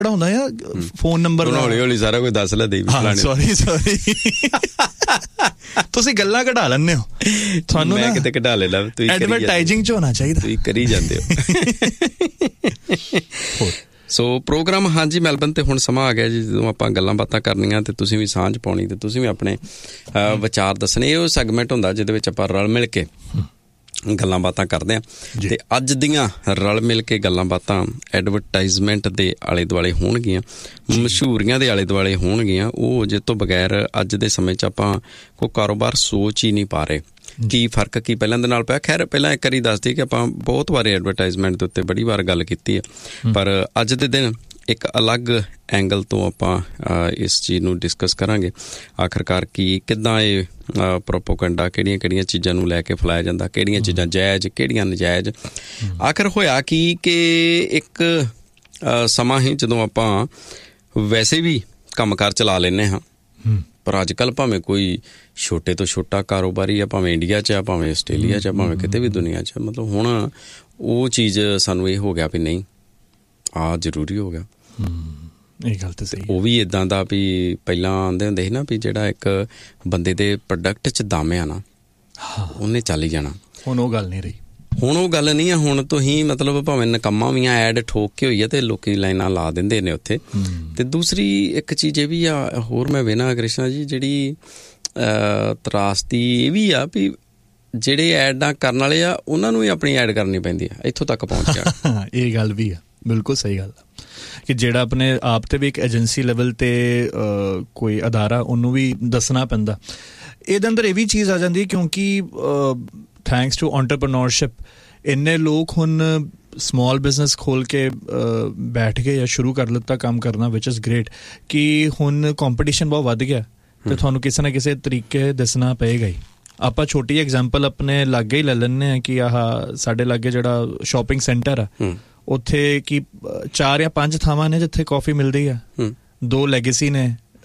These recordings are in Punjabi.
ਹੁੰਦਾ ਆ ਫੋਨ ਨੰਬਰ ਹੌਲੀ ਹੌਲੀ ਸਾਰਾ ਕੁਝ ਦੱਸ ਲੈ ਦੇ। ਸੌਰੀ ਤੁਸੀਂ ਗੱਲਾਂ ਕਢਾ ਲੈਂਦੇ ਹੋ, ਤੁਹਾਨੂੰ ਮੈਂ ਕਿਤੇ ਕਢਾ ਲੈਣਾ, ਤੁਸੀਂ ਐਡਵਰਟਾਈਜ਼ਿੰਗ 'ਚ ਹੋਣਾ ਚਾਹੀਦਾ, ਤੁਸੀਂ ਕਰੀ ਜਾਂਦੇ ਹੋ। ਸੋ ਪ੍ਰੋਗਰਾਮ ਹਾਂਜੀ ਮੈਲਬਨ ਤੇ ਹੁਣ ਸਮਾਂ ਆ ਗਿਆ ਜੀ ਜਦੋਂ ਆਪਾਂ ਗੱਲਾਂ ਬਾਤਾਂ ਕਰਨੀਆਂ ਤੇ ਤੁਸੀਂ ਵੀ ਸਾਂਝ ਪਾਉਣੀ ਤੇ ਤੁਸੀਂ ਵੀ ਆਪਣੇ ਵਿਚਾਰ ਦੱਸਣੇ। ਇਹ ਉਹ ਸੈਗਮੈਂਟ ਹੁੰਦਾ ਜਿਹਦੇ ਵਿੱਚ ਆਪਾਂ ਰਲ ਮਿਲ ਕੇ ਗੱਲਾਂ ਬਾਤਾਂ ਕਰਦੇ ਹਾਂ ਤੇ ਅੱਜ ਦੀਆਂ ਰਲ ਮਿਲ ਕੇ ਗੱਲਾਂ ਬਾਤਾਂ ਐਡਵਰਟਾਈਜ਼ਮੈਂਟ ਦੇ ਆਲੇ ਦੁਆਲੇ ਹੋਣਗੀਆਂ, ਮਸ਼ਹੂਰੀਆਂ ਦੇ ਆਲੇ ਦੁਆਲੇ ਹੋਣਗੀਆਂ। ਉਹ ਜਿਹ ਤੋਂ ਬਗੈਰ ਅੱਜ ਦੇ ਸਮੇਂ 'ਚ ਆਪਾਂ ਕੋਈ ਕਾਰੋਬਾਰ ਸੋਚ ਹੀ ਨਹੀਂ ਪਾ ਰਹੇ। ਕੀ ਫਰਕ ਕੀ ਪਹਿਲਾਂ ਦੇ ਨਾਲ ਪਿਆ? ਖੈਰ ਪਹਿਲਾਂ ਇੱਕ ਵਾਰੀ ਦੱਸਦੀ ਕਿ ਆਪਾਂ ਬਹੁਤ ਵਾਰੀ ਐਡਵਰਟਾਈਜ਼ਮੈਂਟ ਦੇ ਉੱਤੇ ਬੜੀ ਵਾਰ ਗੱਲ ਕੀਤੀ ਹੈ, ਪਰ ਅੱਜ ਦੇ ਦਿਨ ਇੱਕ ਅਲੱਗ ਐਂਗਲ ਤੋਂ ਆਪਾਂ ਇਸ ਚੀਜ਼ ਨੂੰ ਡਿਸਕਸ ਕਰਾਂਗੇ। ਆਖਰਕਾਰ ਕਿੱਦਾਂ ਇਹ ਪ੍ਰੋਪੋਗੰਡਾ ਕਿਹੜੀਆਂ ਚੀਜ਼ਾਂ ਨੂੰ ਲੈ ਕੇ ਫੈਲਾਇਆ ਜਾਂਦਾ, ਕਿਹੜੀਆਂ ਚੀਜ਼ਾਂ ਜਾਇਜ਼, ਕਿਹੜੀਆਂ ਨਜਾਇਜ਼। ਆਖਰ ਹੋਇਆ ਕਿ ਇੱਕ ਸਮਾਂ ਹੀ ਜਦੋਂ ਆਪਾਂ ਵੈਸੇ ਵੀ ਕੰਮਕਾਰ ਚਲਾ ਲੈਂਦੇ ਹਾਂ, ਪਰ ਅੱਜ ਕੱਲ੍ਹ ਭਾਵੇਂ ਕੋਈ ਛੋਟੇ ਤੋਂ ਛੋਟਾ ਕਾਰੋਬਾਰੀ ਆ, ਭਾਵੇਂ ਇੰਡੀਆ 'ਚ ਆ, ਭਾਵੇਂ ਆਸਟ੍ਰੇਲੀਆ 'ਚ ਆ, ਭਾਵੇਂ ਕਿਤੇ ਵੀ ਦੁਨੀਆ 'ਚ, ਮਤਲਬ ਹੁਣ ਉਹ ਚੀਜ਼ ਸਾਨੂੰ ਇਹ ਹੋ ਗਿਆ ਵੀ ਨਹੀਂ ਆ ਜ਼ਰੂਰੀ ਹੋ ਗਿਆ। ਇਹ ਗੱਲ ਤਾਂ ਸਹੀ। ਉਹ ਵੀ ਇੱਦਾਂ ਦਾ ਵੀ ਪਹਿਲਾਂ ਆਉਂਦੇ ਹੁੰਦੇ ਸੀ ਨਾ ਵੀ ਜਿਹੜਾ ਇੱਕ ਬੰਦੇ ਦੇ ਪ੍ਰੋਡਕਟ 'ਚ ਦਮ ਆ ਨਾ, ਉਹਨੇ ਚੱਲ ਹੀ ਜਾਣਾ। ਹੁਣ ਉਹ ਗੱਲ ਨਹੀਂ ਰਹੀ, ਹੁਣ ਉਹ ਗੱਲ ਨਹੀਂ ਆ। ਹੁਣ ਤੁਸੀਂ ਮਤਲਬ ਭਾਵੇਂ ਨਕੰਮਾ ਵੀ ਆ, ਐਡ ਠੋਕ ਕੇ ਹੋਈ ਆ ਤੇ ਲੋਕੀ ਲਾਈਨਾਂ ਲਾ ਦਿੰਦੇ ਨੇ ਉੱਥੇ। ਤੇ ਦੂਸਰੀ ਇੱਕ ਚੀਜ਼ ਇਹ ਵੀ ਆ, ਹੋਰ ਮੈਂ ਵੇਖਣਾ ਕ੍ਰਿਸ਼ਨਾ ਜੀ, ਜਿਹੜੀ ਤਰਾਸਦੀ ਇਹ ਵੀ ਆ ਵੀ ਜਿਹੜੇ ਐਡਾਂ ਕਰਨ ਵਾਲੇ ਆ ਉਹਨਾਂ ਨੂੰ ਹੀ ਆਪਣੀ ਐਡ ਕਰਨੀ ਪੈਂਦੀ ਆ, ਇੱਥੋਂ ਤੱਕ ਪਹੁੰਚ ਗਿਆ। ਇਹ ਗੱਲ ਵੀ ਆ, ਬਿਲਕੁਲ ਸਹੀ ਗੱਲ ਆ ਕਿ ਜਿਹੜਾ ਆਪਣੇ ਆਪ 'ਤੇ ਵੀ ਇੱਕ ਏਜੰਸੀ ਲੈਵਲ 'ਤੇ ਕੋਈ ਅਦਾਰਾ, ਉਹਨੂੰ ਵੀ ਦੱਸਣਾ ਪੈਂਦਾ। ਇਹਦੇ ਅੰਦਰ ਇਹ ਵੀ ਚੀਜ਼ ਆ ਜਾਂਦੀ ਕਿਉਂਕਿ ਥੈਂਕਸ ਟੂ ਐਂਟਰਪ੍ਰੇਨਿਓਰਸ਼ਿਪ ਇੰਨੇ ਲੋਕ ਹੁਣ ਸਮਾਲ ਬਿਜ਼ਨਸ ਖੋਲ੍ਹ ਕੇ ਬੈਠ ਗਏ ਜਾਂ ਸ਼ੁਰੂ ਕਰ ਲਿੱਤਾ ਕੰਮ ਕਰਨਾ, ਵਿਚ ਇਜ਼ ਗ੍ਰੇਟ, ਕਿ ਹੁਣ ਕੰਪੀਟੀਸ਼ਨ ਬਹੁਤ ਵੱਧ ਗਿਆ ਅਤੇ ਤੁਹਾਨੂੰ ਕਿਸੇ ਨਾ ਕਿਸੇ ਤਰੀਕੇ ਦੱਸਣਾ ਪਏਗਾ ਹੀ। ਆਪਾਂ ਛੋਟੀ ਐਗਜ਼ਾਮਪਲ ਆਪਣੇ ਲਾਗੇ ਹੀ ਲੈ ਲੈਂਦੇ ਹਾਂ ਕਿ ਸਾਡੇ ਲਾਗੇ ਜਿਹੜਾ ਸ਼ੋਪਿੰਗ ਸੈਂਟਰ ਆ, ਉੱਥੇ ਕਿ 4 ਜਾਂ 5 ਥਾਵਾਂ ਨੇ ਜਿੱਥੇ ਕੌਫੀ ਮਿਲਦੀ ਆ। 2 ਲੈਗੇਸੀ ਨੇ,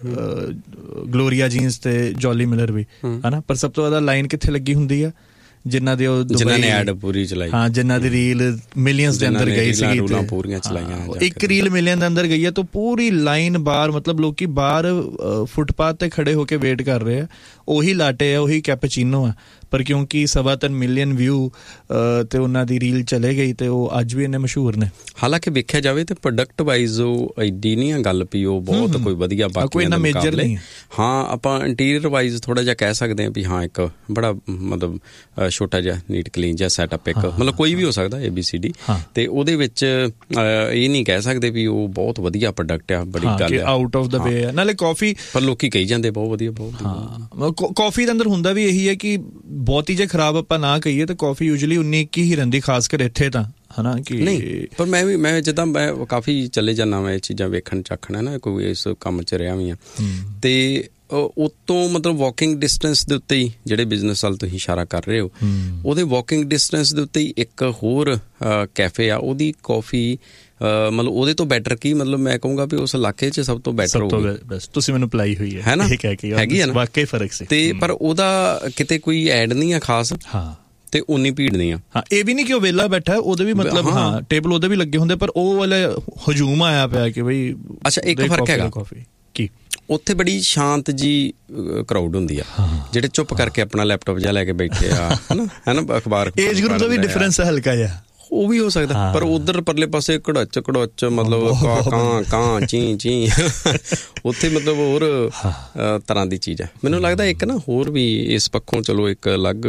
ਗਲੋਰੀਆ ਜੀਨਸ ਤੇ ਜੋਲੀ ਮਿਲਰ ਵੀ, ਹੈ ਨਾ। ਪਰ ਸਭ ਤੋਂ ਜ਼ਿਆਦਾ ਲਾਈਨ ਕਿੱਥੇ ਲੱਗੀ ਹੁੰਦੀ ਆ? ਜਿਨ੍ਹਾਂ ਦੇ ਜਿਨ੍ਹਾਂ ਨੇ ਐਡ ਪੂਰੀ ਚਲਾਈ, ਹਾਂ, ਜਿਨ੍ਹਾਂ ਦੀ ਰੀਲ ਮਿਲੀਅਨਸ ਦੇ ਅੰਦਰ ਗਈ ਸੀਗੀ, ਪੂਰੀਆਂ ਚਲਾਈਆਂ। ਇੱਕ ਰੀਲ ਮਿਲੀਅਨ ਦੇ ਅੰਦਰ ਗਈ ਹੈ ਤਾਂ ਪੂਰੀ ਲਾਈਨ ਬਾਹਰ, ਮਤਲਬ ਲੋਕੀ ਬਾਹਰ ਫੁੱਟਪਾਥ ਤੇ ਖੜੇ ਹੋ ਕੇ ਵੇਟ ਕਰ ਰਹੇ ਆ। ਉਹੀ ਲਾਟੇ ਆ, ਉਹੀ ਕੈਪਚੀਨੋ ਆ, ਪਰ ਕਿਉਂਕਿ 3.25 ਮਿਲੀਅਨ ਵਿਊ ਤੇ ਉਹਨਾਂ ਦੀ ਰੀਲ ਚਲੇ ਗਈ ਤੇ ਉਹ ਅੱਜ ਵੀ ਇੰਨੇ ਮਸ਼ਹੂਰ ਨੇ। ਹਾਲਾਂਕਿ ਵੇਖਿਆ ਜਾਵੇ ਤੇ ਪ੍ਰੋਡਕਟ ਵਾਈਜ਼ ਉਹ ਐਡੀ ਨਹੀਂ ਆ ਗੱਲ ਵੀ ਉਹ ਬਹੁਤ ਕੋਈ ਵਧੀਆ, ਬਾਕੀ ਇੰਨਾ ਮੇਜਰ ਨਹੀਂ। ਹਾਂ, ਆਪਾਂ ਇੰਟੀਰੀਅਰ ਵਾਈਜ਼ ਥੋੜ੍ਹਾ ਜਿਹਾ ਕਹਿ ਸਕਦੇ ਹਾਂ ਵੀ ਹਾਂ ਇੱਕ ਬੜਾ ਮਤਲਬ ਛੋਟਾ ਜਿਹਾ ਨੀਟ ਕਲੀਨ ਜਿਹਾ ਸੈਟਅਪ, ਇੱਕ ਮਤਲਬ ਕੋਈ ਵੀ ਹੋ ਸਕਦਾ ABCD, ਤੇ ਉਹਦੇ ਵਿੱਚ ਇਹ ਨਹੀਂ ਕਹਿ ਸਕਦੇ ਵੀ ਉਹ ਬਹੁਤ ਵਧੀਆ ਪ੍ਰੋਡਕਟ ਆ, ਬੜੀ ਗੱਲ ਆਊਟ ਆਫ ਦਾ ਵੇ ਆ। ਨਾਲੇ ਕਾਫੀ, ਪਰ ਲੋਕੀ ਕਹੀ ਜਾਂਦੇ ਬਹੁਤ ਵਧੀਆ, ਬਹੁਤ ਕਾਫੀ ਦੇ ਅੰਦਰ ਹੁੰਦਾ ਵੀ ਇਹੀ ਹੈ ਕਿ ਬਹੁਤੀ ਜੇ ਖਰਾਬ ਆਪਾਂ ਨਾ ਕਹੀਏ ਤਾਂ ਕਾਫੀ ਯੂਜਲੀ 19-21 ਹੀ ਰਹਿੰਦੀ, ਖਾਸ ਕਰ ਇੱਥੇ ਤਾਂ, ਹੈ ਨਾ। ਕਿ ਨਹੀਂ, ਪਰ ਮੈਂ ਜਿੱਦਾਂ ਮੈਂ ਕਾਫੀ ਚਲੇ ਜਾਂਦਾ ਮੈਂ ਇਹ ਚੀਜ਼ਾਂ ਵੇਖਣ ਚਾਖਣਾ ਨਾ, ਕੋਈ ਇਸ ਕੰਮ 'ਚ ਰਿਹਾ ਵੀ ਆ, ਤੇ ਉਤੋਂ ਮਤਲਬ ਵਾਕਿੰਗ ਡਿਸਟੈਂਸ ਦੇ ਉੱਤੇ ਹੀ ਜਿਹੜੇ ਬਿਜ਼ਨਸ ਵੱਲ ਤੁਸੀਂ ਇਸ਼ਾਰਾ ਕਰ ਰਹੇ ਹੋ, ਉਹਦੇ ਵਾਕਿੰਗ ਡਿਸਟੈਂਸ ਦੇ ਉੱਤੇ ਹੀ ਇੱਕ ਹੋਰ ਕੈਫੇ ਆ, ਉਹਦੀ ਕੌਫੀ ਮਤਲਬ ਉਹਦੇ ਤੋਂ ਬੈਟਰ ਕੀ, ਮਤਲਬ ਮੈਂ ਕਹੂੰਗਾ ਵੀ ਉਸ ਇਲਾਕੇ 'ਚ ਸਭ ਤੋਂ ਬੈਟਰ ਹੋਊਗੀ। ਤੁਸੀਂ ਮੈਨੂੰ ਪਲਾਈ ਹੋਈ ਹੈ ਨਾ, ਹੈਗੀ ਆ ਨਾ, ਵਾਕਈ ਫਰਕ ਸੀ। ਤੇ ਪਰ ਉਹਦਾ ਕਿਤੇ ਕੋਈ ਐਡ ਨਹੀਂ ਆ ਖਾਸ, ਤੇ ਉਨੀ ਭੀੜ ਨਹੀਂ ਆ। ਹਾਂ, ਇਹ ਵੀ ਨਹੀਂ ਕਿ ਉਹ ਵਿਹਲਾ ਬੈਠਾ, ਉਹਦੇ ਵੀ ਮਤਲਬ ਹਾਂ ਟੇਬਲ ਉਹਦੇ ਵੀ ਲੱਗੇ ਹੁੰਦੇ, ਪਰ ਉਹ ਵਾਲੇ ਹਜੂਮ ਆਇਆ ਪਿਆ ਕਿ ਬਈ। ਅੱਛਾ, ਇੱਕ ਫਰਕ ਹੈਗਾ ਕੀ, ਉੱਥੇ ਬੜੀ ਸ਼ਾਂਤ ਜੀ ਕਰਾਊਡ ਹੁੰਦੀ ਆ, ਜਿਹੜੇ ਚੁੱਪ ਕਰਕੇ ਆਪਣਾ ਲੈਪਟਾਪ ਜਿਹਾ ਲੈ ਕੇ ਬੈਠੇ ਆ, ਹੈ ਨਾ, ਅਖਬਾਰ। ਏਜ ਗਰੁੱਪ ਦਾ ਵੀ ਡਿਫਰੈਂਸ ਹੈ ਹਲਕਾ ਜਿਹਾ, ਉਹ ਵੀ ਹੋ ਸਕਦਾ। ਪਰ ਉਧਰ ਪਰਲੇ ਪਾਸੇ ਕੜਚ ਮਤਲਬ ਕਾਂ ਚੀ ਉੱਥੇ ਮਤਲਬ ਹੋਰ ਤਰ੍ਹਾਂ ਦੀ ਚੀਜ਼ ਹੈ। ਮੈਨੂੰ ਲੱਗਦਾ ਇੱਕ ਨਾ ਹੋਰ ਵੀ ਇਸ ਪੱਖੋਂ ਚਲੋ ਇੱਕ ਅਲੱਗ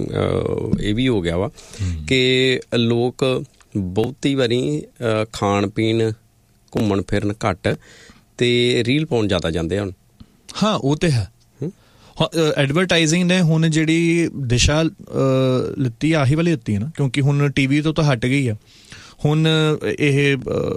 ਇਹ ਵੀ ਹੋ ਗਿਆ ਵਾ ਕਿ ਲੋਕ ਬਹੁਤੀ ਵਾਰੀ ਖਾਣ ਪੀਣ, ਘੁੰਮਣ ਫਿਰਨ ਘੱਟ ਤੇ ਰੀਲ ਪਾਉਣ ਜ਼ਿਆਦਾ ਜਾਂਦੇ ਹੁਣ। ਹਾਂ, ਉਹ ਤੇ ਹੈ। ਐਡਵਰਟਾਈਜ਼ਿੰਗ ਨੇ ਹੁਣ ਜਿਹੜੀ ਦਿਸ਼ਾ ਲਿੱਤੀ ਆਹੀ ਵਾਲੀ ਲਿੱਤੀ ਹੈ ਨਾ, ਕਿਉਂਕਿ ਹੁਣ TV ਤੋਂ ਤਾਂ ਹਟ ਗਈ ਆ। ਹੁਣ ਇਹ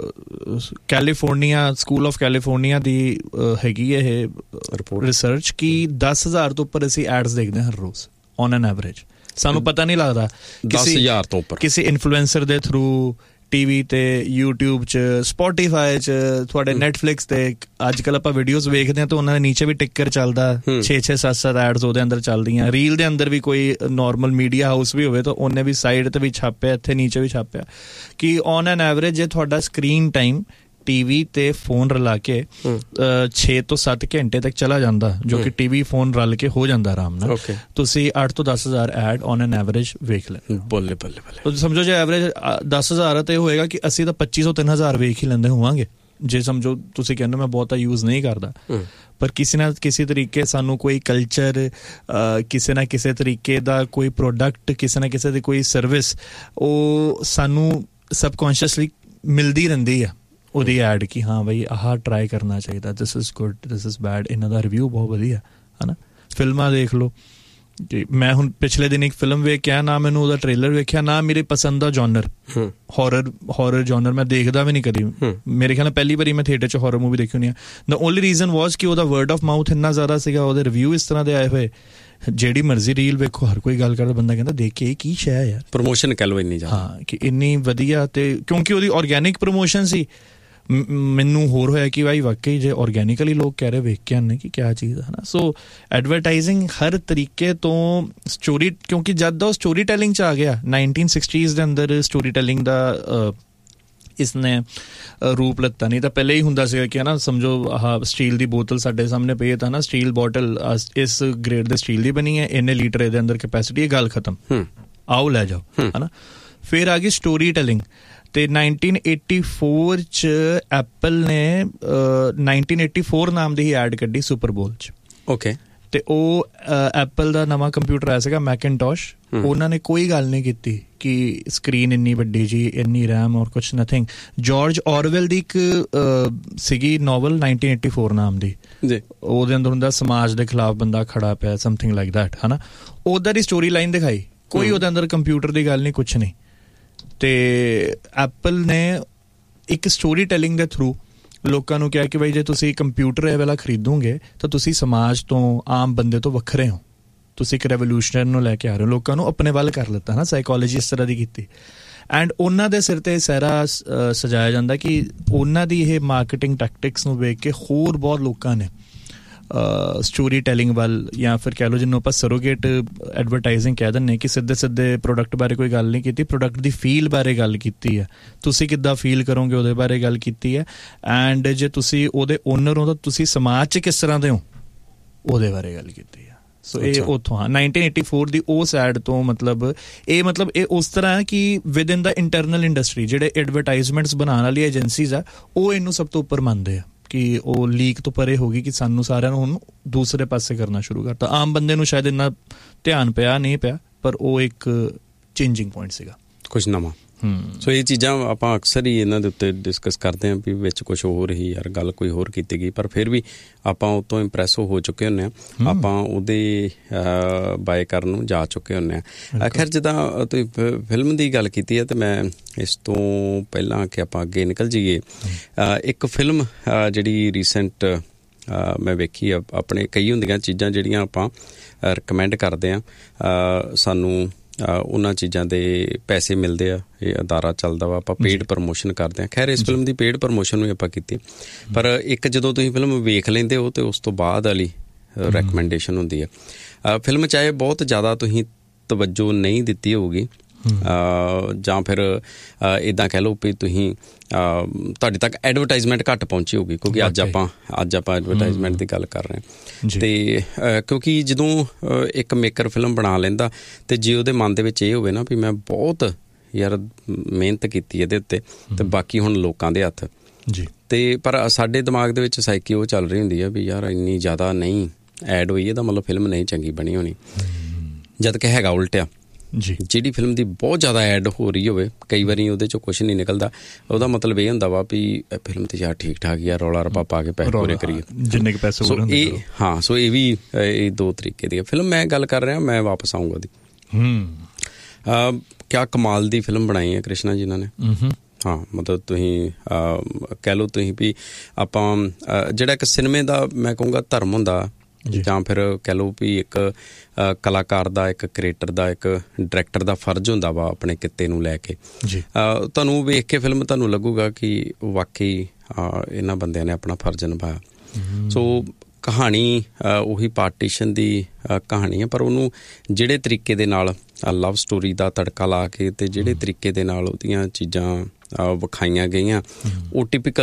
ਕੈਲੀਫੋਰਨੀਆ, ਸਕੂਲ ਆਫ ਕੈਲੀਫੋਰਨੀਆ ਦੀ ਹੈਗੀ ਇਹ ਰਿਸਰਚ ਕਿ 10,000 ਤੋਂ ਉੱਪਰ ਅਸੀਂ ਐਡਸ ਦੇਖਦੇ ਹਾਂ ਹਰ ਰੋਜ਼ ਔਨ ਐਨ ਐਵਰੇਜ। ਸਾਨੂੰ ਪਤਾ ਨਹੀਂ ਲੱਗਦਾ 10,000 ਤੋਂ ਉੱਪਰ ਕਿਸੇ ਇਨਫਲੂਐਂਸਰ ਦੇ ਥਰੂ, TV ਤੇ, YouTube 'ਚ, Spotify 'ਚ, ਤੁਹਾਡੇ Netflix ਤੇ। ਅੱਜ ਕੱਲ੍ਹ ਆਪਾਂ ਵੀਡੀਓਜ਼ ਵੇਖਦੇ ਹਾਂ ਤਾਂ ਉਹਨਾਂ ਦੇ ਨੀਚੇ ਵੀ ਟਿੱਕਰ ਚੱਲਦਾ, 6-6, 7-7 ਐਡਸ ਉਹਦੇ ਅੰਦਰ ਚੱਲਦੀਆਂ। ਰੀਲ ਦੇ ਅੰਦਰ ਵੀ ਕੋਈ ਨੋਰਮਲ ਮੀਡੀਆ ਹਾਊਸ ਵੀ ਹੋਵੇ ਤਾਂ ਉਹਨੇ ਵੀ ਸਾਈਡ 'ਤੇ ਵੀ ਛਾਪਿਆ, ਇੱਥੇ ਨੀਚੇ ਵੀ ਛਾਪਿਆ ਕਿ ਔਨ ਐਨ ਐਵਰੇਜ ਜੇ ਤੁਹਾਡਾ ਸਕਰੀਨ ਟਾਈਮ ਟੀਵੀ ਤੇ ਫੋਨ ਰਲਾ ਕੇ 6 ਤੋਂ 7 ਘੰਟੇ ਤੱਕ ਚਲਾ ਜਾਂਦਾ, ਜੋ ਕਿ ਟੀਵੀ ਫੋਨ ਰਲ ਕੇ ਹੋ ਜਾਂਦਾ ਆਰਾਮ ਨਾਲ। ਤੁਸੀਂ 8 ਤੋਂ 10,000 ਐਡ ਔਨ ਐਨ ਐਵਰੇਜ ਵੇਖ ਲੈ। ਬੱਲੇ ਬੱਲੇ ਬੱਲੇ। ਤੁਸੀਂ ਸਮਝੋ ਜੇ ਐਵਰੇਜ 10,000 ਤੇ ਹੋਏਗਾ ਕਿ ਅਸੀਂ ਤਾਂ 2500-3000 ਵੇਖ ਹੀ ਲੈਂਦੇ ਹੋਵਾਂਗੇ, ਜੇ ਸਮਝੋ ਤੁਸੀਂ ਕਹਿੰਦੇ ਮੈਂ ਬਹੁਤਾ ਯੂਜ਼ ਨਹੀਂ ਕਰਦਾ। ਪਰ ਕਿਸੇ ਨਾ ਕਿਸੇ ਤਰੀਕੇ ਸਾਨੂੰ ਕੋਈ ਕਲਚਰ, ਕਿਸੇ ਨਾ ਕਿਸੇ ਤਰੀਕੇ ਦਾ ਕੋਈ ਪ੍ਰੋਡਕਟ, ਕਿਸੇ ਨਾ ਕਿਸੇ ਦੀ ਕੋਈ ਸਰਵਿਸ, ਉਹ ਸਾਨੂੰ ਸਬਕੌਂਸ਼ੀਅਸਲੀ ਮਿਲਦੀ ਰਹਿੰਦੀ ਆ ਉਹਦੀ ਐਡ ਕਿ ਹਾਂ ਬਈ ਆਹ ਟਰਾਈ ਕਰਨਾ ਚਾਹੀਦਾ, this is good, this is bad, ਇਹਨਾਂ ਦਾ ਰਿਵਿਊ ਬਹੁਤ ਵਧੀਆ ਹੈ ਨਾ। ਫਿਲਮਾਂ ਦੇਖ ਲਓ, ਮੈਂ ਹੁਣ ਪਿਛਲੇ ਦਿਨ ਇੱਕ ਫਿਲਮ ਵੇਖਿਆ, ਨਾ ਮੈਨੂੰ ਉਹਦਾ ਟ੍ਰੇਲਰ ਵੇਖਿਆ, ਨਾ ਮੇਰੇ ਪਸੰਦ ਦਾ ਜੌਨਰ ਹੌਰਰ ਜੌਨਰ, ਮੈਂ ਦੇਖਦਾ ਵੀ ਨਹੀਂ ਕਦੀ। ਮੇਰੇ ਖਿਆਲ ਨਾਲ ਪਹਿਲੀ ਵਾਰੀ ਮੈਂ ਥੀਏਟਰ 'ਚ ਹੌਰਰ ਮੂਵੀ ਦੇਖੀ ਹੋਣੀ ਆ। ਦ ਓਨਲੀ ਰੀਜ਼ਨ ਵਾਜ਼ ਕਿ ਉਹਦਾ ਵਰਡ ਆਫ ਮਾਊਥ ਇੰਨਾ ਜ਼ਿਆਦਾ ਸੀਗਾ, ਉਹਦੇ ਰਿਵਿਊ ਇਸ ਤਰ੍ਹਾਂ ਦੇ ਆਏ ਹੋਏ, ਜਿਹੜੀ ਮਰਜ਼ੀ ਰੀਲ ਵੇਖੋ ਹਰ ਕੋਈ ਗੱਲ ਕਰਦਾ, ਬੰਦਾ ਕਹਿੰਦਾ ਦੇਖ ਕੇ ਇਹ ਕੀ ਸ਼ੈ ਯਾਰ, ਪ੍ਰਮੋਸ਼ਨ ਕਹਿ ਲਓ ਇੰਨੀ ਜ਼ਿਆਦਾ, ਹਾਂ ਕਿ ਇੰਨੀ ਵਧੀਆ। ਤੇ ਕਿਉਂਕਿ ਉਹਦੀ ਆਰਗੈਨਿਕ ਪ੍ਰਮੋਸ਼ਨ ਸੀ, ਮੈਨੂੰ ਹੋਰ ਹੋਇਆ ਕਿ ਭਾਈ ਵਾਕਈ ਜੇ ਆਰਗੈਨਿਕਲੀ ਲੋਕ ਕਹਿ ਰਹੇ ਵੇਖ ਕੇ ਆਨੇ ਕਿ ਕਿਆ ਚੀਜ਼ ਹੈ ਨਾ। ਸੋ ਐਡਵਰਟਾਈਜ਼ਿੰਗ ਹਰ ਤਰੀਕੇ ਤੋਂ ਸਟੋਰੀ, ਕਿਉਂਕਿ ਜਦ ਦਾ ਉਹ ਸਟੋਰੀ ਟੈਲਿੰਗ 'ਚ ਆ ਗਿਆ 1960s ਦੇ ਅੰਦਰ, ਸਟੋਰੀ ਟੈਲਿੰਗ ਦਾ ਇਸਨੇ ਰੂਪ ਲੱਤਾ। ਨਹੀਂ ਤਾਂ ਪਹਿਲੇ ਹੀ ਹੁੰਦਾ ਸੀਗਾ ਕਿ ਨਾ ਸਮਝੋ ਆਹ ਸਟੀਲ ਦੀ ਬੋਤਲ ਸਾਡੇ ਸਾਹਮਣੇ ਪਈ ਹੈ ਤਾਂ ਨਾ ਸਟੀਲ ਬੋਟਲ ਇਸ ਗ੍ਰੇਡ ਦੇ ਸਟੀਲ ਦੀ ਬਣੀ ਹੈ, ਇੰਨੇ ਲੀਟਰ ਇਹਦੇ ਅੰਦਰ ਕੈਪੈਸਿਟੀ ਹੈ, ਗੱਲ ਖਤਮ, ਆਓ ਲੈ ਜਾਓ ਹੈ ਨਾ। ਫਿਰ ਆ ਗਈ ਸਟੋਰੀ ਟੈਲਿੰਗ, ਤੇ 1984 'ਚ ਐਪਲ ਨੇ 1984 ਨਾਮ ਦੀ ਹੀ ਐਡ ਕੱਢੀ ਸੁਪਰ ਬੋਲ 'ਚ। ਓਕੇ। ਤੇ ਉਹ ਐਪਲ ਦਾ ਨਵਾਂ ਕੰਪਿਊਟਰ ਆਇਆ ਸੀਗਾ ਮੈਕਿਨਟੋਸ਼, ਉਹਨਾਂ ਨੇ ਕੋਈ ਗੱਲ ਨਹੀਂ ਕੀਤੀ ਕਿ ਸਕਰੀਨ ਇੰਨੀ ਵੱਡੀ ਜੀ, ਇੰਨੀ ਰੈਮ ਔਰ ਕੁਛ ਨਥਿੰਗ। ਜਾਰਜ ਔਰਵੈਲ ਦੀ ਇੱਕ ਸੀਗੀ ਨੋਵਲ 1984 ਨਾਮ ਦੀ, ਉਹਦੇ ਅੰਦਰ ਹੁੰਦਾ ਸਮਾਜ ਦੇ ਖਿਲਾਫ ਬੰਦਾ ਖੜਾ ਪਿਆ, ਸਮਥਿੰਗ ਲਾਈਕ ਦੈਟ ਹੈ ਨਾ। ਉਹਦਾ ਦੀ ਸਟੋਰੀ ਲਾਈਨ ਦਿਖਾਈ, ਕੋਈ ਉਹਦੇ ਅੰਦਰ ਕੰਪਿਊਟਰ ਦੀ ਗੱਲ ਨਹੀਂ, ਕੁਛ ਨਹੀਂ। ਤੇ ਐਪਲ ਨੇ ਇੱਕ ਸਟੋਰੀ ਟੈਲਿੰਗ ਦੇ ਥਰੂ ਲੋਕਾਂ ਨੂੰ ਕਿਹਾ ਕਿ ਬਈ ਜੇ ਤੁਸੀਂ ਕੰਪਿਊਟਰ ਇਹ ਵਾਲਾ ਖਰੀਦੋਗੇ ਤਾਂ ਤੁਸੀਂ ਸਮਾਜ ਤੋਂ, ਆਮ ਬੰਦੇ ਤੋਂ ਵੱਖਰੇ ਹੋ, ਤੁਸੀਂ ਇੱਕ ਰੈਵੋਲੂਸ਼ਨ ਨੂੰ ਲੈ ਕੇ ਆ ਰਹੇ ਹੋ, ਲੋਕਾਂ ਨੂੰ ਆਪਣੇ ਵੱਲ ਕਰ ਲਿੱਤਾ ਨਾ, ਸਾਈਕੋਲੋਜੀ ਇਸ ਤਰ੍ਹਾਂ ਦੀ ਕੀਤੀ। ਐਂਡ ਉਹਨਾਂ ਦੇ ਸਿਰ ਤੇ ਸਾਰਾ ਸਜਾਇਆ ਜਾਂਦਾ ਕਿ ਉਹਨਾਂ ਦੀ ਇਹ ਮਾਰਕੀਟਿੰਗ ਟੈਕਟਿਕਸ ਨੂੰ ਵੇਖ ਕੇ ਹੋਰ ਬਹੁਤ ਲੋਕਾਂ ਨੇ ਸਟੋਰੀ ਟੈਲਿੰਗ ਵੱਲ, ਜਾਂ ਫਿਰ ਕਹਿ ਲਓ ਜਿਹਨੂੰ ਆਪਾਂ ਸਰੋਗੇਟ ਐਡਵਰਟਾਈਜ਼ਿੰਗ ਕਹਿ ਦਿੰਦੇ ਕਿ ਸਿੱਧੇ ਸਿੱਧੇ ਪ੍ਰੋਡਕਟ ਬਾਰੇ ਕੋਈ ਗੱਲ ਨਹੀਂ ਕੀਤੀ, ਪ੍ਰੋਡਕਟ ਦੀ ਫੀਲ ਬਾਰੇ ਗੱਲ ਕੀਤੀ ਹੈ, ਤੁਸੀਂ ਕਿੱਦਾਂ ਫੀਲ ਕਰੋਗੇ ਉਹਦੇ ਬਾਰੇ ਗੱਲ ਕੀਤੀ ਹੈ। ਐਂਡ ਜੇ ਤੁਸੀਂ ਉਹਦੇ ਓਨਰ ਹੋ ਤਾਂ ਤੁਸੀਂ ਸਮਾਜ 'ਚ ਕਿਸ ਤਰ੍ਹਾਂ ਦੇ ਹੋ ਉਹਦੇ ਬਾਰੇ ਗੱਲ ਕੀਤੀ ਹੈ। ਸੋ ਇਹ ਉੱਥੋਂ 1984 ਦੀ ਉਸ ਐਡ ਤੋਂ ਮਤਲਬ ਇਹ ਉਸ ਤਰ੍ਹਾਂ ਕਿ with in the internal industry ਜਿਹੜੇ ਐਡਵਰਟਾਈਜ਼ਮੈਂਟਸ ਬਣਾਉਣ ਵਾਲੀ ਏਜੰਸੀਜ਼ ਆ, ਉਹ ਇਹਨੂੰ ਸਭ ਤੋਂ ਉੱਪਰ ਮੰਨਦੇ ਆ ਕਿ ਉਹ ਲੀਕ ਤੋਂ ਪਰੇ ਹੋ ਗਈ, ਕਿ ਸਾਨੂੰ ਸਾਰਿਆਂ ਨੂੰ ਹੁਣ ਦੂਸਰੇ ਪਾਸੇ ਕਰਨਾ ਸ਼ੁਰੂ ਕਰਤਾ। ਆਮ ਬੰਦੇ ਨੂੰ ਸ਼ਾਇਦ ਇੰਨਾ ਧਿਆਨ ਪਿਆ ਨਹੀਂ ਪਿਆ, ਪਰ ਉਹ ਇੱਕ ਚੇਂਜਿੰਗ ਪੁਆਇੰਟ ਸੀਗਾ, ਕੁਛ ਨਵਾਂ। ਸੋ ਇਹ ਚੀਜ਼ਾਂ ਆਪਾਂ ਅਕਸਰ ਹੀ ਇਹਨਾਂ ਦੇ ਉੱਤੇ ਡਿਸਕਸ ਕਰਦੇ ਹਾਂ ਵੀ ਵਿੱਚ ਕੁਛ ਹੋਰ ਹੀ ਯਾਰ ਗੱਲ ਕੋਈ ਹੋਰ ਕੀਤੀ ਗਈ, ਪਰ ਫਿਰ ਵੀ ਆਪਾਂ ਉਹ ਤੋਂ ਇੰਪ੍ਰੈਸ ਹੋ ਚੁੱਕੇ ਹੁੰਦੇ ਹਾਂ, ਆਪਾਂ ਉਹਦੇ ਬਾਏ ਕਰਨ ਨੂੰ ਜਾ ਚੁੱਕੇ ਹੁੰਦੇ ਹਾਂ। ਖੈਰ ਜਿੱਦਾਂ ਤੁਸੀਂ ਫਿਲਮ ਦੀ ਗੱਲ ਕੀਤੀ ਹੈ, ਤੇ ਮੈਂ ਇਸ ਤੋਂ ਪਹਿਲਾਂ ਕਿ ਆਪਾਂ ਅੱਗੇ ਨਿਕਲ ਜਾਈਏ, ਇੱਕ ਫਿਲਮ ਜਿਹੜੀ ਰੀਸੈਂਟ ਮੈਂ ਵੇਖੀ ਆ, ਆਪਣੇ ਕਈ ਹੁੰਦੀਆਂ ਚੀਜ਼ਾਂ ਜਿਹੜੀਆਂ ਆਪਾਂ ਰਿਕਮੈਂਡ ਕਰਦੇ ਹਾਂ, ਸਾਨੂੰ ਉਹਨਾਂ ਚੀਜ਼ਾਂ ਦੇ ਪੈਸੇ ਮਿਲਦੇ ਆ, ਇਹ ਅਦਾਰਾ ਚੱਲਦਾ ਵਾ, ਆਪਾਂ ਪੇਡ ਪ੍ਰਮੋਸ਼ਨ ਕਰਦੇ ਹਾਂ। ਖੈਰ ਇਸ ਫਿਲਮ ਦੀ ਪੇਡ ਪ੍ਰਮੋਸ਼ਨ ਵੀ ਆਪਾਂ ਕੀਤੀ, ਪਰ ਇੱਕ ਜਦੋਂ ਤੁਸੀਂ ਫਿਲਮ ਵੇਖ ਲੈਂਦੇ ਹੋ ਤੇ ਉਸ ਤੋਂ ਬਾਅਦ ਵਾਲੀ ਰੈਕਮੈਂਡੇਸ਼ਨ ਹੁੰਦੀ ਹੈ। ਫਿਲਮ ਚਾਹੇ ਬਹੁਤ ਜ਼ਿਆਦਾ ਤੁਸੀਂ ਤਵੱਜੋ ਨਹੀਂ ਦਿੱਤੀ ਹੋਊਗੀ, ਜਾਂ ਫਿਰ ਇੱਦਾਂ ਕਹਿ ਲਓ ਵੀ ਤੁਸੀਂ ਤੁਹਾਡੇ ਤੱਕ ਐਡਵਰਟਾਈਜ਼ਮੈਂਟ ਘੱਟ ਪਹੁੰਚੀ ਹੋਊਗੀ, ਕਿਉਂਕਿ ਅੱਜ ਆਪਾਂ ਐਡਵਰਟਾਈਜ਼ਮੈਂਟ ਦੀ ਗੱਲ ਕਰ ਰਹੇ ਹਾਂ। ਤੇ ਕਿਉਂਕਿ ਜਦੋਂ ਇੱਕ ਮੇਕਰ ਫਿਲਮ ਬਣਾ ਲੈਂਦਾ, ਤੇ ਜੇ ਉਹਦੇ ਮਨ ਦੇ ਵਿੱਚ ਇਹ ਹੋਵੇ ਨਾ ਵੀ ਮੈਂ ਬਹੁਤ ਯਾਰ ਮਿਹਨਤ ਕੀਤੀ ਇਹਦੇ ਉੱਤੇ, ਤੇ ਬਾਕੀ ਹੁਣ ਲੋਕਾਂ ਦੇ ਹੱਥ ਜੀ। ਤੇ ਪਰ ਸਾਡੇ ਦਿਮਾਗ ਦੇ ਵਿੱਚ ਸਾਈਕੀ ਉਹ ਚੱਲ ਰਹੀ ਹੁੰਦੀ ਹੈ ਵੀ ਯਾਰ ਇੰਨੀ ਜ਼ਿਆਦਾ ਨਹੀਂ ਐਡ ਹੋਈ, ਇਹਦਾ ਮਤਲਬ ਫਿਲਮ ਨਹੀਂ ਚੰਗੀ ਬਣੀ ਹੋਣੀ, ਜਦ ਕਿ ਹੈਗਾ ਉਲਟਿਆ। ਜਿਹੜੀ ਫਿਲਮ ਦੀ ਬਹੁਤ ਜ਼ਿਆਦਾ ਐਡ ਹੋ ਰਹੀ ਹੋਵੇ, ਕਈ ਵਾਰੀ ਉਹਦੇ 'ਚੋਂ ਕੁਛ ਨਹੀਂ ਨਿਕਲਦਾ, ਉਹਦਾ ਮਤਲਬ ਇਹ ਹੁੰਦਾ ਵਾ ਵੀ ਫਿਲਮ ਤੇ ਯਾਰ ਠੀਕ ਠਾਕ ਯਾਰ, ਰੌਲਾ ਰੱਪਾ ਪਾ ਕੇ ਪੈਸੇ ਪੂਰੇ ਕਰੀਏ, ਜਿੰਨੇ ਕੁ ਪੈਸੇ। ਸੋ ਇਹ ਹਾਂ, ਸੋ ਇਹ ਵੀ ਇਹ ਦੋ ਤਰੀਕੇ ਦੀ ਫਿਲਮ ਮੈਂ ਗੱਲ ਕਰ ਰਿਹਾ। ਮੈਂ ਵਾਪਸ ਆਊਂਗਾ ਉਹਦੀ, ਕਿਆ ਕਮਾਲ ਦੀ ਫਿਲਮ ਬਣਾਈ ਹੈ ਕ੍ਰਿਸ਼ਨਾ ਜੀ ਇਹਨਾਂ ਨੇ। ਹਾਂ, ਮਤਲਬ ਤੁਸੀਂ ਕਹਿ ਲਓ ਤੁਸੀਂ ਵੀ ਆਪਾਂ ਜਿਹੜਾ ਇੱਕ ਸਿਨੇਮੇ ਦਾ ਮੈਂ ਕਹੂੰਗਾ ਧਰਮ ਹੁੰਦਾ, ਜਾਂ ਫਿਰ ਕਹਿ ਲਓ ਵੀ ਇੱਕ ਕਲਾਕਾਰ ਦਾ, ਇੱਕ ਕ੍ਰੀਏਟਰ ਦਾ, ਇੱਕ ਡਾਇਰੈਕਟਰ ਦਾ ਫਰਜ਼ ਹੁੰਦਾ ਵਾ ਆਪਣੇ ਕਿੱਤੇ ਨੂੰ ਲੈ ਕੇ। ਤੁਹਾਨੂੰ ਵੇਖ ਕੇ ਫਿਲਮ ਤੁਹਾਨੂੰ ਲੱਗੂਗਾ ਕਿ ਵਾਕਈ ਇਹਨਾਂ ਬੰਦਿਆਂ ਨੇ ਆਪਣਾ ਫਰਜ਼ ਨਿਭਾਇਆ। ਸੋ ਕਹਾਣੀ ਉਹੀ ਪਾਰਟੀਸ਼ਨ ਦੀ ਕਹਾਣੀ ਹੈ, ਪਰ ਉਹਨੂੰ ਜਿਹੜੇ ਤਰੀਕੇ ਦੇ ਨਾਲ ਲਵ ਸਟੋਰੀ ਦਾ ਤੜਕਾ ਲਾ ਕੇ, ਤੇ ਜਿਹੜੇ ਤਰੀਕੇ ਦੇ ਨਾਲ ਉਹਦੀਆਂ ਚੀਜ਼ਾਂ ਵਿਖਾਈਆਂ ਗਈਆਂ, ਉਹ ਟਿਪੀਕਲ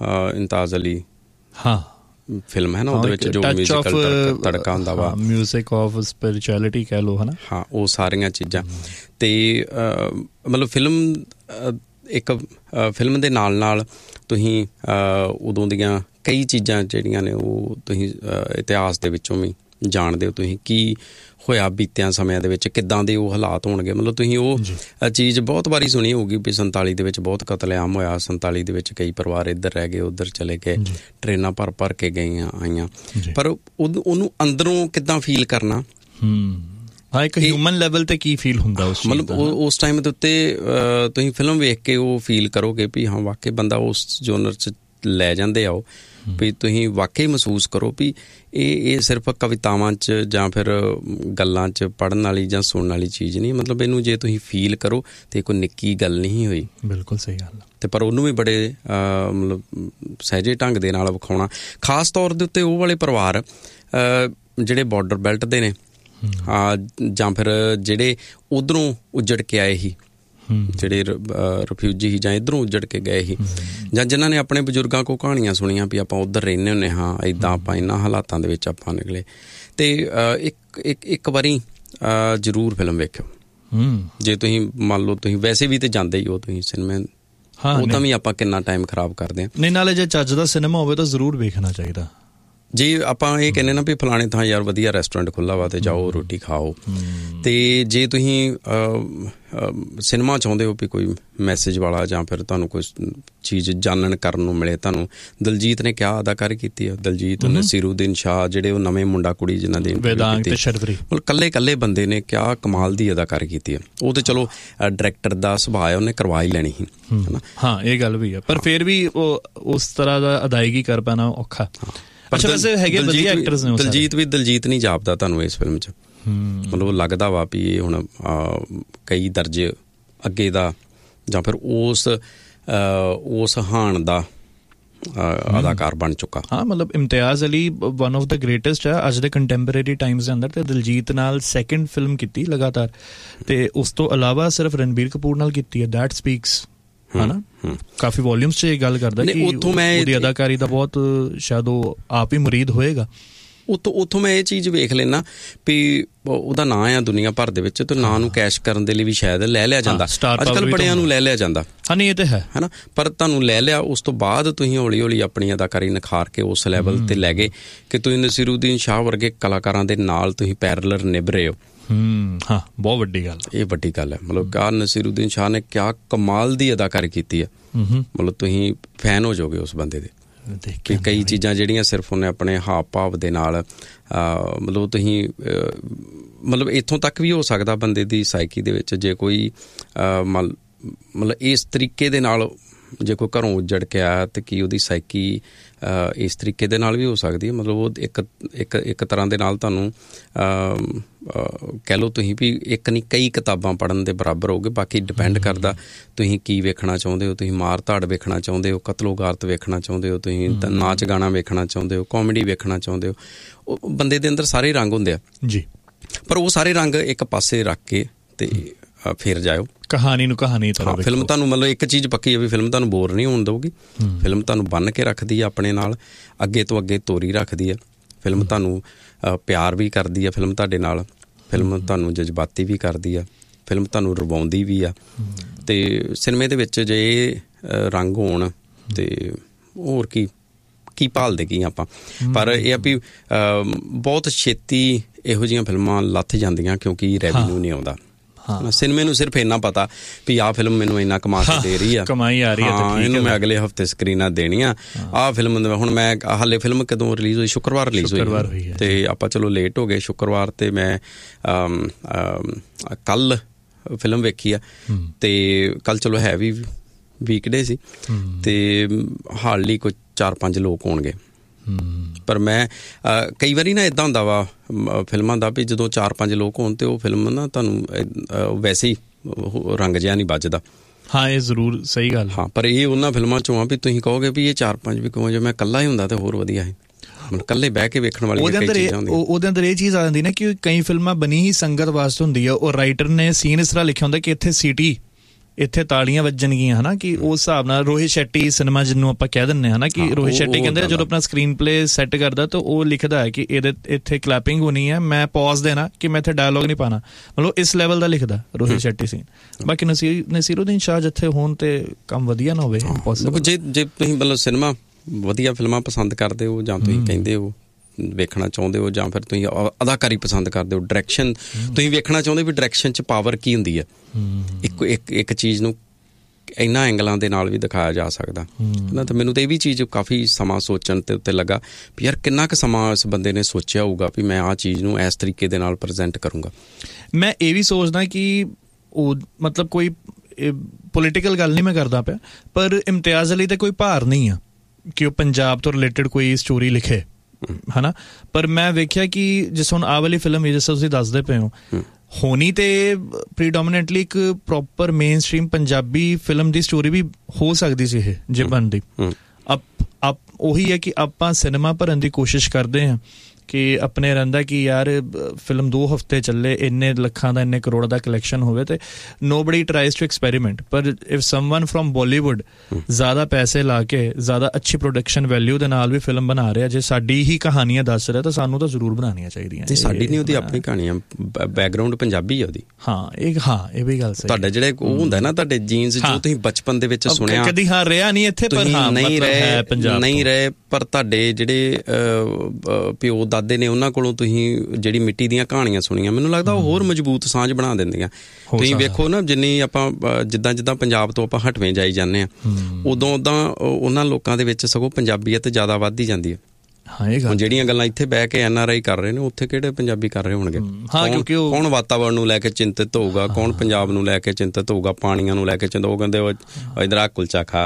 ਇਮਤਾਜ਼ ਅਲੀ ਹਾਂ ਫਿਲਮ ਹੈ ਨਾ, ਉਹਦੇ ਵਿੱਚ ਜੋ ਮਿਊਜ਼ੀਕਲ ਤੜਕਾ ਹੁੰਦਾ ਵਾ, ਮਿਊਜ਼ਿਕ ਆਫ ਸਪਿਰਿਚੁਅਲਿਟੀ ਕਹਿ ਲਓ, ਹੈ ਨਾ। ਹਾਂ, ਉਹ ਸਾਰੀਆਂ ਚੀਜ਼ਾਂ। ਤੇ ਮਤਲਬ ਫਿਲਮ ਇੱਕ ਫਿਲਮ ਦੇ ਨਾਲ ਨਾਲ ਤੁਸੀਂ ਉਦੋਂ ਦੀਆਂ ਕਈ ਚੀਜ਼ਾਂ ਜਿਹੜੀਆਂ ਨੇ ਉਹ ਤੁਸੀਂ ਇਤਿਹਾਸ ਦੇ ਵਿੱਚੋਂ ਵੀ ਜਾਣਦੇ ਹੋ। ਤੁਸੀਂ ਕੀ ਹੋਇਆ ਬੀਤਿਆਂ ਸਮਿਆਂ ਦੇ ਵਿੱਚ, ਕਿੱਦਾਂ ਦੇ ਉਹ ਹਾਲਾਤ ਹੋਣਗੇ। ਮਤਲਬ ਤੁਸੀਂ ਉਹ ਚੀਜ਼ ਬਹੁਤ ਵਾਰੀ ਸੁਣੀ ਹੋਊਗੀ ਵੀ 47 ਦੇ ਵਿੱਚ ਬਹੁਤ ਕਤਲੇਆਮ ਹੋਇਆ, 47 ਦੇ ਵਿੱਚ ਕਈ ਪਰਿਵਾਰ ਇੱਧਰ ਰਹਿ ਗਏ, ਉੱਧਰ ਚਲੇ ਗਏ, ਟ੍ਰੇਨਾਂ ਭਰ ਕੇ ਗਈਆਂ ਆਈਆਂ। ਪਰ ਉਹਨੂੰ ਅੰਦਰੋਂ ਕਿੱਦਾਂ ਫੀਲ ਕਰਨਾ, ਹਾਂ, ਇੱਕ ਹਿਊਮਨ ਲੈਵਲ ਤੇ ਕੀ ਫੀਲ ਹੁੰਦਾ ਉਸ ਮਤਲਬ ਉਸ ਟਾਈਮ ਦੇ ਉੱਤੇ ਤੁਸੀਂ ਫਿਲਮ ਵੇਖ ਕੇ ਉਹ ਫੀਲ ਕਰੋਗੇ ਵੀ ਹਾਂ ਵਾਕਈ ਬੰਦਾ ਉਸ ਜੋਨਰ 'ਚ ਲੈ ਜਾਂਦੇ ਆ ਉਹ, ਵੀ ਤੁਸੀਂ ਵਾਕਈ ਮਹਿਸੂਸ ਕਰੋ ਵੀ ਇਹ ਸਿਰਫ ਕਵਿਤਾਵਾਂ 'ਚ ਜਾਂ ਫਿਰ ਗੱਲਾਂ 'ਚ ਪੜ੍ਹਨ ਵਾਲੀ ਜਾਂ ਸੁਣਨ ਵਾਲੀ ਚੀਜ਼ ਨਹੀਂ। ਮਤਲਬ ਇਹਨੂੰ ਜੇ ਤੁਸੀਂ ਫੀਲ ਕਰੋ ਤੇ ਕੋਈ ਨਿੱਕੀ ਗੱਲ ਨਹੀਂ ਹੋਈ। ਬਿਲਕੁਲ ਸਹੀ ਗੱਲ। ਤੇ ਪਰ ਉਹਨੂੰ ਵੀ ਬੜੇ ਮਤਲਬ ਸਹਿਜੇ ਢੰਗ ਦੇ ਨਾਲ ਵਿਖਾਉਣਾ, ਖਾਸ ਤੌਰ ਦੇ ਉੱਤੇ ਉਹ ਵਾਲੇ ਪਰਿਵਾਰ ਜਿਹੜੇ ਬਾਰਡਰ ਬੈਲਟ ਦੇ ਨੇ, ਜਾਂ ਫਿਰ ਜਿਹੜੇ ਉੱਧਰੋਂ ਉੱਜੜ ਕੇ ਆਏ ਸੀ, ਜਿਹੜੇ ਰਿਫਿਊਜੀ ਸੀ ਜਾਂ ਇੱਧਰੋਂ ਉੱਜੜ ਕੇ ਗਏ ਸੀ, ਜਾਂ ਜਿਨ੍ਹਾਂ ਨੇ ਆਪਣੇ ਬਜ਼ੁਰਗਾਂ ਕੋਲ ਕਹਾਣੀਆਂ ਸੁਣੀਆਂ ਵੀ ਆਪਾਂ ਉੱਧਰ ਰਹਿੰਦੇ ਹੁੰਦੇ ਹਾਂ, ਇੱਦਾਂ ਆਪਾਂ ਇਹਨਾਂ ਹਾਲਾਤਾਂ ਦੇ ਵਿੱਚ ਆਪਾਂ ਨਿਕਲੇ। ਤੇ ਇੱਕ ਵਾਰੀ ਜ਼ਰੂਰ ਫਿਲਮ ਵੇਖਿਓ। ਜੇ ਤੁਸੀਂ ਮੰਨ ਲਓ ਤੁਸੀਂ ਵੈਸੇ ਵੀ ਤੇ ਜਾਂਦੇ ਹੀ ਹੋ ਤੁਸੀਂ ਸਿਨੇਮੇ, ਉਹਦਾ ਵੀ ਆਪਾਂ ਕਿੰਨਾ ਟਾਈਮ ਖਰਾਬ ਕਰਦੇ ਹਾਂ। ਨਹੀਂ, ਨਾਲੇ ਜੇ ਚੱਜ ਦਾ ਸਿਨੇਮਾ ਹੋਵੇ ਤਾਂ ਜ਼ਰੂਰ ਵੇਖਣਾ ਚਾਹੀਦਾ। ਜੇ ਆਪਾਂ ਇਹ ਕਹਿੰਦੇ ਨਾ ਵੀ ਫਲਾਣੇ ਥਾਂ ਯਾਰ ਵਧੀਆ ਰੈਸਟੋਰੈਂਟ ਖੁੱਲ੍ਹਾ ਵਾ ਤੇ ਜਾਓ ਰੋਟੀ ਖਾਓ। ਤੇ ਜੇ ਤੁਸੀਂ ਸਿਨੇਮਾ ਚਾਹੁੰਦੇ ਹੋ ਵੀ ਕੋਈ ਮੈਸੇਜ ਵਾਲਾ ਜਾਂ ਫਿਰ ਤੁਹਾਨੂੰ ਕੋਈ ਚੀਜ਼ ਜਾਣਨ ਕਰਨ ਨੂੰ ਮਿਲੇ, ਤੁਹਾਨੂੰ ਦਿਲਜੀਤ ਨੇ ਕਿਆ ਅਦਾਕਾਰੀ ਕੀਤੀ ਹੈ, ਦਿਲਜੀਤ, ਨਸੀਰੂਦੀਨ ਸ਼ਾਹ, ਜਿਹੜੇ ਉਹ ਨਵੇਂ ਮੁੰਡਾ ਕੁੜੀ ਜਿਨ੍ਹਾਂ ਦੇ ਮਤਲਬ ਕੱਲੇ ਬੰਦੇ ਨੇ ਕਿਆ ਕਮਾਲ ਦੀ ਅਦਾਕਾਰੀ ਕੀਤੀ ਹੈ। ਉਹ ਤੇ ਚਲੋ ਡਾਇਰੈਕਟਰ ਦਾ ਸੁਭਾਅ ਹੈ, ਉਹਨੇ ਕਰਵਾ ਹੀ ਲੈਣੀ ਸੀ, ਹੈ ਨਾ। ਹਾਂ, ਇਹ ਗੱਲ ਵੀ ਹੈ, ਪਰ ਫਿਰ ਵੀ ਉਹ ਉਸ ਤਰ੍ਹਾਂ ਦਾ ਅਦਾਇਗੀ ਕਰ ਪਾਉਣਾ ਔਖਾ। ਅੱਛਾ, ਵੈਸੇ ਹੈਗੇ ਵਧੀਆ ਐਕਟਰਸ ਨੇ। ਦਿਲਜੀਤ ਨਹੀਂ ਜਾਪਦਾ ਤੁਹਾਨੂੰ ਇਸ ਫਿਲਮ 'ਚ, ਮਤਲਬ ਲੱਗਦਾ ਵਾ ਵੀ ਇਹ ਹੁਣ ਕਈ ਦਰਜੇ ਅੱਗੇ ਦਾ ਜਾਂ ਫਿਰ ਉਸ ਹਾਣ ਦਾ ਅਦਾਕਾਰ ਬਣ ਚੁੱਕਾ। ਹਾਂ, ਮਤਲਬ Imtiaz Ali one of the greatest ਹੈ ਅੱਜ ਦੇ ਕੰਟੈਂਪਰੇਰੀ ਟਾਈਮਸ ਦੇ ਅੰਦਰ, ਤੇ ਦਿਲਜੀਤ ਨਾਲ ਸੈਕਿੰਡ ਫਿਲਮ ਕੀਤੀ ਲਗਾਤਾਰ, ਤੇ ਉਸ ਤੋਂ ਇਲਾਵਾ ਸਿਰਫ ਰਣਬੀਰ ਕਪੂਰ ਨਾਲ ਕੀਤੀ ਹੈ। ਦੈਟ ਸਪੀਕਸ, ਹੈ ਨਾ, ਕਾਫੀ ਵੋਲਿਊਮਸ 'ਚ ਇਹ ਗੱਲ ਕਰਦਾ ਕਿ ਉਹਦੀ ਅਦਾਕਾਰੀ ਦਾ ਬਹੁਤ ਸ਼ਾਇਦ ਉਹ ਆਪ ਹੀ ਮੁਰੀਦ ਹੋਏਗਾ। ਉੱਥੋਂ ਮੈਂ ਇਹ ਚੀਜ਼ ਵੇਖ ਲੈਣਾ ਵੀ ਉਹਦਾ ਨਾਂ ਆ ਦੁਨੀਆ ਭਰ ਦੇ ਵਿੱਚ, ਤੇ ਨਾਂ ਨੂੰ ਕੈਸ਼ ਕਰਨ ਦੇ ਲਈ ਵੀ ਸ਼ਾਇਦ ਲੈ ਲਿਆ ਜਾਂਦਾ। ਅੱਜ ਕੱਲ੍ਹ ਬੜਿਆਂ ਨੂੰ ਲੈ ਲਿਆ ਜਾਂਦਾ। ਹਾਂ, ਨਹੀਂ, ਇਹ ਤਾਂ ਹੈ ਨਾ, ਪਰ ਤੁਹਾਨੂੰ ਲੈ ਲਿਆ, ਉਸ ਤੋਂ ਬਾਅਦ ਤੁਸੀਂ ਹੌਲੀ ਹੌਲੀ ਆਪਣੀ ਅਦਾਕਾਰੀ ਨਿਖਾਰ ਕੇ ਉਸ ਲੈਵਲ ਤੇ ਲੈ ਗਏ ਕਿ ਤੁਸੀਂ ਨਸੀਰੂਦੀਨ ਸ਼ਾਹ ਵਰਗੇ ਕਲਾਕਾਰਾਂ ਦੇ ਨਾਲ ਤੁਸੀਂ ਪੈਰਲਰ ਨਿਭ ਰਹੇ ਹੋ। ਹਾਂ, ਬਹੁਤ ਵੱਡੀ ਗੱਲ, ਇਹ ਵੱਡੀ ਗੱਲ ਹੈ। ਮਤਲਬ ਕਿਆ ਨਸੀਰੂਦੀਨ ਸ਼ਾਹ ਨੇ ਕਿਆ ਕਮਾਲ ਦੀ ਅਦਾਕਾਰੀ ਕੀਤੀ ਹੈ। ਮਤਲਬ ਤੁਸੀਂ ਫੈਨ ਹੋ ਜਾਓਗੇ ਉਸ ਬੰਦੇ ਦੇ। ਕਿ ਕਈ ਚੀਜ਼ਾਂ ਜਿਹੜੀਆਂ ਸਿਰਫ ਉਹਨੇ ਆਪਣੇ ਹਾਵ ਭਾਵ ਦੇ ਨਾਲ, ਮਤਲਬ ਤੁਸੀਂ ਮਤਲਬ ਇੱਥੋਂ ਤੱਕ ਵੀ ਹੋ ਸਕਦਾ ਬੰਦੇ ਦੀ ਸਾਈਕੀ ਦੇ ਵਿੱਚ, ਜੇ ਕੋਈ ਮਤਲਬ ਇਸ ਤਰੀਕੇ ਦੇ ਨਾਲ ਜੇ ਕੋਈ ਘਰੋਂ ਉੱਜੜ ਕੇ ਆਇਆ ਤੇ ਕੀ ਉਹਦੀ ਸਾਈਕੀ ਇਸ ਤਰੀਕੇ ਦੇ ਨਾਲ ਵੀ ਹੋ ਸਕਦੀ ਹੈ। ਮਤਲਬ ਉਹ ਇੱਕ ਤਰ੍ਹਾਂ ਦੇ ਨਾਲ ਤੁਹਾਨੂੰ ਕਹਿ ਲਓ ਤੁਸੀਂ ਵੀ ਇੱਕ ਨਹੀਂ ਕਈ ਕਿਤਾਬਾਂ ਪੜ੍ਹਨ ਦੇ ਬਰਾਬਰ ਹੋਊਗੇ। ਬਾਕੀ ਡਿਪੈਂਡ ਕਰਦਾ ਤੁਸੀਂ ਕੀ ਵੇਖਣਾ ਚਾਹੁੰਦੇ ਹੋ। ਤੁਸੀਂ ਮਾਰ ਧਾੜ ਵੇਖਣਾ ਚਾਹੁੰਦੇ ਹੋ, ਕਤਲੋਗਾਰਤ ਵੇਖਣਾ ਚਾਹੁੰਦੇ ਹੋ, ਤੁਸੀਂ ਨਾਚ ਗਾਣਾ ਵੇਖਣਾ ਚਾਹੁੰਦੇ ਹੋ, ਕਾਮੇਡੀ ਵੇਖਣਾ ਚਾਹੁੰਦੇ ਹੋ। ਉਹ ਬੰਦੇ ਦੇ ਅੰਦਰ ਸਾਰੇ ਰੰਗ ਹੁੰਦੇ ਆ ਜੀ, ਪਰ ਉਹ ਸਾਰੇ ਰੰਗ ਇੱਕ ਪਾਸੇ ਰੱਖ ਕੇ ਤੇ ਫਿਰ ਜਾਇਓ ਕਹਾਣੀ ਨੂੰ ਕਹਾਣੀ ਤਰ੍ਹਾਂ। ਫਿਲਮ ਤੁਹਾਨੂੰ ਮਤਲਬ ਇੱਕ ਚੀਜ਼ ਪੱਕੀ ਹੈ ਵੀ ਫਿਲਮ ਤੁਹਾਨੂੰ ਬੋਰ ਨਹੀਂ ਹੋਣ ਦਊਗੀ। ਫਿਲਮ ਤੁਹਾਨੂੰ ਬੰਨ੍ਹ ਕੇ ਰੱਖਦੀ ਹੈ ਆਪਣੇ ਨਾਲ, ਅੱਗੇ ਤੋਂ ਅੱਗੇ ਤੋਰੀ ਰੱਖਦੀ ਹੈ। ਫਿਲਮ ਤੁਹਾਨੂੰ ਪਿਆਰ ਵੀ ਕਰਦੀ ਹੈ, ਫਿਲਮ ਤੁਹਾਡੇ ਨਾਲ, ਫਿਲਮ ਤੁਹਾਨੂੰ ਜਜ਼ਬਾਤੀ ਵੀ ਕਰਦੀ ਆ, ਫਿਲਮ ਤੁਹਾਨੂੰ ਰਵਾਉਂਦੀ ਵੀ ਆ। ਤੇ ਸਿਨੇਮੇ ਦੇ ਵਿੱਚ ਜੇ ਰੰਗ ਹੋਣ ਤੇ ਹੋਰ ਕੀ ਭਾਲਦੇ ਕੀ ਆਪਾਂ। ਪਰ ਇਹ ਆ ਵੀ ਬਹੁਤ ਛੇਤੀ ਇਹੋ ਜਿਹੀਆਂ ਫਿਲਮਾਂ ਲੱਥ ਜਾਂਦੀਆਂ ਕਿਉਂਕਿ ਰੈਵਨਿਊ ਨਹੀਂ ਆਉਂਦਾ। ਸਿਨੇਮੇ ਨੂੰ ਸਿਰਫ ਇੰਨਾ ਪਤਾ ਵੀ ਆਹ ਫਿਲਮ ਮੈਨੂੰ ਇੰਨਾ ਕਮਾ ਕੇ ਦੇ ਰਹੀ ਆ, ਕਮਾਈ ਆ ਰਹੀ ਆ, ਇਹਨੂੰ ਮੈਂ ਅਗਲੇ ਹਫ਼ਤੇ ਸਕਰੀਨਾਂ ਦੇਣੀਆਂ। ਆਹ ਫਿਲਮ ਹੁਣ ਮੈਂ ਹਾਲੇ ਫਿਲਮ ਕਦੋਂ ਰਿਲੀਜ਼ ਹੋਈ? ਸ਼ੁੱਕਰਵਾਰ ਰਿਲੀਜ਼ ਹੋਈ ਤੇ ਆਪਾਂ ਚਲੋ ਲੇਟ ਹੋ ਗਏ ਸ਼ੁੱਕਰਵਾਰ ਤੇ ਮੈਂ ਕੱਲ ਫਿਲਮ ਵੇਖੀ ਆ। ਤੇ ਕੱਲ ਚਲੋ ਹੈ ਵੀ ਵੀਕਡੇ ਸੀ ਤੇ ਹਾਰਡਲੀ ਕੋਈ 4-5 ਲੋਕ ਹੋਣਗੇ। ਪਰ ਮੈਂ ਕਈ ਵਾਰੀ ਨਾ ਇੱਦਾਂ ਹੁੰਦਾ ਵਾ ਫਿਲਮਾਂ ਦਾ ਵੀ ਜਦੋਂ 4-5 ਲੋਕ ਹੋਣ ਤੇ ਉਹ ਫਿਲਮ ਨਾ ਤੁਹਾਨੂੰ ਵੈਸੇ ਹੀ ਰੰਗ ਜਿਹਾ ਨਹੀਂ ਵੱਜਦਾ। ਹਾਂ, ਇਹ ਜ਼ਰੂਰ ਸਹੀ ਗੱਲ। ਹਾਂ, ਪਰ ਇਹ ਉਹਨਾਂ ਫਿਲਮਾਂ ਚੋਂ ਆ ਵੀ ਤੁਸੀਂ ਕਹੋਗੇ ਵੀ ਇਹ 4-5 ਵੀ ਕਹੋ ਜੇ ਮੈਂ ਇਕੱਲਾ ਹੀ ਹੁੰਦਾ ਤੇ ਹੋਰ ਵਧੀਆ ਹੈ। ਇਕੱਲੇ ਬਹਿ ਕੇ ਵੇਖਣ ਵਾਲੀ ਉਹਦੇ ਅੰਦਰ ਇਹ ਚੀਜ਼ ਆ ਜਾਂਦੀ ਨਾ ਕਿ ਕਈ ਫਿਲਮਾਂ ਬਣੀ ਹੀ ਸੰਗਤ ਵਾਸਤੇ ਹੁੰਦੀ ਆ। ਉਹ ਰਾਈਟਰ ਨੇ ਸੀਨ ਇਸ ਤਰ੍ਹਾਂ ਲਿਖਿਆ ਹੁੰਦਾ ਕਿ ਇੱਥੇ ਸੀਟੀ ਇੱਥੇ ਤਾਲੀਆਂ ਵੱਜਣਗੀਆਂ ਹਨਾ ਕਿ ਉਸ ਹਿਸਾਬ ਨਾਲ ਰੋਹਿਤ ਸ਼ੈਟੀ ਸਿਨੇਮਾ ਜਿਹਨੂੰ ਆਪਾਂ ਕਹਿ ਦਿੰਦੇ ਹਾਂ ਨਾ ਕਿ ਰੋਹਿਤ ਸ਼ੈਟੀ ਕਹਿੰਦੇ ਜਦੋਂ ਆਪਣਾ ਸਕਰੀਨ ਪਲੇ ਸੈੱਟ ਕਰਦਾ ਤਾਂ ਉਹ ਲਿਖਦਾ ਹੈ ਕਿ ਇਹਦੇ ਇੱਥੇ ਕਲੈਪਿੰਗ ਹੋਣੀ ਹੈ, ਮੈਂ ਪੌਜ਼ ਦੇਣਾ ਕਿ ਮੈਂ ਇੱਥੇ ਡਾਇਲੋਗ ਨਹੀਂ ਪਾਣਾ, ਮਤਲਬ ਇਸ ਲੈਵਲ ਦਾ ਲਿਖਦਾ ਰੋਹਿਤ ਸ਼ੈਟੀ ਸੀਨ। ਬਾਕੀ ਨਸੀਰੁਦੀਨ ਸ਼ਾਹ ਜਿੱਥੇ ਹੋਣ ਤੇ ਕੰਮ ਵਧੀਆ ਨਾ ਹੋਵੇ ਇੰਪੋਸੀਬਲ। ਜੇ ਤੁਸੀਂ ਮਤਲਬ ਸਿਨੇਮਾ ਵਧੀਆ ਫਿਲਮਾਂ ਪਸੰਦ ਕਰਦੇ ਹੋ ਜਾਂ ਤੁਸੀਂ ਕਹਿੰਦੇ ਹੋ ਵੇਖਣਾ ਚਾਹੁੰਦੇ ਹੋ ਜਾਂ ਫਿਰ ਤੁਸੀਂ ਅਦਾਕਾਰੀ ਪਸੰਦ ਕਰਦੇ ਹੋ, ਡਾਇਰੈਕਸ਼ਨ ਤੁਸੀਂ ਵੇਖਣਾ ਚਾਹੁੰਦੇ ਵੀ ਡਾਇਰੈਕਸ਼ਨ 'ਚ ਪਾਵਰ ਕੀ ਹੁੰਦੀ ਹੈ, ਇੱਕ ਚੀਜ਼ ਨੂੰ ਇਹਨਾਂ ਐਂਗਲਾਂ ਦੇ ਨਾਲ ਵੀ ਦਿਖਾਇਆ ਜਾ ਸਕਦਾ ਨਾ। ਤਾਂ ਮੈਨੂੰ ਤਾਂ ਇਹ ਵੀ ਚੀਜ਼ ਕਾਫੀ ਸਮਾਂ ਸੋਚਣ ਤੇ ਉੱਤੇ ਲੱਗਾ ਵੀ ਯਾਰ ਕਿੰਨਾ ਕੁ ਸਮਾਂ ਇਸ ਬੰਦੇ ਨੇ ਸੋਚਿਆ ਹੋਊਗਾ ਵੀ ਮੈਂ ਆਹ ਚੀਜ਼ ਨੂੰ ਇਸ ਤਰੀਕੇ ਦੇ ਨਾਲ ਪ੍ਰੈਜ਼ੈਂਟ ਕਰੂੰਗਾ। ਮੈਂ ਇਹ ਵੀ ਸੋਚਦਾ ਕਿ ਉਹ ਮਤਲਬ ਕੋਈ ਪੋਲੀਟੀਕਲ ਗੱਲ ਨਹੀਂ ਮੈਂ ਕਰਦਾ ਪਿਆ, ਪਰ ਇਮਤਿਆਜ਼ ਅਲੀ ਤੇ ਕੋਈ ਭਾਰ ਨਹੀਂ ਆ ਕਿ ਉਹ ਪੰਜਾਬ ਤੋਂ ਰਿਲੇਟਡ ਕੋਈ ਸਟੋਰੀ ਲਿਖੇ ਹੈ ਨਾ। ਪਰ ਮੈਂ ਵੇਖਿਆ ਕਿ ਜਿਸ ਹੁਣ ਆਹ ਵਾਲੀ ਫਿਲਮ ਜਿਸ ਤੁਸੀਂ ਦੱਸਦੇ ਪਏ ਹੋ ਹੋਣੀ ਤੇ ਪ੍ਰੀਡੋਮੀਨੈਂਟਲੀ ਇੱਕ proper main stream Punjabi film ਦੀ ਸਟੋਰੀ ਵੀ ਹੋ ਸਕਦੀ ਸੀ ਇਹ ਜੇ ਬਣਦੀ। ਉਹੀ ਹੈ ਕਿ ਆਪਾਂ ਸਿਨੇਮਾ ਭਰਨ ਦੀ ਕੋਸ਼ਿਸ਼ ਕਰਦੇ ਹਾਂ ਕਿ ਆਪਣੇ ਰਹਿੰਦਾ ਕਿ ਯਾਰ ਫਿਲਮ 2 ਹਫ਼ਤੇ ਚੱਲੇ, ਇੰਨੇ ਲੱਖਾਂ ਦਾ ਇੰਨੇ ਕਰੋੜ ਦਾ ਕਲੈਕਸ਼ਨ ਹੋਵੇ ਤੇ ਨੋਬਡੀ ਟਰਾਈਜ਼ ਟੂ ਐਕਸਪੈਰੀਮੈਂਟ। ਪਰ ਇਫ ਸਮਵਨ ਫਰੋਮ ਬਾਲੀਵੁੱਡ ਜ਼ਿਆਦਾ ਪੈਸੇ ਲਾ ਕੇ ਜ਼ਿਆਦਾ ਅੱਛੀ ਪ੍ਰੋਡਕਸ਼ਨ ਵੈਲਿਊ ਦੇ ਨਾਲ ਵੀ ਫਿਲਮ ਬਣਾ ਰਿਹਾ, ਜੇ ਸਾਡੀ ਹੀ ਕਹਾਣੀਆਂ ਦੱਸ ਰਿਹਾ ਤਾਂ ਸਾਨੂੰ ਤਾਂ ਜ਼ਰੂਰ ਬਣਾਉਣੀਆਂ ਚਾਹੀਦੀਆਂ। ਸਾਡੀ ਨਹੀਂ, ਉਹਦੀ ਆਪਣੀ ਕਹਾਣੀਆਂ, ਬੈਕਗਰਾਊਂਡ ਪੰਜਾਬੀ ਹੈ ਉਹਦੀ। ਇਹ ਵੀ ਗੱਲ ਸਹੀ। ਤੁਹਾਡੇ ਜਿਹੜੇ ਉਹ ਹੁੰਦਾ ਨਾ ਤੁਹਾਡੇ ਜੀਨਸ ਜੋ ਤੁਸੀਂ ਬਚਪਨ ਦੇ ਵਿੱਚ ਸੁਣਿਆ, ਕਦੀ ਰਿਹਾ ਨਹੀਂ ਇੱਥੇ ਪਰ ਨਹੀਂ ਰਹੇ, ਪਰ ਤੁਹਾਡੇ ਜਿਹੜੇ ਪਿਓ ਦਾਦੇ ਨੇ ਉਹਨਾਂ ਕੋਲੋਂ ਤੁਸੀਂ ਜਿਹੜੀ ਮਿੱਟੀ ਦੀਆਂ ਕਹਾਣੀਆਂ ਸੁਣੀਆਂ, ਮੈਨੂੰ ਲੱਗਦਾ ਉਹ ਹੋਰ ਮਜ਼ਬੂਤ ਸਾਂਝ ਬਣਾ ਦਿੰਦੀਆਂ। ਤੁਸੀਂ ਵੇਖੋ ਨਾ ਜਿੰਨੀ ਆਪਾਂ ਜਿੱਦਾਂ ਪੰਜਾਬ ਤੋਂ ਆਪਾਂ ਹਟਵੇਂ ਜਾਈ ਜਾਂਦੇ ਹਾਂ, ਉਦੋਂ ਉਹਨਾਂ ਲੋਕਾਂ ਦੇ ਵਿੱਚ ਸਗੋਂ ਪੰਜਾਬੀਅਤ ਜ਼ਿਆਦਾ ਵੱਧਦੀ ਜਾਂਦੀ ਹੈ। ਹੁਣ ਜਿਹੜੀਆਂ ਗੱਲਾਂ ਇੱਥੇ ਬਹਿ ਕੇ NRI ਕਰ ਰਹੇ ਨੇ, ਉੱਥੇ ਕਿਹੜੇ ਪੰਜਾਬੀ ਕਰ ਰਹੇ ਹੋਣਗੇ? ਕੌਣ ਵਾਤਾਵਰਨ ਨੂੰ ਲੈ ਕੇ ਚਿੰਤਿਤ ਹੋਊਗਾ, ਕੌਣ ਪੰਜਾਬ ਨੂੰ ਲੈ ਕੇ ਚਿੰਤਿਤ ਹੋਊਗਾ, ਪਾਣੀਆਂ ਨੂੰ ਲੈ ਕੇ ਚਿੰਤਿਤ। ਉਹ ਕਹਿੰਦੇ ਇਧਰ ਆ ਕੁਲਚਾ ਖਾ,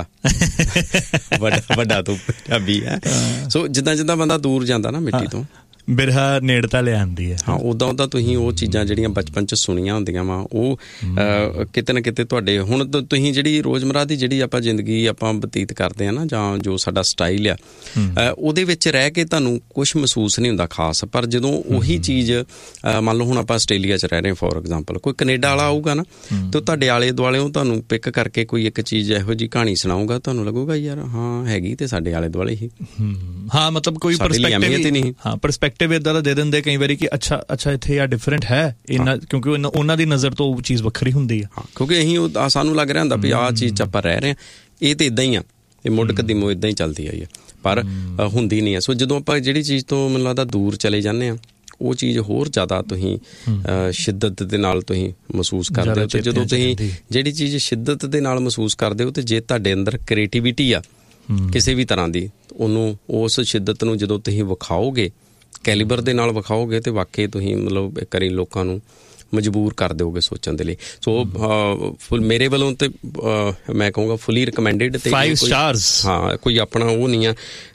ਵੱਡਾ ਤੂੰ ਪੰਜਾਬੀ ਹੈ। ਸੋ ਜਿੱਦਾਂ ਬੰਦਾ ਦੂਰ ਜਾਂਦਾ ਨਾ ਮਿੱਟੀ ਤੋਂ, ਬਿਰਹਾ ਨੇੜਤਾ ਲਿਆਂਦੀ ਹੈ। ਉਦਾਂ ਤੁਸੀਂ ਉਹ ਚੀਜ਼ਾਂ ਜਿਹੜੀਆਂ ਬਚਪਨ 'ਚ ਸੁਣੀਆਂ ਹੁੰਦੀਆਂ ਵਾ, ਉਹ ਕਿਤੇ ਨਾ ਕਿਤੇ ਤੁਹਾਡੇ ਹੁਣ ਤੁਸੀਂ ਜਿਹੜੀ ਰੋਜ਼ਮਰਾ ਦੀ ਜਿਹੜੀ ਆਪਾਂ ਜ਼ਿੰਦਗੀ ਆਪਾਂ ਬਤੀਤ ਕਰਦੇ ਹਾਂ ਨਾ, ਜਾਂ ਜੋ ਸਾਡਾ ਸਟਾਈਲ ਆ, ਉਹਦੇ ਵਿੱਚ ਰਹਿ ਕੇ ਤੁਹਾਨੂੰ ਕੁਛ ਮਹਿਸੂਸ ਨਹੀਂ ਹੁੰਦਾ ਖਾਸ। ਪਰ ਜਦੋਂ ਉਹੀ ਚੀਜ਼ ਮੰਨ ਲਓ ਹੁਣ ਆਪਾਂ ਆਸਟ੍ਰੇਲੀਆ 'ਚ ਰਹਿ ਰਹੇ ਫੋਰ ਐਗਜ਼ਾਮਪਲ, ਕੋਈ ਕੈਨੇਡਾ ਵਾਲਾ ਆਊਗਾ ਨਾ ਤੇ ਤੁਹਾਡੇ ਆਲੇ ਦੁਆਲੇ ਤੁਹਾਨੂੰ ਪਿਕ ਕਰਕੇ ਕੋਈ ਇੱਕ ਚੀਜ਼ ਇਹੋ ਜਿਹੀ ਕਹਾਣੀ ਸੁਣਾਊਗਾ, ਤੁਹਾਨੂੰ ਲੱਗੂਗਾ ਯਾਰ ਹਾਂ ਹੈਗੀ ਤੇ ਸਾਡੇ ਆਲੇ ਦੁਆਲੇ ਹੀ। ਮਤਲਬ ਕੋਈ ਪਰਸਪੈਕਟਿਵ ਏਦਾਂ ਦਾ ਦੇ ਦਿੰਦੇ ਕਈ ਵਾਰੀ ਕਿ ਅੱਛਾ ਇੱਥੇ ਆ ਡਿਫਰੈਂਟ ਹੈ ਇੰਨਾ, ਕਿਉਂਕਿ ਉਹਨਾਂ ਦੀ ਨਜ਼ਰ ਤੋਂ ਉਹ ਚੀਜ਼ ਵੱਖਰੀ ਹੁੰਦੀ ਆ। ਕਿਉਂਕਿ ਅਸੀਂ ਸਾਨੂੰ ਲੱਗ ਰਿਹਾ ਹੁੰਦਾ ਵੀ ਆਹ ਚੀਜ਼ 'ਚ ਆਪਾਂ ਰਹਿ ਰਹੇ ਹਾਂ, ਇਹ ਤਾਂ ਇੱਦਾਂ ਹੀ ਆ, ਇਹ ਮੁੱਢ ਕਦੀਮੋਂ ਇੱਦਾਂ ਹੀ ਚੱਲਦੀ ਆਈ ਹੈ, ਪਰ ਹੁੰਦੀ ਨਹੀਂ ਹੈ। ਸੋ ਜਦੋਂ ਆਪਾਂ ਜਿਹੜੀ ਚੀਜ਼ ਤੋਂ ਮੈਨੂੰ ਲੱਗਦਾ ਦੂਰ ਚਲੇ ਜਾਂਦੇ ਹਾਂ, ਉਹ ਚੀਜ਼ ਹੋਰ ਜ਼ਿਆਦਾ ਤੁਸੀਂ ਸ਼ਿੱਦਤ ਦੇ ਨਾਲ ਤੁਸੀਂ ਮਹਿਸੂਸ ਕਰਦੇ ਹੋ। ਤੇ ਜਦੋਂ ਤੁਸੀਂ ਜਿਹੜੀ ਚੀਜ਼ ਸ਼ਿੱਦਤ ਦੇ ਨਾਲ ਮਹਿਸੂਸ ਕਰਦੇ ਹੋ, ਤੇ ਜੇ ਤੁਹਾਡੇ ਅੰਦਰ ਕ੍ਰੀਏਟੀਵਿਟੀ ਆ ਕਿਸੇ ਵੀ ਤਰ੍ਹਾਂ ਦੀ, ਉਹਨੂੰ ਉਸ ਸ਼ਿੱਦਤ ਨੂੰ ਜਦੋਂ ਤੁਸੀਂ ਵਿਖਾਓਗੇ, ਕੈਲੀਬਰ ਦੇ ਨਾਲ ਵਿਖਾਓਗੇ, ਤੇ ਵਾਕਈ ਤੁਸੀਂ ਮਤਲਬ ਇੱਕ ਵਾਰੀ ਲੋਕਾਂ ਨੂੰ ਮਜਬੂਰ ਕਰ ਦਿਓਗੇ ਸੋਚਣ ਦੇ ਲਈ। ਸੋ ਮੇਰੇ ਵੱਲੋਂ ਤੇ ਮੈਂ ਕਹੂੰਗਾ ਫੁੱਲੀ ਰਿਕਮੈਂਡਡ। 5 ਸਟਾਰਸ। ਕੋਈ ਆਪਣਾ ਉਹ ਨਹੀਂ ਆ,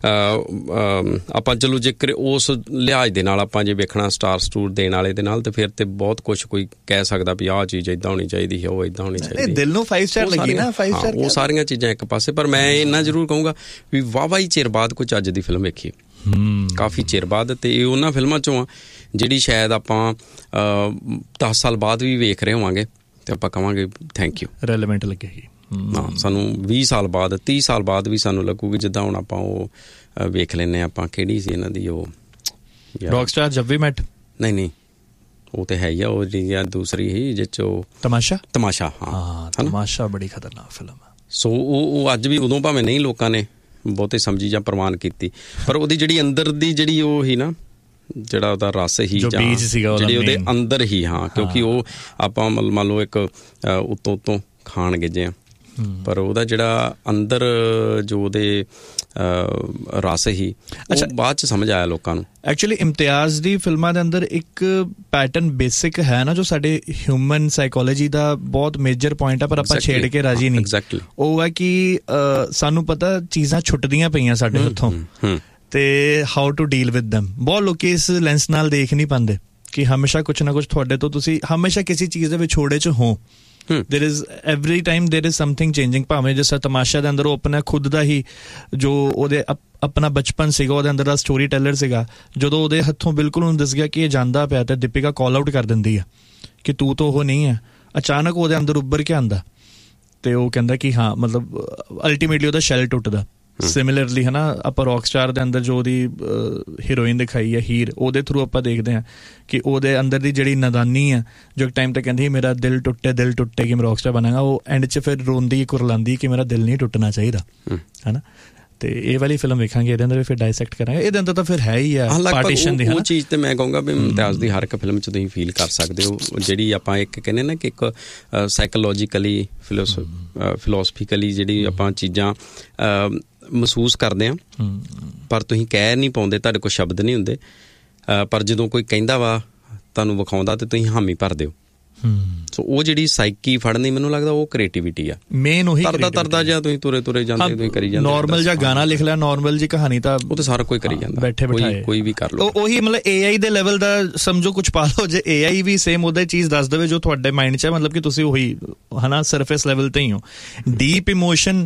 ਆਪਾਂ ਚਲੋ ਜੇਕਰ ਉਸ ਲਿਹਾਜ਼ ਦੇ ਨਾਲ ਆਪਾਂ ਜੇ ਵੇਖਣਾ ਸਟਾਰ ਸਟੂਰ ਦੇਣ ਵਾਲੇ ਦੇ ਨਾਲ, ਤੇ ਫਿਰ ਤੇ ਬਹੁਤ ਕੁਛ ਕੋਈ ਕਹਿ ਸਕਦਾ ਵੀ ਆਹ ਚੀਜ਼ ਏਦਾਂ ਹੋਣੀ ਚਾਹੀਦੀ ਹੈ, ਉਹ ਏਦਾਂ ਹੋਣੀ ਚਾਹੀਦੀ। ਦਿਲ ਨੂੰ 5 ਸਟਾਰ ਲੱਗੀ ਨਾ, 5 ਸਟਾਰ। ਉਹ ਸਾਰੀਆਂ ਚੀਜ਼ਾਂ ਇੱਕ ਪਾਸੇ, ਪਰ ਮੈਂ ਇੰਨਾ ਜ਼ਰੂਰ ਕਹੂੰਗਾ ਵੀ ਵਾਹਵਾ ਹੀ ਚਿਰ ਬਾਅਦ ਕੋਈ ਚੱਜ ਦੀ ਫਿਲਮ ਵੇਖੀ, ਕਾਫੀ ਚਿਰ ਬਾਅਦ। ਤੇ ਇਹ ਉਹਨਾਂ ਫਿਲਮਾਂ ਚੋਂ ਆ ਜਿਹੜੀ ਸ਼ਾਇਦ ਆਪਾਂ 10 ਸਾਲ ਬਾਅਦ ਵੀ ਵੇਖ ਰਹੇ ਹੋਵਾਂਗੇ ਤੇ ਆਪਾਂ ਕਹਾਂਗੇ ਥੈਂਕ ਯੂ, ਰੈਲੇਵੈਂਟ ਲੱਗੇਗੀ। ਸਾਨੂੰ 20 ਸਾਲ ਬਾਅਦ 30 ਸਾਲ ਬਾਅਦ ਵੀ ਸਾਨੂੰ ਲੱਗੂਗੀ ਜਿੱਦਾਂ ਹੁਣ ਆਪਾਂ ਉਹ ਵੇਖ ਲੈਂਦੇ ਆਪਾਂ, ਕਿਹੜੀ ਸੀ ਇਹਨਾਂ ਦੀ ਉਹ ਰੌਕਸਟਾਰ ਜਬ ਵੀ ਮੈਟ? ਨਹੀਂ ਉਹ ਤੇ ਹੈ ਹੀ ਆ, ਉਹ ਜਿਹੜੀ ਦੂਸਰੀ ਹੀ ਜਿਹ 'ਚ ਤਮਾਸ਼ਾ। ਹਾਂ, ਤਮਾਸ਼ਾ ਬੜੀ ਖਤਰਨਾਕ ਫਿਲਮ ਹੈ। ਸੋ ਉਹ ਅੱਜ ਵੀ, ਉਦੋਂ ਭਾਵੇਂ ਨਹੀਂ ਲੋਕਾਂ ਨੇ ਬਹੁਤੇ ਸਮਝੀ ਜਾਂ ਪ੍ਰਵਾਨ ਕੀਤੀ, ਪਰ ਉਹਦੀ ਜਿਹੜੀ ਅੰਦਰ ਦੀ ਜਿਹੜੀ ਉਹ ਹੀ ਨਾ, ਜਿਹੜਾ ਉਹਦਾ ਰਸ ਹੀ ਜਾਂ ਜਿਹੜੇ ਉਹਦੇ ਅੰਦਰ ਹੀ, ਕਿਉਂਕਿ ਉਹ ਆਪਾਂ ਮੰਨ ਲਓ ਇੱਕ ਉੱਤੋਂ ਖਾਣ ਗਿੱਜੇ ਆ, ਪਰ ਉਹਦਾ ਜਿਹੜਾ ਅੰਦਰ ਜੋ ਉਹਦੇ ਰਸ ਹੀ, ਉਹ ਬਾਅਦ 'ਚ ਸਮਝ ਆਇਆ ਲੋਕਾਂ ਨੂੰ। ਐਕਚੁਅਲੀ ਇਮਤਿਆਜ਼ ਦੀ ਫਿਲਮਾਂ ਦੇ ਅੰਦਰ ਇੱਕ ਪੈਟਰਨ ਬੇਸਿਕ ਹੈ ਨਾ, ਜੋ ਸਾਡੇ ਹਿਊਮਨ ਸਾਈਕੋਲੋਜੀ ਦਾ ਬਹੁਤ ਮੇਜਰ ਪੁਆਇੰਟ ਆ, ਪਰ ਆਪਾਂ ਛੇੜ ਕੇ ਰਾਜੀ ਨਹੀਂ। ਉਹ ਹੈ ਕਿ ਸਾਨੂੰ ਪਤਾ ਚੀਜ਼ਾਂ ਛੁੱਟਦੀਆਂ ਪਈਆਂ ਸਾਡੇ ਹੱਥੋਂ, ਤੇ how to deal with them. ਬਹੁਤ ਲੋਕੀ ਇਸ ਲੈਂਸ ਨਾਲ ਦੇਖ ਨਹੀਂ ਪਾਉਂਦੇ ਕਿ ਹਮੇਸ਼ਾ ਕੁਛ ਨਾ ਕੁਛ ਤੁਹਾਡੇ ਤੋਂ, ਤੁਸੀਂ ਹਮੇਸ਼ਾ ਕਿਸੇ ਚੀਜ਼ ਦੇ ਵਿਛੋੜੇ 'ਚ ਹੋ। there is every time there is something changing। ਭਾਵੇਂ ਜਿਸ ਤਮਾਸ਼ਾ ਦੇ ਅੰਦਰ ਉਹ ਆਪਣਾ ਖੁਦ ਦਾ ਹੀ ਜੋ ਉਹਦੇ ਆਪਣਾ ਬਚਪਨ ਸੀਗਾ, ਉਹਦੇ ਅੰਦਰ ਦਾ ਸਟੋਰੀ ਟੈਲਰ ਸੀਗਾ, ਜਦੋਂ ਉਹਦੇ ਹੱਥੋਂ ਬਿਲਕੁਲ ਉਹਨੂੰ ਦਿਸ ਗਿਆ ਕਿ ਇਹ ਜਾਂਦਾ ਪਿਆ, ਤੇ ਦੀਪਿਕਾ ਕਾਲ ਆਊਟ ਕਰ ਦਿੰਦੀ ਆ ਕਿ ਤੂੰ ਤਾਂ ਉਹ ਨਹੀਂ ਹੈ, ਅਚਾਨਕ ਉਹਦੇ ਅੰਦਰ ਉੱਭਰ ਕੇ ਆਉਂਦਾ ਤੇ ਉਹ ਕਹਿੰਦਾ ਕਿ ਹਾਂ ਮਤਲਬ ਅਲਟੀਮੇਟਲੀ ਉਹਦਾ ਸ਼ੈਲ ਟੁੱਟਦਾ। ਸਿਮਿਲਰਲੀ ਹੈ ਨਾ, ਆਪਾਂ ਰੌਕਸਟਾਰ ਦੇ ਅੰਦਰ ਜੋ ਉਹਦੀ ਹੀਰੋਇਨ ਦਿਖਾਈ ਹੈ ਹੀਰ, ਉਹਦੇ ਥਰੂ ਆਪਾਂ ਦੇਖਦੇ ਹਾਂ ਕਿ ਉਹਦੇ ਅੰਦਰ ਦੀ ਜਿਹੜੀ ਨਾਦਾਨੀ ਆ, ਜੋ ਇੱਕ ਟਾਈਮ ਤੇ ਕਹਿੰਦੀ ਮੇਰਾ ਦਿਲ ਟੁੱਟੇ ਕਿ ਮੈਂ ਰੌਕਸਟਾਰ ਬਣਾਂਗਾ, ਉਹ ਐਂਡ 'ਚ ਫਿਰ ਰੋਂਦੀ ਕੁਰਲਾਉਂਦੀ ਕਿ ਮੇਰਾ ਦਿਲ ਨਹੀਂ ਟੁੱਟਣਾ ਚਾਹੀਦਾ, ਹੈ ਨਾ। ਤੇ ਇਹ ਵਾਲੀ ਫਿਲਮ ਵੇਖਾਂਗੇ, ਇਹਦੇ ਅੰਦਰ ਵੀ ਫਿਰ ਡਾਇਸੈਕਟ ਕਰਾਂਗੇ। ਇਹਦੇ ਅੰਦਰ ਤਾਂ ਫਿਰ ਹੈ ਹੀ ਆ ਪਾਰਟੀਸ਼ਨ ਦੀ, ਉਹ ਚੀਜ਼ ਤੇ ਮੈਂ ਕਹੂੰਗਾ ਵੀ ਮੁਮਤਾਜ਼ ਦੀ ਹਰ ਇੱਕ ਫਿਲਮ 'ਚ ਤੁਸੀਂ ਫੀਲ ਕਰ ਸਕਦੇ ਹੋ, ਜਿਹੜੀ ਆਪਾਂ ਇੱਕ ਕਹਿੰਦੇ ਨਾ ਕਿ ਇੱਕ ਸਾਈਕੋਲੋਜੀਕਲੀ ਫਿਲੋਸਫੀਕਲੀ ਜਿਹੜੀ ਆਪਾਂ ਚੀਜ਼ਾਂ ਮਹਿਸੂਸ ਕਰਦੇ ਹਾਂ, ਪਰ ਤੁਸੀਂ ਕਹਿ ਨਹੀਂ ਪਾਉਂਦੇ, ਤੁਹਾਡੇ ਕੋਲ ਸ਼ਬਦ ਨਹੀਂ ਹੁੰਦੇ, ਪਰ ਜਦੋਂ ਕੋਈ ਕਹਿੰਦਾ ਵਾ ਤੁਹਾਨੂੰ ਵਿਖਾਉਂਦਾ ਤੇ ਤੁਸੀਂ ਹਾਮੀ ਭਰਦੇ ਹੋ। ਸੋ ਉਹ ਜਿਹੜੀ ਸਾਈਕੀ ਫੜਨੀ, ਮੈਨੂੰ ਲੱਗਦਾ ਉਹ ਕ੍ਰੀਏਟੀਵਿਟੀ ਆ ਮੇਨ। ਉਹੀ ਤਰਦਾ ਜਾਂ ਤੁਸੀਂ ਤੁਰੇ ਜਾਂਦੇ ਤੁਸੀਂ ਕਰੀ ਜਾਂਦੇ, ਨਾਰਮਲ ਜਿਹਾ ਗਾਣਾ ਲਿਖ ਲਿਆ, ਨਾਰਮਲ ਜੀ ਕਹਾਣੀ, ਤਾਂ ਉਹ ਤਾਂ ਸਾਰਾ ਕੋਈ ਕਰੀ ਜਾਂਦਾ, ਬੈਠੇ ਬਿਠਾਏ ਕੋਈ ਵੀ ਕਰ ਲਓ। ਉਹੀ ਮਤਲਬ AI ਦੇ ਲੈਵਲ ਦਾ ਸਮਝੋ ਕੁਝ ਪਾ ਲਓ, ਜੇ AI ਵੀ ਸੇਮ ਉਹਦਾ ਚੀਜ਼ ਦੱਸ ਦੇਵੇ ਜੋ ਤੁਹਾਡੇ ਮਾਈਂਡ 'ਚ ਹੈ, ਮਤਲਬ ਕਿ ਤੁਸੀਂ ਉਹੀ ਹੈ ਨਾ ਸਰਫੇਸ ਲੈਵਲ ਤੇ ਹੀ ਹੋ। ਡੀਪ ਇਮੋਸ਼ਨ,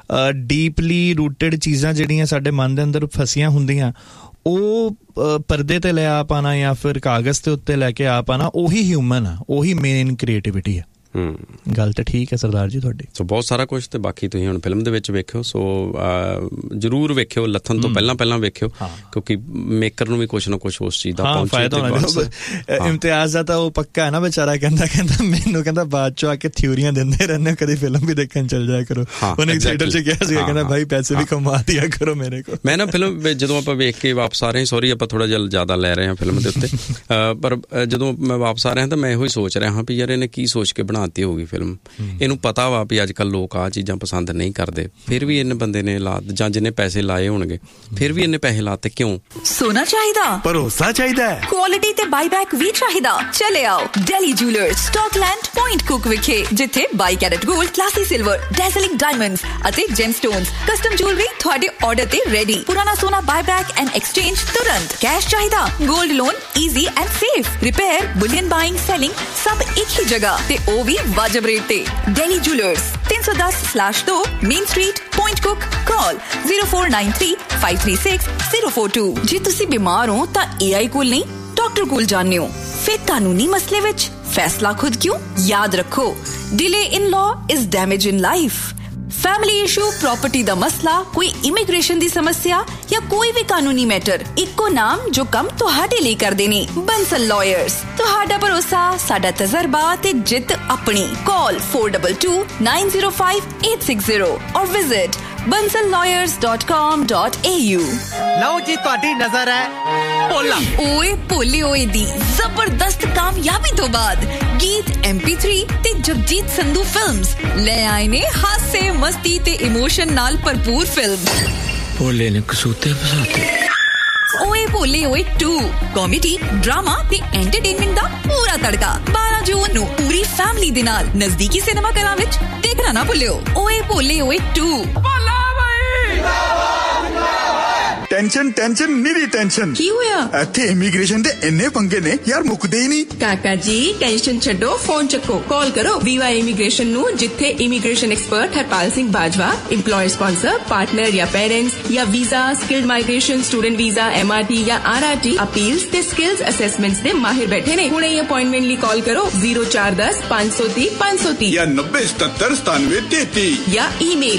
ਡੀਪਲੀ ਰੂਟਡ ਚੀਜ਼ਾਂ ਜਿਹੜੀਆਂ ਸਾਡੇ ਮਨ ਦੇ ਅੰਦਰ ਫਸੀਆਂ ਹੁੰਦੀਆਂ, ਉਹ ਪਰਦੇ ਤੇ ਲੈ ਆ ਪਾਣਾ ਜਾਂ ਫਿਰ ਕਾਗਜ਼ ਦੇ ਉੱਤੇ ਲੈ ਕੇ ਆ ਪਾਣਾ, ਉਹੀ ਹਿਊਮਨ ਆ, ਉਹੀ ਮੇਨ ਕ੍ਰੀਏਟੀਵਿਟੀ ਆ। ਗੱਲ ਤਾਂ ਠੀਕ ਹੈ ਸਰਦਾਰ ਜੀ ਤੁਹਾਡੀ। ਸੋ ਬਹੁਤ ਸਾਰਾ ਕੁਝ, ਤੇ ਬਾਕੀ ਤੁਸੀਂ ਹੁਣ ਫਿਲਮ ਦੇ ਵਿੱਚ ਵੇਖਿਓ, ਸੋ ਜ਼ਰੂਰ ਵੇਖਿਓ, ਲੱਥਣ ਤੋਂ ਪਹਿਲਾਂ ਵੇਖਿਓ, ਕਿਉਂਕਿ ਮੇਕਰ ਨੂੰ ਵੀ ਕੁਛ ਨਾ ਕੁਛ ਉਸ ਚੀਜ਼ ਦਾ ਪਹੁੰਚੇ। ਇਮਤਿਆਜ਼ ਦਾ ਤਾਂ ਉਹ ਪੱਕਾ ਹੈ ਨਾ ਵਿਚਾਰਾ, ਕਹਿੰਦਾ ਮੈਨੂੰ ਕਹਿੰਦਾ ਬਾਅਦ ਚੋਂ ਆ ਕੇ ਥਿਊਰੀਆਂ ਦਿੰਦੇ ਰਹਿੰਦੇ, ਕਦੇ ਫਿਲਮ ਵੀ ਦੇਖਣ ਚੱਲ ਜਾਇਆ ਕਰੋ। ਉਹਨੇ ਥੀਏਟਰ 'ਚ ਕਿਹਾ ਸੀਗਾ, ਕਹਿੰਦਾ ਭਾਈ ਪੈਸੇ ਵੀ ਕਮਾ ਦਿਆ ਕਰੋ ਮੇਰੇ ਕੋਲ। ਮੈਂ ਨਾ ਫਿਲਮ ਜਦੋਂ ਆਪਾਂ ਵੇਖ ਕੇ ਵਾਪਸ ਆ ਰਹੇ, ਸੌਰੀ ਆਪਾਂ ਥੋੜਾ ਜਿਹਾ ਜ਼ਿਆਦਾ ਲੈ ਰਹੇ ਹਾਂ ਫਿਲਮ ਦੇ ਉੱਤੇ, ਪਰ ਜਦੋਂ ਮੈਂ ਵਾਪਸ ਆ ਰਿਹਾ ਤਾਂ ਮੈਂ ਇਹੋ ਹੀ ਸੋਚ ਰਿਹਾ ਹਾਂ ਵੀ ਯਾਰ ਇਹਨੇ ਕੀ ਸੋਚ ਕੇ ਬਣਾਤੀ ਹੋਊਗੀ ਫਿਲਮ। ਇਹਨੂੰ ਪਤਾ ਵਾ ਵੀ ਅੱਜ ਕੱਲ੍ਹ ਲੋਕ ਆਹ ਚੀਜ਼ਾਂ ਪਸੰਦ ਨਹੀਂ ਕਰਦੇ, ਫਿਰ ਵੀ ਇਹਨੇ ਬੰਦੇ ਨੇ ਜਾਂ ਜਿਹਨੇ ਪੈਸੇ ਲਾਏ ਹੋਣਗੇ, ਫਿਰ ਵੀ ਇਹਨੇ ਪੈਸੇ ਲਾਤੇ ਕਿਉਂ? ਸੋਨਾ ਚਾਹੀਦਾ, ਭਰੋਸਾ ਚਾਹੀਦਾ, ਕੁਆਲਿਟੀ ਤੇ ਬਾਈਬੈਕ ਵੀ ਚਾਹੀਦਾ। ਚਲੇ ਆਓ ਡੈਲੀ ਜੂਲਰਸ, ਸਟਾਕਲੈਂਡ, ਪੁਆਇੰਟ ਕੁਕ ਵਿਖੇ, ਜਿੱਥੇ 22 ਕੈਰਟ 골ਡ, ਕਲਾਸੀ ਸਿਲਵਰ, ਡੈਜ਼ਲਿੰਗ ਡਾਇਮੰਡਸ ਅਤੇ ਜੈਮਸਟੋਨਸ, ਕਸਟਮ ਜੁਐਲਰੀ ਤੁਹਾਡੇ ਆਰਡਰ ਤੇ ਰੈਡੀ। ਪੁਰਾਣਾ ਸੋਨਾ ਬਾਈਬੈਕ ਐਂਡ ਐਕਸਚੇਂਜ ਤੁਰੰਤ। ਕੈਸ਼ ਚਾਹੀਦਾ, 골ਡ loan easy and safe. Repair, bullion buying, selling ਸਭ ਇੱਕ ਹੀ ਜਗ੍ਹਾ, ਤੇ ਉਹ ਵੀ ਵਾਜਬ ਰੇਟ ਤੇ। Daily jewellers, 310/2 main street, point ਕੁਕ। ਕਾਲ 0493-536-042। ਜੇ ਤੁਸੀਂ ਬਿਮਾਰ ਹੋ ਤਾਂ AI ਕੋਲ ਨਹੀਂ, ਡਾਕਟਰ ਕੋਲ ਜਾਂਦੇ ਹੋ। ਫਿਰ ਕਾਨੂੰਨੀ ਮਸਲੇ ਵਿੱਚ ਫੈਸਲਾ ਖੁਦ ਕਿਉਂ? ਯਾਦ ਰੱਖੋ, delay in law is damage in life. Family issue, property ਦਾ ਮਸਲਾ, ਕੋਈ ਇਮੀਗ੍ਰੇਸ਼ਨ ਦੀ ਸਮੱਸਿਆ ਜਾਂ ਕੋਈ ਵੀ ਕਾਨੂੰਨੀ ਮੈਟਰ, ਇੱਕੋ ਨਾਮ ਜੋ ਕੰਮ ਤੁਹਾਡੇ ਲਈ ਕਰਦੇ ਨੇ, ਬੰਸਲ ਲਾਇਰਸ। ਤੁਹਾਡਾ ਭਰੋਸਾ, ਸਾਡਾ ਤਜਰਬਾ ਤੇ ਜਿੱਤ ਆਪਣੀ। ਕਾਲ 422905-860 ਔਰ ਵਿਜ਼ਿਟ bansallawyers.com.au। ਲਓ ਜੀ ਤੁਹਾਡੀ ਨਜ਼ਰ ਹੈ ਭੋਲਾ। ਓਏ ਭੋਲੇ ਓਏ ਦੀ ਜ਼ਬਰਦਸਤ ਕਾਮਯਾਬੀ ਤੋਂ ਬਾਅਦ ਗੀਤ MP3 ਤੇ ਜਗਜੀਤ ਸੰਧੂ ਫਿਲਮਸ ਲੈ ਆਏ ਨੇ ਹਾਸੇ, ਮਸਤੀ ਤੇ ਇਮੋਸ਼ਨ ਨਾਲ ਭਰਪੂਰ ਫਿਲਮ ਭੋਲੇ ਨੇ ਕਸੂਤੇ ਫਸਾਤੇ। ਓਏ ਭੋਲੇ ਓਏ 2 ਕਾਮੇਡੀ, ਡਰਾਮਾ ਤੇ ਐਂਟਰਟੇਨਮੈਂਟ ਦਾ ਪੂਰਾ ਤੜਕਾ। 12 ਜੂਨ ਨੂੰ ਪੂਰੀ ਫੈਮਿਲੀ ਦੇ ਨਾਲ ਨਜ਼ਦੀਕੀ ਸਿਨੇਮਾ ਘਰਾਂ ਵਿੱਚ ਦੇਖਣਾ ਨਾ ਭੁੱਲਿਓ। ਓਏ ਭੋਲੇ ਓਏ 2। Tension ਨਿਰੀ tension. ਕੀ ਹੋਇਆ? ਇੱਥੇ ਇਮੀਗ੍ਰੇਸ਼ਨ ਦੇ ਇੰਨੇ ਪੰਗੇ ਨੇ ਯਾਰ, ਮੁੱਕਦੇ ਹੀ ਨਹੀਂ। ਕਾਕਾ ਜੀ ਟੈਨਸ਼ਨ ਛੱਡੋ, ਫੋਨ ਚੱਕੋ, ਕਾਲ ਕਰੋ VY ਇਮੀਗ੍ਰੇਸ਼ਨ ਨੂੰ, ਜਿੱਥੇ immigration expert Harpal Singh Bajwa, employer sponsor, partner ਜਾਂ ਪੇਰੈਂਟਸ ਜਾਂ visa, skilled migration, student visa, MRT ਜਾਂ RRT, ਅਪੀਲਸ ਤੇ ਸਕਿਲਸ ਅਸੈਸਮੈਂਟਸ ਦੇ ਮਾਹਿਰ ਬੈਠੇ ਨੇ। ਹੁਣੇ ਹੀ ਅਪਾਇੰਟਮੈਂਟ ਲਈ ਕਾਲ ਕਰੋ 0410-530-530 ਜਾਂ 9077-9733 ਜਾਂ ਈਮੇਲ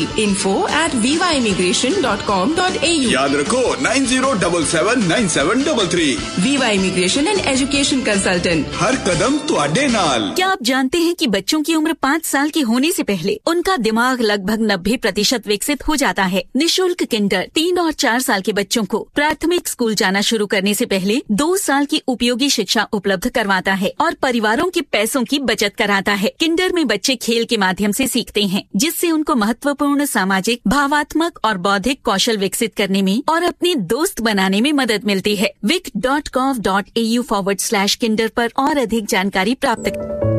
info@vyimmigration.com.au। याद रखो 90779733। VY immigration and education consultant, हर कदम तुहाडे नाल। क्या आप जानते हैं कि बच्चों की उम्र 5 साल की होने से पहले उनका दिमाग लगभग 90% विकसित हो जाता है। निशुल्क किंडर 3 और 4 साल के बच्चों को प्राथमिक स्कूल जाना शुरू करने से पहले 2 साल की उपयोगी शिक्षा उपलब्ध करवाता है और परिवारों के पैसों की बचत कराता है। किंडर में बच्चे खेल के माध्यम से सीखते हैं, जिससे उनको महत्वपूर्ण सामाजिक, भावात्मक और बौद्धिक कौशल विकसित करने में और अपने दोस्त बनाने में मदद मिलती है। vic.gov.au/kinder पर और अधिक जानकारी प्राप्त।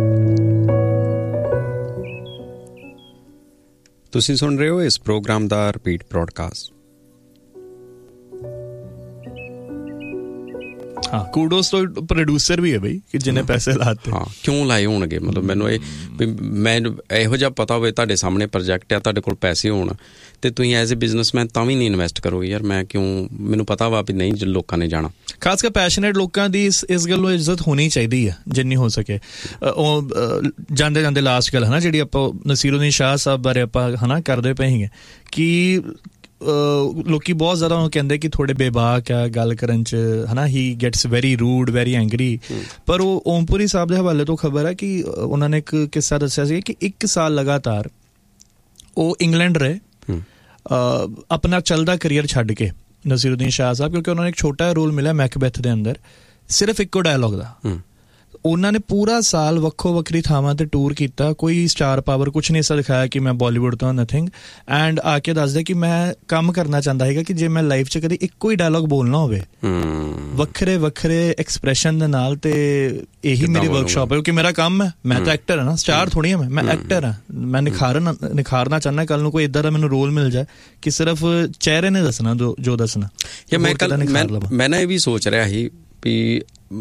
ਤੁਸੀਂ ਸੁਣ ਰਹੇ ਹੋ ਇਸ ਪ੍ਰੋਗਰਾਮ ਦਾ ਰਿਪੀਟ ਬ੍ਰੌਡਕਾਸਟ। ਹਾਂ ਕੂਡੋਸ ਤੋਂ ਪ੍ਰੋਡਿਊਸਰ ਵੀ ਹੈ ਬਈ ਕਿ ਜਿਹਨੇ ਪੈਸੇ ਲਾਤੇ। ਹਾਂ ਕਿਉਂ ਲਾਏ ਹੋਣਗੇ, ਮਤਲਬ ਮੈਨੂੰ ਇਹ ਵੀ ਮੈਂ ਇਹੋ ਜਿਹਾ ਪਤਾ ਹੋਵੇ ਤੁਹਾਡੇ ਸਾਹਮਣੇ ਪ੍ਰੋਜੈਕਟ ਆ, ਤੁਹਾਡੇ ਕੋਲ ਪੈਸੇ ਹੋਣ ਤੇ ਤੁਸੀਂ ਐਜ਼ ਏ ਬਿਜ਼ਨਸਮੈਨ ਤਾਂ ਵੀ ਨਹੀਂ ਇਨਵੈਸਟ ਕਰੋਗੇ ਯਾਰ, ਮੈਂ ਕਿਉਂ, ਮੈਨੂੰ ਪਤਾ ਵਾ ਵੀ ਨਹੀਂ ਲੋਕਾਂ ਨੇ ਜਾਣਾ। ਖਾਸ ਕਰ ਪੈਸ਼ਨੇਟ ਲੋਕਾਂ ਦੀ ਇਸ ਗੱਲ ਨੂੰ ਇੱਜ਼ਤ ਹੋਣੀ ਚਾਹੀਦੀ ਆ ਜਿੰਨੀ ਹੋ ਸਕੇ। ਉਹ ਜਾਂਦੇ ਜਾਂਦੇ ਲਾਸਟ ਗੱਲ ਹੈ ਨਾ ਜਿਹੜੀ ਆਪਾਂ ਨਸੀਰੁੱਦੀਨ ਸ਼ਾਹ ਸਾਹਿਬ ਬਾਰੇ ਆਪਾਂ ਹੈ ਨਾ ਕਰਦੇ ਪਏ ਸੀਗੇ ਕਿ ਲੋਕੀ ਬਹੁਤ ਜ਼ਿਆਦਾ ਉਹਨੂੰ ਕਹਿੰਦੇ ਕਿ ਥੋੜੇ ਬੇਬਾਕ ਆ ਗੱਲ ਕਰਨ 'ਚ ਹੈ ਨਾ, ਹੀ gets very rude very angry. ਪਰ ਉਹ ਓਮਪੁਰੀ ਸਾਹਿਬ ਦੇ ਹਵਾਲੇ ਤੋਂ ਖਬਰ ਹੈ ਕਿ ਉਹਨਾਂ ਨੇ ਇੱਕ ਕਿੱਸਾ ਦੱਸਿਆ ਸੀ ਕਿ 1 ਸਾਲ ਲਗਾਤਾਰ ਉਹ ਇੰਗਲੈਂਡ ਰਹੇ ਆਪਣਾ ਚੱਲਦਾ ਕਰੀਅਰ ਛੱਡ ਕੇ, ਨਸੀਰੁੱਦੀਨ ਸ਼ਾਹ ਸਾਹਿਬ, ਕਿਉਂਕਿ ਉਹਨਾਂ ਨੂੰ ਇੱਕ ਛੋਟਾ ਰੋਲ ਮਿਲਿਆ ਮੈਕਬੈਥ ਦੇ ਅੰਦਰ, ਸਿਰਫ ਇੱਕੋ ਡਾਇਲੌਗ ਦਾ। ਉਹਨਾਂ ਨੇ ਪੂਰਾ ਸਾਲ ਵੱਖੋ ਵੱਖਰੀ ਥਾਵਾਂ ਤੇ ਟੂਰ ਕੀਤਾ, ਕੋਈ ਸਟਾਰ ਪਾਵਰ ਕੁਛ ਨਹੀਂ ਸੀ ਦਿਖਾਇਆ ਕਿ ਮੈਂ ਬਾਲੀਵੁੱਡ ਤੋਂ ਨਥਿੰਗ, ਐਂਡ ਆ ਕੇ ਦੱਸਦੇ ਕਿ ਮੈਂ ਕੰਮ ਕਰਨਾ ਚਾਹੁੰਦਾ ਹੈਗਾ ਕਿ ਜੇ ਮੈਂ ਲਾਈਫ 'ਚ ਕਦੇ ਇੱਕੋ ਹੀ ਡਾਇਲੌਗ ਬੋਲਣਾ ਹੋਵੇ ਵੱਖਰੇ ਵੱਖਰੇ ਐਕਸਪ੍ਰੈਸ਼ਨ ਦੇ ਨਾਲ, ਤੇ ਇਹੀ ਮੇਰੀ ਵਰਕਸ਼ਾਪ ਹੈ ਕਿਉਂਕਿ ਮੇਰਾ ਕੰਮ ਹੈ, ਮੈਂ ਤਾਂ ਐਕਟਰ ਹਾਂ ਨਾ, ਸਟਾਰ ਥੋੜ੍ਹੀ ਹਾਂ ਮੈਂ ਐਕਟਰ ਹਾਂ, ਮੈਂ ਨਿਖਾਰਨਾ ਚਾਹੁੰਦਾ ਕੱਲ ਨੂੰ ਕੋਈ ਇੱਦਾਂ ਦਾ ਮੈਨੂੰ ਰੋਲ ਮਿਲ ਜਾਏ ਕਿ ਸਿਰਫ ਚਿਹਰੇ ਨੇ ਦੱਸਣਾ ਜੋ ਦੱਸਣਾ। ਮੈਂ ਨਾ ਇਹ ਵੀ ਸੋਚ ਰਿਹਾ ਸੀ ਵੀ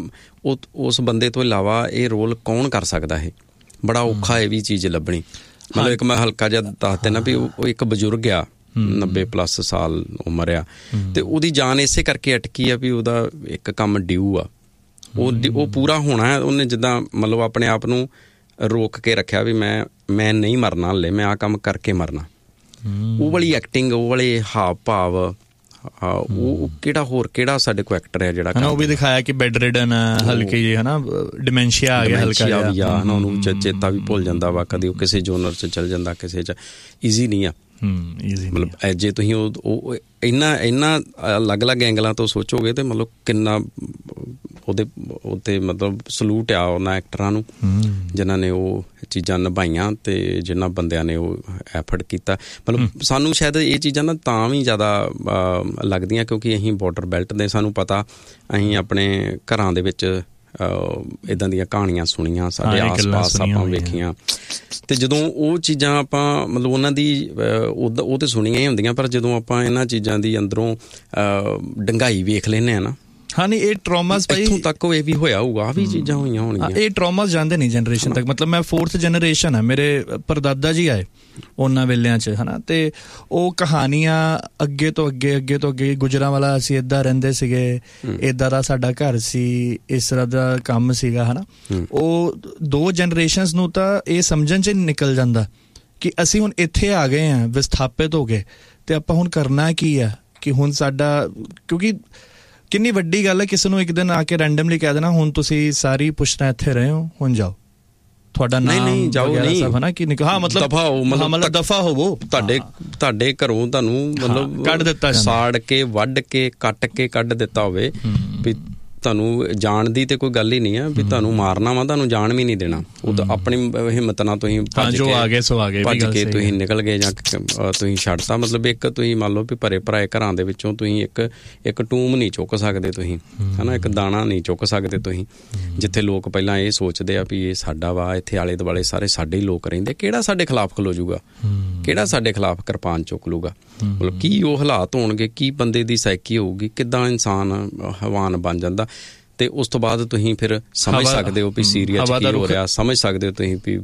ਉਸ ਬੰਦੇ ਤੋਂ ਇਲਾਵਾ ਇਹ ਰੋਲ ਕੌਣ ਕਰ ਸਕਦਾ ਹੈ, ਬੜਾ ਔਖਾ ਇਹ ਵੀ ਚੀਜ਼ ਲੱਭਣੀ। ਮਤਲਬ ਇੱਕ ਮੈਂ ਹਲਕਾ ਜਿਹਾ ਦੱਸ ਦੇਣਾ ਵੀ ਉਹ ਇੱਕ ਬਜ਼ੁਰਗ ਆ 90+ ਸਾਲ ਉਮਰ ਆ, ਤੇ ਉਹਦੀ ਜਾਨ ਇਸੇ ਕਰਕੇ ਅਟਕੀ ਆ ਵੀ ਉਹਦਾ ਇੱਕ ਕੰਮ ਡਿਊ ਆ, ਉਹ ਪੂਰਾ ਹੋਣਾ। ਉਹਨੇ ਜਿੱਦਾਂ ਮਤਲਬ ਆਪਣੇ ਆਪ ਨੂੰ ਰੋਕ ਕੇ ਰੱਖਿਆ ਵੀ ਮੈਂ ਨਹੀਂ ਮਰਨਾ ਹਲੇ, ਮੈਂ ਆਹ ਕੰਮ ਕਰਕੇ ਮਰਨਾ। ਉਹ ਵਾਲੀ ਐਕਟਿੰਗ, ਉਹ ਵਾਲੇ ਹਾਵ ਭਾਵ, ਉਹ ਕਿਹੜਾ ਸਾਡੇ ਕੋਲ ਐਕਟਰ ਹੈ ਜਿਹੜਾ ਉਹ ਵੀ ਦਿਖਾਇਆ ਕਿ ਬੈਡ ਰਿਡਨ ਹਲਕੀ ਜਿਹੀ ਹੈ ਨਾ, ਡਿਮੈਂਸ਼ੀਆ ਆ ਗਿਆ ਹਲਕਾ ਜਿਹਾ, ਉਹਨੂੰ ਚੇਤਾ ਵੀ ਭੁੱਲ ਜਾਂਦਾ ਵਾ, ਕਦੇ ਉਹ ਕਿਸੇ ਜੋਨਰ 'ਚ ਚੱਲ ਜਾਂਦਾ, ਕਿਸੇ 'ਚ ਈਜ਼ੀ ਨਹੀਂ ਆ। ਮਤਲਬ ਜੇ ਤੁਸੀਂ ਉਹ ਇਹਨਾਂ ਅਲੱਗ-ਅਲੱਗ ਐਂਗਲਾਂ ਤੋਂ ਸੋਚੋਗੇ ਤੇ ਮਤਲਬ ਕਿੰਨਾ ਉਹਦੇ ਉੱਤੇ ਮਤਲਬ ਸਲੂਟ ਆ ਉਹਨਾਂ ਐਕਟਰਾਂ ਨੂੰ ਜਿਨ੍ਹਾਂ ਨੇ ਉਹ ਚੀਜ਼ਾਂ ਨਿਭਾਈਆਂ ਤੇ ਜਿਨ੍ਹਾਂ ਬੰਦਿਆਂ ਨੇ ਉਹ ਐਫਰਟ ਕੀਤਾ। ਮਤਲਬ ਸਾਨੂੰ ਸ਼ਾਇਦ ਇਹ ਚੀਜ਼ਾਂ ਨਾ ਤਾਂ ਵੀ ਜ਼ਿਆਦਾ ਲੱਗਦੀਆਂ ਕਿਉਂਕਿ ਅਸੀਂ ਬਾਰਡਰ ਬੈਲਟ ਦੇ, ਸਾਨੂੰ ਪਤਾ, ਅਸੀਂ ਆਪਣੇ ਘਰਾਂ ਦੇ ਵਿੱਚ ਇੱਦਾਂ ਦੀਆਂ ਕਹਾਣੀਆਂ ਸੁਣੀਆਂ, ਸਾਡੇ ਆਸ-ਪਾਸ ਆਪਾਂ ਵੇਖੀਆਂ, ਤੇ ਜਦੋਂ ਉਹ ਚੀਜ਼ਾਂ ਆਪਾਂ ਮਤਲਬ ਉਹਨਾਂ ਦੀ ਉਹ ਤੇ ਸੁਣੀਆਂ ਹੀ ਹੁੰਦੀਆਂ, ਪਰ ਜਦੋਂ ਆਪਾਂ ਇਹਨਾਂ ਚੀਜ਼ਾਂ ਦੀ ਅੰਦਰੋਂ ਡੰਗਾਈ ਵੇਖ ਲੈਂਦੇ ਹਾਂ ਨਾ, ਹਾਂ ਨਹੀਂ ਇਹ ਟਰੋਮਾਸ ਭਾਈ ਇੱਥੋਂ ਤੱਕ ਇਹ ਵੀ ਹੋਇਆ ਹੋਊਗਾ, ਆਹ ਵੀ ਚੀਜ਼ਾਂ ਹੋਈਆਂ ਹੋਣਗੀਆਂ। ਇਹ ਟਰੋਮਾਸ ਜਾਂਦੇ ਨਹੀਂ ਜਨਰੇਸ਼ਨ ਤੱਕ। ਮਤਲਬ ਮੈਂ 4th ਜਨਰੇਸ਼ਨ ਆ, ਮੇਰੇ ਪਰਦਾਦਾ ਜੀ ਆਏ ਉਹਨਾਂ ਵੇਲਿਆਂ 'ਚ ਹੈ ਨਾ, ਤੇ ਉਹ ਕਹਾਣੀਆਂ ਅੱਗੇ ਤੋਂ ਅੱਗੇ ਗੁਜਰਾਂਵਾਲਾ ਅਸੀਂ ਇੱਦਾਂ ਰਹਿੰਦੇ ਸੀਗੇ, ਇੱਦਾਂ ਦਾ ਸਾਡਾ ਘਰ ਸੀ, ਇਸ ਤਰ੍ਹਾਂ ਦਾ ਕੰਮ ਸੀਗਾ ਹੈ ਨਾ। ਉਹ 2 ਜਨਰੇਸ਼ਨਸ ਨੂੰ ਤਾਂ ਇਹ ਸਮਝਣ 'ਚ ਨਿਕਲ ਜਾਂਦਾ ਕਿ ਅਸੀਂ ਹੁਣ ਇੱਥੇ ਆ ਗਏ ਹਾਂ ਵਿਸਥਾਪਿਤ ਹੋ ਗਏ, ਤੇ ਆਪਾਂ ਹੁਣ ਕਰਨਾ ਕੀ ਆ ਕਿ ਹੁਣ ਸਾਡਾ, ਕਿਉਂਕਿ ਕਿੰਨੀ ਵੱਡੀ ਗੱਲ ਹੈ ਕਿਸੇ ਨੂੰ ਇੱਕ ਦਿਨ ਆ ਕੇ ਰੈਂਡਮਲੀ ਕਹਿ ਦੇਣਾ ਹੁਣ ਤੁਸੀਂ ਸਾਰੀ ਪੁੱਛਣਾ ਇੱਥੇ ਰਹੇ ਹੋ, ਹੁਣ ਜਾਓ, ਤੁਹਾਡਾ ਨਾਮ ਸਭ ਹੈ ਨਾ ਕਿ ਹਾਂ ਮਤਲਬ ਦਫਾ ਹੋਵੋ, ਤੁਹਾਡੇ ਘਰੋਂ ਤੁਹਾਨੂੰ ਮਤਲਬ ਕੱਢ ਦਿੱਤਾ, ਸਾੜ ਕੇ ਵੱਢ ਕੇ ਕੱਟ ਕੇ ਕੱਢ ਦਿੱਤਾ ਹੋਵੇ ਵੀ ਤੁਹਾਨੂੰ ਜਾਣ ਦੀ ਤੇ ਕੋਈ ਗੱਲ ਹੀ ਨਹੀਂ ਆ ਵੀ ਤੁਹਾਨੂੰ ਮਾਰਨਾ ਵਾ, ਤੁਹਾਨੂੰ ਜਾਣ ਵੀ ਨਹੀਂ ਦੇਣਾ। ਉਹ ਤਾਂ ਆਪਣੀ ਹਿੰਮਤ ਨਾਲ ਤੁਸੀਂ ਭੱਜ ਕੇ ਤੁਸੀਂ ਨਿਕਲ ਗਏ ਜਾਂ ਤੁਸੀਂ ਛੱਡਤਾ। ਮਤਲਬ ਇੱਕ ਤੁਸੀਂ ਮੰਨ ਲਓ ਵੀ ਭਰੇ ਭਰਾਏ ਘਰਾਂ ਦੇ ਵਿੱਚੋਂ ਤੁਸੀਂ ਇੱਕ ਟੂਮ ਨਹੀਂ ਚੁੱਕ ਸਕਦੇ ਤੁਸੀਂ, ਹੈ ਨਾ, ਇੱਕ ਦਾਣਾ ਨਹੀਂ ਚੁੱਕ ਸਕਦੇ ਤੁਸੀਂ, ਜਿੱਥੇ ਲੋਕ ਪਹਿਲਾਂ ਇਹ ਸੋਚਦੇ ਆ ਵੀ ਇਹ ਸਾਡਾ ਵਾ, ਇੱਥੇ ਆਲੇ ਦੁਆਲੇ ਸਾਰੇ ਸਾਡੇ ਹੀ ਲੋਕ ਰਹਿੰਦੇ, ਕਿਹੜਾ ਸਾਡੇ ਖਿਲਾਫ ਖਲੋ ਜੂਗਾ, ਕਿਹੜਾ ਸਾਡੇ ਖਿਲਾਫ ਕਿਰਪਾਨ ਚੁੱਕ ਲੂਗਾ। ਮਤਲਬ ਕੀ ਉਹ ਹਾਲਾਤ ਹੋਣਗੇ, ਕੀ ਬੰਦੇ ਦੀ ਸਾਈਕੀ ਹੋਊਗੀ, ਕਿੱਦਾਂ ਇਨਸਾਨ ਹਵਾਨ ਬਣ ਜਾਂਦਾ। ਤੇ ਉਸ ਤੋਂ ਬਾਅਦ ਤੁਸੀਂ ਫਿਰ ਸਮਝ ਸਕਦੇ ਹੋ ਵੀ ਸੀਰੀਆ 'ਚ ਕੀ ਹੋ ਰਿਹਾ, ਸਮਝ ਸਕਦੇ ਹੋ ਤੁਸੀਂ ਵੀ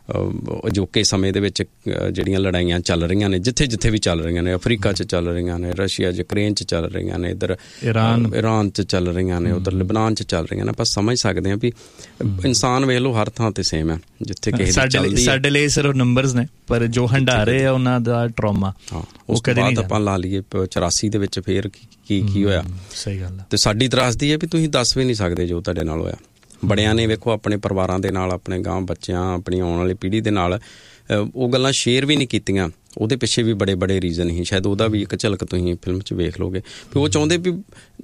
ਅਜੋਕੇ ਸਮੇਂ ਦੇ ਵਿੱਚ ਜਿਹੜੀਆਂ ਲੜਾਈਆਂ ਚੱਲ ਰਹੀਆਂ ਨੇ, ਜਿੱਥੇ ਵੀ ਚੱਲ ਰਹੀਆਂ ਨੇ, ਅਫਰੀਕਾ 'ਚ ਚੱਲ ਰਹੀਆਂ ਨੇ, ਰਸ਼ੀਆ ਯੂਕਰੇਨ 'ਚ ਚੱਲ ਰਹੀਆਂ ਨੇ, ਇੱਧਰ ਇਰਾਨ 'ਚ ਚੱਲ ਰਹੀਆਂ ਨੇ, ਉੱਧਰ ਲਿਬਨਾਨ 'ਚ ਚੱਲ ਰਹੀਆਂ ਨੇ। ਆਪਾਂ ਸਮਝ ਸਕਦੇ ਹਾਂ ਵੀ ਇਨਸਾਨ ਵੇਖ ਲਓ ਹਰ ਥਾਂ ਤੇ ਸੇਮ ਹੈ, ਜਿੱਥੇ ਕਿਸੇ ਸਾਡੇ ਲਈ ਸਿਰਫ ਨੰਬਰਸ ਨੇ, ਪਰ ਜੋ ਹੰਡਾਰੇ ਆ ਉਹਨਾਂ ਦਾ ਟਰਾਮਾ ਉਸ ਤੋਂ ਬਾਅਦ ਆਪਾਂ ਲਾ ਲਈਏ 84 ਦੇ ਵਿੱਚ ਫੇਰ ਕੀ ਹੋਇਆ। ਸਹੀ ਗੱਲ ਹੈ। ਤੇ ਸਾਡੀ ਤਰਾਸਦੀ ਹੈ ਵੀ ਤੁਸੀਂ ਦੱਸ ਵੀ ਨਹੀਂ ਸਕਦੇ ਜੋ ਤੁਹਾਡੇ ਨਾਲ ਹੋਇਆ। ਬੜਿਆਂ ਨੇ ਵੇਖੋ ਆਪਣੇ ਪਰਿਵਾਰਾਂ ਦੇ ਨਾਲ, ਆਪਣੇ ਗਾਂਹ ਬੱਚਿਆਂ, ਆਪਣੀ ਆਉਣ ਵਾਲੀ ਪੀੜ੍ਹੀ ਦੇ ਨਾਲ ਉਹ ਗੱਲਾਂ ਸ਼ੇਅਰ ਵੀ ਨਹੀਂ ਕੀਤੀਆਂ। ਉਹਦੇ ਪਿੱਛੇ ਵੀ ਬੜੇ ਰੀਜ਼ਨ ਸੀ, ਸ਼ਾਇਦ ਉਹਦਾ ਵੀ ਇੱਕ ਝਲਕ ਤੁਸੀਂ ਫਿਲਮ 'ਚ ਵੇਖ ਲਓਗੇ ਵੀ ਉਹ ਚਾਹੁੰਦੇ ਵੀ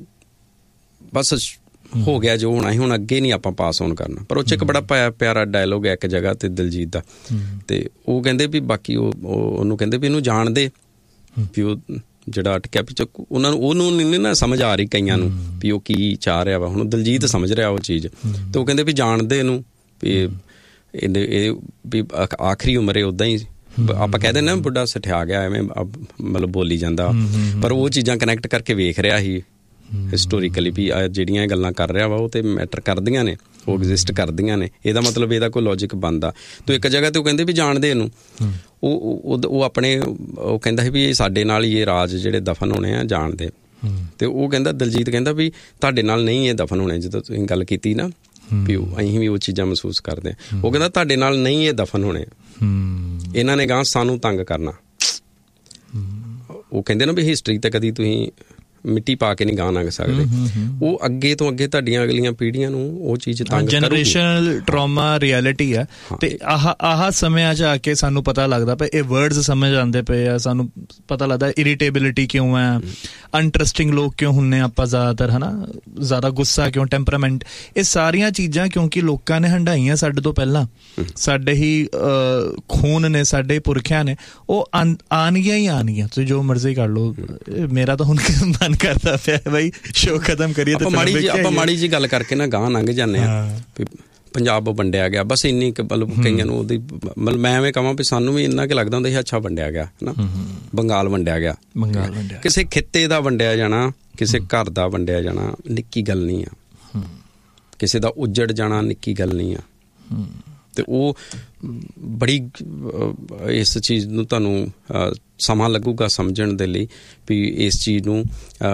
ਬਸ ਹੋ ਗਿਆ ਜੋ ਹੋਣਾ ਸੀ, ਹੁਣ ਅੱਗੇ ਨਹੀਂ ਆਪਾਂ ਪਾਸ ਔਨ ਕਰਨਾ। ਪਰ ਉਹ 'ਚ ਇੱਕ ਬੜਾ ਪਿਆਰਾ ਡਾਇਲੋਗ ਹੈ ਇੱਕ ਜਗ੍ਹਾ ਤੇ ਦਿਲਜੀਤ ਦਾ, ਤੇ ਉਹ ਕਹਿੰਦੇ ਵੀ ਬਾਕੀ ਉਹਨੂੰ ਕਹਿੰਦੇ ਵੀ ਇਹਨੂੰ ਜਾਣਦੇ ਵੀ ਉਹ ਜਿਹੜਾ ਅਟਕਿਆ ਪਿੱਛੇ ਉਹਨੂੰ ਨਹੀਂ ਨਾ ਸਮਝ ਆ ਰਹੀ ਕਈਆਂ ਨੂੰ ਵੀ ਉਹ ਕੀ ਚਾਹ ਰਿਹਾ ਵਾ। ਹੁਣ ਦਿਲਜੀਤ ਸਮਝ ਰਿਹਾ ਉਹ ਚੀਜ਼, ਤੇ ਉਹ ਕਹਿੰਦੇ ਵੀ ਜਾਣਦੇ ਇਹਨੂੰ ਵੀ ਇਹ ਵੀ ਆਖਰੀ ਉਮਰੇ ਉੱਦਾਂ ਹੀ ਆਪਾਂ ਕਹਿ ਦਿੰਦੇ ਨਾ ਬੁੱਢਾ ਸਠਿਆ ਗਿਆ ਐਵੇਂ ਮਤਲਬ ਬੋਲੀ ਜਾਂਦਾ, ਪਰ ਉਹ ਚੀਜ਼ਾਂ ਕਨੈਕਟ ਕਰਕੇ ਵੇਖ ਰਿਹਾ ਸੀ ਹਿਸਟੋਰੀਕਲੀ ਵੀ ਜਿਹੜੀਆਂ ਗੱਲਾਂ ਕਰ ਰਿਹਾ ਵਾ ਉਹ ਤੇ ਮੈਟਰ ਕਰਦੀਆਂ ਨੇ, ਉਹ ਐਗਜ਼ਿਸਟ ਕਰਦੀਆਂ ਨੇ। ਇਹਦਾ ਮਤਲਬ ਇਹਦਾ ਕੋਈ ਲੌਜਿਕ ਬਣਦਾ। ਤੋ ਇੱਕ ਜਗ੍ਹਾ ਤੇ ਉਹ ਕਹਿੰਦੇ ਵੀ ਜਾਣਦੇ ਇਹਨੂੰ, ਉਹ ਆਪਣੇ ਉਹ ਕਹਿੰਦਾ ਸੀ ਵੀ ਇਹ ਸਾਡੇ ਨਾਲ ਹੀ ਇਹ ਰਾਜ ਜਿਹੜੇ ਦਫਨ ਹੋਣੇ ਆ ਜਾਣਦੇ। ਤੇ ਉਹ ਕਹਿੰਦਾ, ਦਲਜੀਤ ਕਹਿੰਦਾ ਵੀ ਤੁਹਾਡੇ ਨਾਲ ਨਹੀਂ ਇਹ ਦਫਨ ਹੋਣੇ। ਜਦੋਂ ਤੁਸੀਂ ਗੱਲ ਕੀਤੀ ਨਾ ਵੀ ਅਸੀਂ ਵੀ ਉਹ ਚੀਜ਼ਾਂ ਮਹਿਸੂਸ ਕਰਦੇ ਹਾਂ, ਉਹ ਕਹਿੰਦਾ ਤੁਹਾਡੇ ਨਾਲ ਨਹੀਂ ਇਹ ਦਫਨ ਹੋਣੇ, ਇਹਨਾਂ ਨੇ ਗਾਂ ਸਾਨੂੰ ਤੰਗ ਕਰਨਾ। ਉਹ ਕਹਿੰਦੇ ਨਾ ਵੀ ਹਿਸਟਰੀ ਤੇ ਕਦੀ ਤੁਸੀਂ ਮਿੱਟੀ ਪਾ ਕੇ ਨਹੀਂ ਗਾਹ ਲੰਘ ਸਕਦੇ। ਉਹ ਅੱਗੇ ਤੋਂ ਅੱਗੇ ਤੁਹਾਡੀਆਂ ਅਗਲੀਆਂ ਪੀੜ੍ਹੀਆਂ ਨੂੰ ਉਹ ਚੀਜ਼ ਤੰਗ ਕਰੂਗੀ। ਜਨਰੇਸ਼ਨਲ ਟਰਾਮਾ ਰਿਐਲਿਟੀ ਆ। ਤੇ ਆਹ ਸਮਿਆਂ 'ਚ ਆ ਕੇ ਸਾਨੂੰ ਪਤਾ ਲੱਗਦਾ ਪਿਆ, ਇਹ ਵਰਡਸ ਸਮਝ ਆਉਂਦੇ ਪਏ ਆ, ਸਾਨੂੰ ਪਤਾ ਲੱਗਦਾ ਇਰੀਟੇਬਿਲਿਟੀ ਕਿਉਂ ਹੈ, ਅਨਟਰਸਟਿੰਗ ਲੋਕ ਕਿਉਂ ਹੁੰਦੇ ਆਪਾਂ ਜ਼ਿਆਦਾਤਰ, ਹੈ ਨਾ, ਜ਼ਿਆਦਾ ਗੁੱਸਾ ਕਿਉਂ, ਟੈਂਪਰਾਮੈਂਟ, ਇਹ ਸਾਰੀਆਂ ਚੀਜ਼ਾਂ ਕਿਉਂਕਿ ਲੋਕਾਂ ਨੇ ਹੰਢਾਈਆਂ ਸਾਡੇ ਤੋਂ ਪਹਿਲਾਂ, ਸਾਡੇ ਹੀ ਖੂਨ ਨੇ, ਸਾਡੇ ਪੁਰਖਿਆਂ ਨੇ, ਉਹ ਆਉਣਗੀਆਂ ਹੀ ਆਉਣਗੀਆਂ। ਤੁਸੀਂ ਜੋ ਮਰਜ਼ੀ ਕਰ ਲਓ। ਮੇਰਾ ਤਾਂ ਹੁਣ ਕਰਦਾ ਪਿਆ ਬਾਈ ਸ਼ੋਅ ਖਤਮ ਕਰੀਏ। ਆਪਾਂ ਮਾੜੀ ਜੀ ਗੱਲ ਕਰਕੇ ਨਾ ਗਾਹ ਲੰਘ ਜਾਂਦੇ ਆ। ਪੰਜਾਬ ਵੰਡਿਆ ਗਿਆ, ਬਸ ਇੰਨੀ ਮਤਲਬ ਕਈਆਂ ਨੂੰ ਉਹਦੀ ਮਤਲਬ ਮੈਂ ਐਵੇਂ ਕਹਾਂ ਵੀ ਸਾਨੂੰ ਵੀ ਇੰਨਾ ਕੁ ਲੱਗਦਾ ਹੁੰਦਾ ਸੀ ਅੱਛਾ ਵੰਡਿਆ ਗਿਆ ਨਾ, ਬੰਗਾਲ ਵੰਡਿਆ ਗਿਆ। ਕਿਸੇ ਖਿੱਤੇ ਦਾ ਵੰਡਿਆ ਜਾਣਾ, ਕਿਸੇ ਘਰ ਦਾ ਵੰਡਿਆ ਜਾਣਾ ਨਿੱਕੀ ਗੱਲ ਨਹੀਂ ਆ, ਕਿਸੇ ਦਾ ਉੱਜੜ ਜਾਣਾ ਨਿੱਕੀ ਗੱਲ ਨਹੀਂ ਆ। ਤੇ ਉਹ ਬੜੀ ਇਸ ਚੀਜ਼ ਨੂੰ ਤੁਹਾਨੂੰ ਸਮਾਂ ਲੱਗੂਗਾ ਸਮਝਣ ਦੇ ਲਈ ਵੀ ਇਸ ਚੀਜ਼ ਨੂੰ